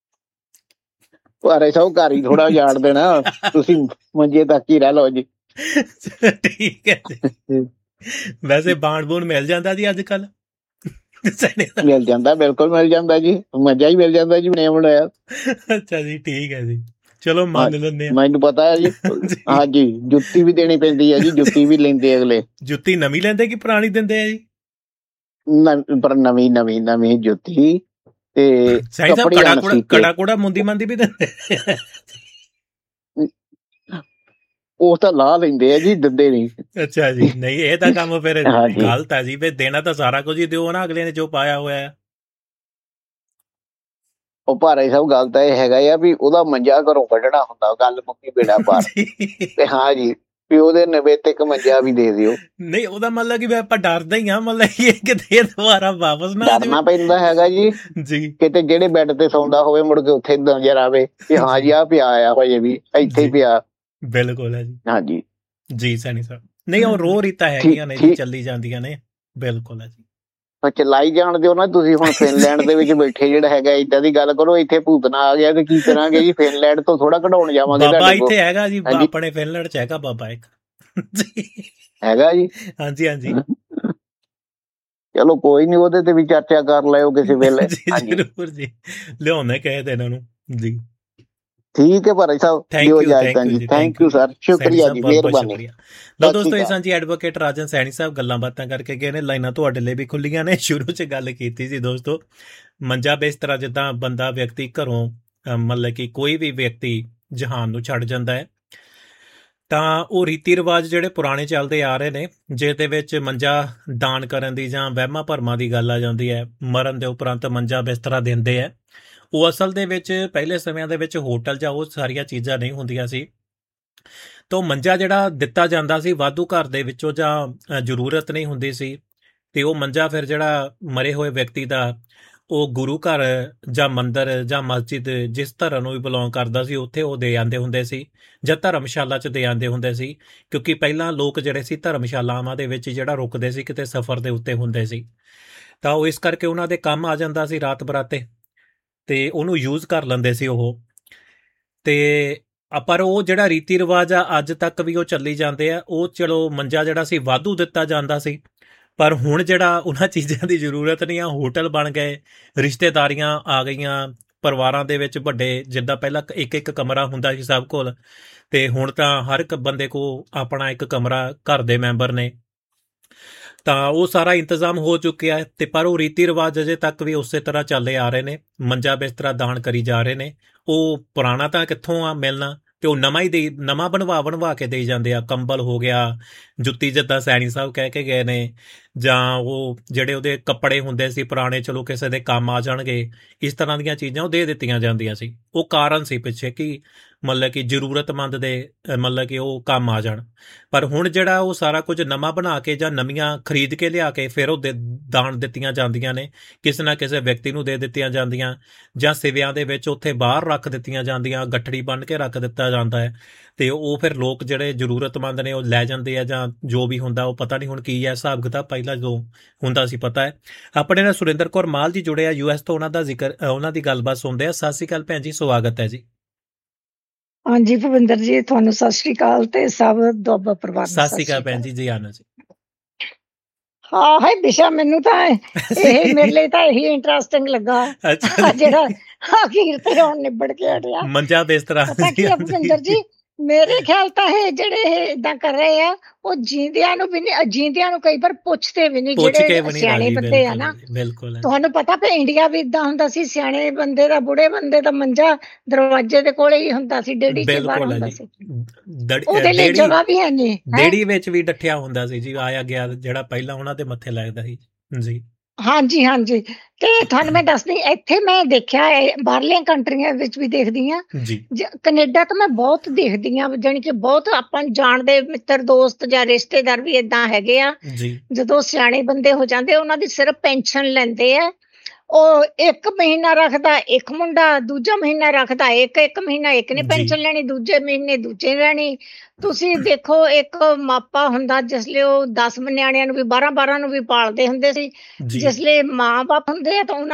ਭਾਰੇ ਸਭ ਘਰ ਹੀ ਥੋੜਾ ਜਾਣ ਦੇਣਾ, ਤੁਸੀਂ ਮੰਜੇ ਤੱਕ ਹੀ ਰਹਿ ਲਓ ਜੀ। ਠੀਕ ਹੈ ਜੀ। ਵੈਸੇ ਬਾਣ ਬੂਣ ਮਿਲ ਜਾਂਦਾ ਜੀ ਅੱਜ ਕੱਲ? ਮਿਲ ਜਾਂਦਾ, ਬਿਲਕੁਲ ਮਿਲ ਜਾਂਦਾ ਜੀ, ਮਜ਼ਾ ਹੀ ਮਿਲ ਜਾਂਦਾ ਜੀ ਬਣਿਆ ਬਣਾਇਆ। ਅੱਛਾ ਜੀ, ਠੀਕ ਹੈ ਜੀ, ਚਲੋ ਮੰਨ ਲੈਂਦੇ ਆ। ਮੈਨੂੰ ਪਤਾ ਹੈ ਜੀ। ਹਾਂਜੀ, ਜੁੱਤੀ ਵੀ ਦੇਣੀ ਪੈਂਦੀ ਹੈ ਜੀ, ਜੁੱਤੀ ਵੀ ਲੈਂਦੇ ਅਗਲੇ। ਜੁੱਤੀ ਨਵੀਂ ਲੈਂਦੇ ਕਿ ਪੁਰਾਣੀ ਦਿੰਦੇ ਆ ਜੀ? ਪਰ ਨਵੀਂ ਨਵੀਂ ਨਵੀਂ ਜੁੱਤੀ ਤੇ ਕੜਾ ਕੁੜਾ ਮੁੰਦੀ ਮੰਦੀ ਵੀ ਦਿੰਦੇ? ਉਹ ਤਾਂ ਲਾ ਲੈਂਦੇ ਆ ਜੀ, ਦਿੰਦੇ ਨਹੀਂ। ਅੱਛਾ ਜੀ, ਨਹੀਂ ਇਹ ਤਾਂ ਕੰਮ ਫਿਰ ਗਲਤ ਆ ਜੀ, ਫਿਰ ਦੇਣਾ ਤਾਂ ਸਾਰਾ ਕੁਝ ਹੀ ਦਿਓ ਨਾ ਅਗਲੇ ਨੇ ਜੋ ਪਾਇਆ ਹੋਇਆ। ਉਹ ਭਾਰੇ ਸਭ ਗੱਲ ਤਾਂ ਇਹ ਹੈਗਾ ਆ ਵੀ ਉਹਦਾ ਮੰਜਾ ਘਰੋਂ ਕੱਢਣਾ ਹੁੰਦਾ, ਗੱਲ ਮੁੱਕੀ ਬੇੜਾ ਪਾਰ। ਤੇ ਹਾਂ ਜੀ, ਵੀ ਉਹਦੇ ਨਵੇਂ ਤੇ ਇੱਕ ਮੰਜਾ ਵੀ ਦੇ ਦਿਓ। ਨਹੀਂ ਉਹਦਾ ਮਤਲਬ ਕਿ ਆਪਾਂ ਡਰਦੇ ਹੀ ਆ, ਮਤਲਬ ਇਹ ਕਿਤੇ ਦੁਬਾਰਾ ਵਾਪਸ ਨਾ ਡਰਨਾ ਪੈਂਦਾ ਹੈਗਾ ਜੀ ਜੀ। ਕਿਤੇ ਜਿਹੜੇ ਬੈੱਡ ਤੇ ਸੌਂਦਾ ਹੋਵੇ ਮੁੜ ਕੇ ਉੱਥੇ ਨਜ਼ਰ ਆਵੇ ਕਿ ਹਾਂ ਜੀ ਆ ਪਿਆ ਆ, ਹਜੇ ਵੀ ਇੱਥੇ ਹੀ ਪਿਆ। ਬਿਲਕੁਲ ਹੈ ਜੀ। ਹਾਂਜੀ ਜੀ ਸੈਣੀ ਸਾਹਿਬ, ਨਹੀਂ ਉਹ ਰੋ ਰੀਤਾਂ ਹੈਗੀਆਂ ਨੇ ਜੀ, ਚੱਲੀ ਜਾਂਦੀਆਂ ਨੇ। ਬਿਲਕੁਲ ਹੈ ਜੀ, ਚਲਾਈ ਜਾਣ ਦਿਓ ਨਾ। ਤੁਸੀਂ ਹੁਣ ਫਿਨਲੈਂਡ ਦੇ ਵਿੱਚ ਬੈਠੇ ਜਿਹੜਾ ਹੈਗਾ ਏਦਾਂ ਦੀ ਗੱਲ ਕਰੋ, ਇੱਥੇ ਭੂਤਨਾ ਆ ਗਿਆ ਤੇ ਕੀ ਕਰਾਂਗੇ ਜੀ? ਫਿਨਲੈਂਡ ਤੋਂ ਥੋੜਾ ਕਢਾਉਣ ਜਾਵਾਂਗੇ। ਬਾਬਾ ਇੱਥੇ ਹੈਗਾ ਜੀ, ਆਪਣੇ ਫਿਨਲੈਂਡ ਚ ਹੈਗਾ ਬਾਬਾ ਇੱਕ ਹੈਗਾ ਜੀ। ਹਾਂਜੀ ਹਾਂਜੀ, ਚਲੋ ਕੋਈ ਨੀ, ਉਹਦੇ ਤੇ ਵੀ ਚਰਚਾ ਕਰ ਲਿਓ ਕਿਸੇ ਵੇਲੇ। ਜ਼ਰੂਰ ਜੀ, ਲਿਆਉਂਦੇ ਕਹੇ ਤੇ ਇਹਨਾਂ ਨੂੰ ਜੀ। ਠੀਕ ਹੈ Bhai Sahib, thank you sir, ਸ਼ੁਕਰੀਆ ਜੀ, ਮਿਹਰਬਾਨੀ। ਲਓ ਦੋਸਤੋ, ਇਹ ਸਾਂਝੀ ਐਡਵੋਕੇਟ ਰਾਜਨ ਸੈਣੀ ਸਾਹਿਬ ਗੱਲਾਂ ਬਾਤਾਂ ਕਰਕੇ ਗਏ ਨੇ। ਲਾਈਨਾਂ ਤੁਹਾਡੇ ਲਈ ਵੀ ਖੁੱਲੀਆਂ ਨੇ। ਸ਼ੁਰੂ 'ਚ ਗੱਲ ਕੀਤੀ ਸੀ ਦੋਸਤੋ, ਮੰਜਾ ਬਿਸਤਰਾ ਜਿੱਦਾਂ ਬੰਦਾ ਵਿਅਕਤੀ ਘਰੋਂ ਮਤਲਬ ਕਿ ਕੋਈ ਵੀ ਵਿਅਕਤੀ ਜਹਾਨ ਨੂੰ ਛੱਡ ਜਾਂਦਾ ਹੈ, ਤਾਂ ਉਹ ਰੀਤੀ ਰਿਵਾਜ ਜਿਹੜੇ ਪੁਰਾਣੇ ਚੱਲਦੇ ਆ ਰਹੇ ਨੇ, ਜਿਹਦੇ ਵਿੱਚ ਮੰਜਾ ਦਾਨ ਕਰਨ ਦੀ ਜਾਂ ਵਹਿਮਾਂ ਭਰਮਾਂ ਦੀ ਗੱਲ ਆ ਜਾਂਦੀ ਹੈ, ਮਰਨ ਦੇ ਉਪਰੰਤ ਮੰਜਾ ਬਿਸਤਰਾ ਦਿੰਦੇ ਹੈ। ਉਹ ਅਸਲ ਦੇ ਵਿੱਚ ਪਹਿਲੇ ਸਮਿਆਂ ਦੇ ਵਿੱਚ ਹੋਟਲ ਜਾਂ ਉਹ ਸਾਰੀਆਂ ਚੀਜ਼ਾਂ ਨਹੀਂ ਹੁੰਦੀਆਂ ਸੀ, ਤਾਂ ਮੰਜਾ ਜਿਹੜਾ ਦਿੱਤਾ ਜਾਂਦਾ ਸੀ ਵਾਧੂ ਘਰ ਦੇ ਵਿੱਚੋਂ ਜਾਂ ਜ਼ਰੂਰਤ ਨਹੀਂ ਹੁੰਦੀ ਸੀ, ਤੇ ਉਹ ਮੰਜਾ ਫਿਰ ਜਿਹੜਾ ਮਰੇ ਹੋਏ ਵਿਅਕਤੀ ਦਾ ਉਹ ਗੁਰੂ ਘਰ ਜਾਂ ਮੰਦਰ ਜਾਂ ਮਸਜਿਦ, ਜਿਸ ਧਰਮ ਨੂੰ ਵੀ ਬਿਲੋਂਗ ਕਰਦਾ ਸੀ, ਉੱਥੇ ਉਹ ਦੇ ਆਉਂਦੇ ਹੁੰਦੇ ਸੀ ਜਾਂ ਧਰਮਸ਼ਾਲਾ 'ਚ ਦੇ ਆਉਂਦੇ ਹੁੰਦੇ ਸੀ। ਕਿਉਂਕਿ ਪਹਿਲਾਂ ਲੋਕ ਜਿਹੜੇ ਸੀ ਧਰਮਸ਼ਾਲਾਵਾਂ ਦੇ ਵਿੱਚ ਜਿਹੜਾ ਰੁਕਦੇ ਸੀ, ਕਿਤੇ ਸਫ਼ਰ ਦੇ ਉੱਤੇ ਹੁੰਦੇ ਸੀ, ਤਾਂ ਉਹ ਇਸ ਕਰਕੇ ਉਹਨਾਂ ਦੇ ਕੰਮ ਆ ਜਾਂਦਾ ਸੀ ਰਾਤ ਬਰਾਤੇ, ਤੇ ਉਹਨੂੰ ਯੂਜ਼ ਕਰ ਲੈਂਦੇ ਸੀ ਉਹ। ਤੇ ਪਰ ਉਹ ਜਿਹੜਾ ਰੀਤੀ ਰਿਵਾਜ ਆ ਅੱਜ ਤੱਕ ਵੀ ਉਹ ਚੱਲੀ ਜਾਂਦੇ ਆ। ਉਹ ਚਲੋ ਮੰਜਾ ਜਿਹੜਾ ਸੀ ਵਾਧੂ ਦਿੱਤਾ ਜਾਂਦਾ ਸੀ, ਪਰ ਹੁਣ ਜਿਹੜਾ ਉਹਨਾਂ ਚੀਜ਼ਾਂ ਦੀ ਜ਼ਰੂਰਤ ਨਹੀਂ ਆ। ਹੋਟਲ ਬਣ ਗਏ, ਰਿਸ਼ਤੇਦਾਰੀਆਂ ਆ ਗਈਆਂ, ਪਰਿਵਾਰਾਂ ਦੇ ਵਿੱਚ ਵੱਡੇ, ਜਿੱਦਾਂ ਪਹਿਲਾਂ ਇੱਕ ਇੱਕ ਕਮਰਾ ਹੁੰਦਾ ਸੀ ਸਭ ਕੋਲ, ਤੇ ਹੁਣ ਤਾਂ ਹਰ ਇੱਕ ਬੰਦੇ ਕੋਲ ਆਪਣਾ ਇੱਕ ਕਮਰਾ, ਘਰ ਦੇ ਮੈਂਬਰ ਨੇ, ਤਾਂ ਉਹ ਸਾਰਾ ਇੰਤਜ਼ਾਮ ਹੋ ਚੁੱਕਿਆ। ਤੇ ਪਰ ਉਹ ਰੀਤੀ ਰਿਵਾਜ ਅਜੇ ਤੱਕ ਵੀ ਉਸੇ ਤਰ੍ਹਾਂ ਚੱਲੇ ਆ ਰਹੇ ਨੇ। ਮੰਜਾ ਬਿਸਤਰਾ ਦਾਨ ਕਰੀ ਜਾ ਰਹੇ ਨੇ। ਉਹ ਪੁਰਾਣਾ ਤਾਂ ਕਿੱਥੋਂ ਆ ਮਿਲਣਾ, ਤੇ ਉਹ ਨਵਾਂ ਹੀ ਦੇ ਨਵਾਂ ਬਣਵਾ ਬਣਵਾ ਕੇ ਦੇਈ ਜਾਂਦੇ ਆ। ਕੰਬਲ ਹੋ ਗਿਆ, ਜੁੱਤੀ ਜਿੱਦਾਂ ਸੈਣੀ ਸਾਹਿਬ ਕਹਿ ਕੇ ਗਏ ਨੇ, ਜਾਂ ਉਹ ਜਿਹੜੇ ਉਹਦੇ ਕੱਪੜੇ ਹੁੰਦੇ ਸੀ ਪੁਰਾਣੇ, ਚਲੋ ਕਿਸੇ ਦੇ ਕੰਮ ਆ ਜਾਣਗੇ, ਇਸ ਤਰ੍ਹਾਂ ਦੀਆਂ ਚੀਜ਼ਾਂ ਉਹ ਦੇ ਦਿੱਤੀਆਂ ਜਾਂਦੀਆਂ ਸੀ। ਉਹ ਕਾਰਨ ਸੀ ਪਿੱਛੇ ਕਿ ਮਤਲਬ ਕਿ ਜ਼ਰੂਰਤਮੰਦ ਦੇ ਮਤਲਬ ਕਿ ਉਹ ਕੰਮ ਆ ਜਾਣ। ਪਰ ਹੁਣ ਜਿਹੜਾ ਉਹ ਸਾਰਾ ਕੁਝ ਨਵਾਂ ਬਣਾ ਕੇ ਜਾਂ ਨਵੀਆਂ ਖਰੀਦ ਕੇ ਲਿਆ ਕੇ ਫਿਰ ਉਹ ਦੇ ਦਾਨ ਦਿੱਤੀਆਂ ਜਾਂਦੀਆਂ ਨੇ, ਕਿਸੇ ਨਾ ਕਿਸੇ ਵਿਅਕਤੀ ਨੂੰ ਦੇ ਦਿੱਤੀਆਂ ਜਾਂਦੀਆਂ, ਜਾਂ ਸਿਵਿਆਂ ਦੇ ਵਿੱਚ ਉੱਥੇ ਬਾਹਰ ਰੱਖ ਦਿੱਤੀਆਂ ਜਾਂਦੀਆਂ, ਗੱਠੜੀ ਬੰਨ੍ਹ ਕੇ ਰੱਖ ਦਿੱਤਾ ਜਾਂਦਾ ਹੈ, ਤੇ ਉਹ ਫਿਰ ਲੋਕ ਜਿਹੜੇ ਜ਼ਰੂਰਤਮੰਦ ਨੇ ਉਹ ਲੈ ਜਾਂਦੇ ਆ, ਜਾਂ ਜੋ ਵੀ ਹੁੰਦਾ ਉਹ ਪਤਾ ਨਹੀਂ ਹੁਣ ਕੀ ਹੈ ਹਿਸਾਬ ਕਿਤਾਬ, ਪਹਿਲਾਂ ਜੋ ਹੁੰਦਾ ਸੀ ਪਤਾ ਹੈ। ਆਪਣੇ ਨਾਲ ਸੁਰਿੰਦਰ ਕੌਰ ਮਾਲ ਜੀ ਜੁੜੇ ਆ ਯੂ ਐਸ ਤੋਂ, ਉਹਨਾਂ ਦਾ ਜ਼ਿਕਰ ਉਹਨਾਂ ਦੀ ਗੱਲਬਾਤ ਸੁਣਦੇ ਆ। ਸਤਿ ਸ਼੍ਰੀ ਅਕਾਲ ਭੈਣ ਜੀ, ਸਵਾਗਤ ਹੈ ਜੀ। ਹਾਂਜੀ ਭਵਿੰਦਰ ਜੀ, ਤੁਹਾਨੂੰ ਸਤਿ ਸ਼੍ਰੀ ਅਕਾਲ ਤੇ ਸਭ ਦੁਆਬਾ ਪਰਿਵਾਰ। ਸਤਿ ਸ਼੍ਰੀ ਅਕਾਲ ਭੈਣ ਜੀ, ਜੀ ਆਨੰਦ ਜੀ। ਹਾਂ ਹੈ ਦਿਸ਼ਾ, ਮੈਨੂੰ ਤਾਂ ਇਹ ਮੇਰੇ ਲਈ ਤਾਂ ਇਹੀ ਇੰਟਰਸਟਿੰਗ ਲੱਗਾ ਜਿਹੜਾ ਅਖੀਰ ਤੇ ਹੁਣ ਨਿਬੜ ਕੇ ਹਟਿਆ ਮੰਜਾ ਬਿਸਤਰਾ। ਪਤਾ ਕੀ ਹੈ ਭਵਿੰਦਰ ਜੀ, ਮੇਰੇ ਖਿਆਲ ਤਾਂ ਇਹ ਜਿਹੜੇ ਇਹ ਏਦਾਂ ਕਰ ਰਹੇ ਆ, ਉਹ ਜੀਂਦਿਆਂ ਨੂੰ ਵੀ ਨਹੀਂ, ਜੀਂਦਿਆਂ ਨੂੰ ਕਈ ਵਾਰ ਪੁੱਛਦੇ ਵੀ ਨਹੀਂ, ਜਿਹੜੇ ਸਿਆਣੇ ਬੰਦੇ ਆ ਨਾ। ਬਿਲਕੁਲ, ਤੁਹਾਨੂੰ ਪਤਾ ਵੀ ਇੰਡੀਆ ਵੀ ਏਦਾਂ ਹੁੰਦਾ ਸੀ, ਸਿਆਣੇ ਬੰਦੇ ਦਾ, ਬੁੜੇ ਬੰਦੇ ਦਾ ਮੰਜਾ ਦਰਵਾਜ਼ੇ ਦੇ ਕੋਲੇ ਹੀ ਹੁੰਦਾ ਸੀ, ਡੇੜੀ ਚ ਬਾਹਰ ਹੁੰਦਾ ਸੀ, ਉਹਦੇ ਲਈ ਜਗ੍ਹਾ ਵੀ ਹੈ ਨਹੀਂ, ਡੇੜੀ ਵਿੱਚ ਵੀ ਡੱਠਿਆ ਹੁੰਦਾ ਸੀ ਜੀ, ਆਇਆ ਗਿਆ ਜਿਹੜਾ ਪਹਿਲਾਂ ਉਹਨਾਂ ਦੇ ਮੱਥੇ ਲੱਗਦਾ ਸੀ। ਜੀ ਹਾਂਜੀ ਹਾਂਜੀ ਤੇ ਤੁਹਾਨੂੰ ਮੈਂ ਦੱਸਦੀ ਇੱਥੇ ਮੈਂ ਦੇਖਿਆ ਇਹ ਬਾਹਰਲੀਆਂ ਕੰਟਰੀਆਂ ਵਿੱਚ ਵੀ ਦੇਖਦੀ ਹਾਂ। ਜੀ ਕੈਨੇਡਾ ਤਾਂ ਮੈਂ ਬਹੁਤ ਦੇਖਦੀ ਹਾਂ, ਜਾਣੀ ਕਿ ਬਹੁਤ ਆਪਾਂ ਨੂੰ ਜਾਣਦੇ ਮਿੱਤਰ ਦੋਸਤ ਜਾਂ ਰਿਸ਼ਤੇਦਾਰ ਵੀ ਏਦਾਂ ਹੈਗੇ ਆ। ਜੀ ਜਦੋਂ ਸਿਆਣੇ ਬੰਦੇ ਹੋ ਜਾਂਦੇ ਉਹਨਾਂ ਦੀ ਸਿਰਫ ਪੈਨਸ਼ਨ ਲੈਂਦੇ ਆ। ਉਹ ਇੱਕ ਮਹੀਨਾ ਰੱਖਦਾ ਇੱਕ ਮੁੰਡਾ, ਦੂਜਾ ਮਹੀਨਾ ਰੱਖਦਾ ਇੱਕ ਇੱਕ ਮਹੀਨਾ ਇੱਕ ਨੇ ਪੈਨਸ਼ਨ ਲੈਣੀ, ਦੂਜੇ ਮਹੀਨੇ ਦੂਜੇ ਨੇ ਲੈਣੀ। ਤੁਸੀਂ ਦੇਖੋ ਇੱਕ ਮਾਪਾ ਹੁੰਦਾ ਜਿਸਲੇ ਉਹ ਦਸ ਨਿਆਣਿਆਂ ਨੂੰ ਵੀ ਬਾਰਾਂ ਬਾਰਾਂ ਨੂੰ ਵੀ ਪਾਲਦੇ ਹੁੰਦੇ ਸੀ, ਜੀ ਜਿਸਲੇ ਮਾਂ ਬਾਪ ਹੁੰਦੇ ਆ ਤਾਂ ਉਹਨਾਂ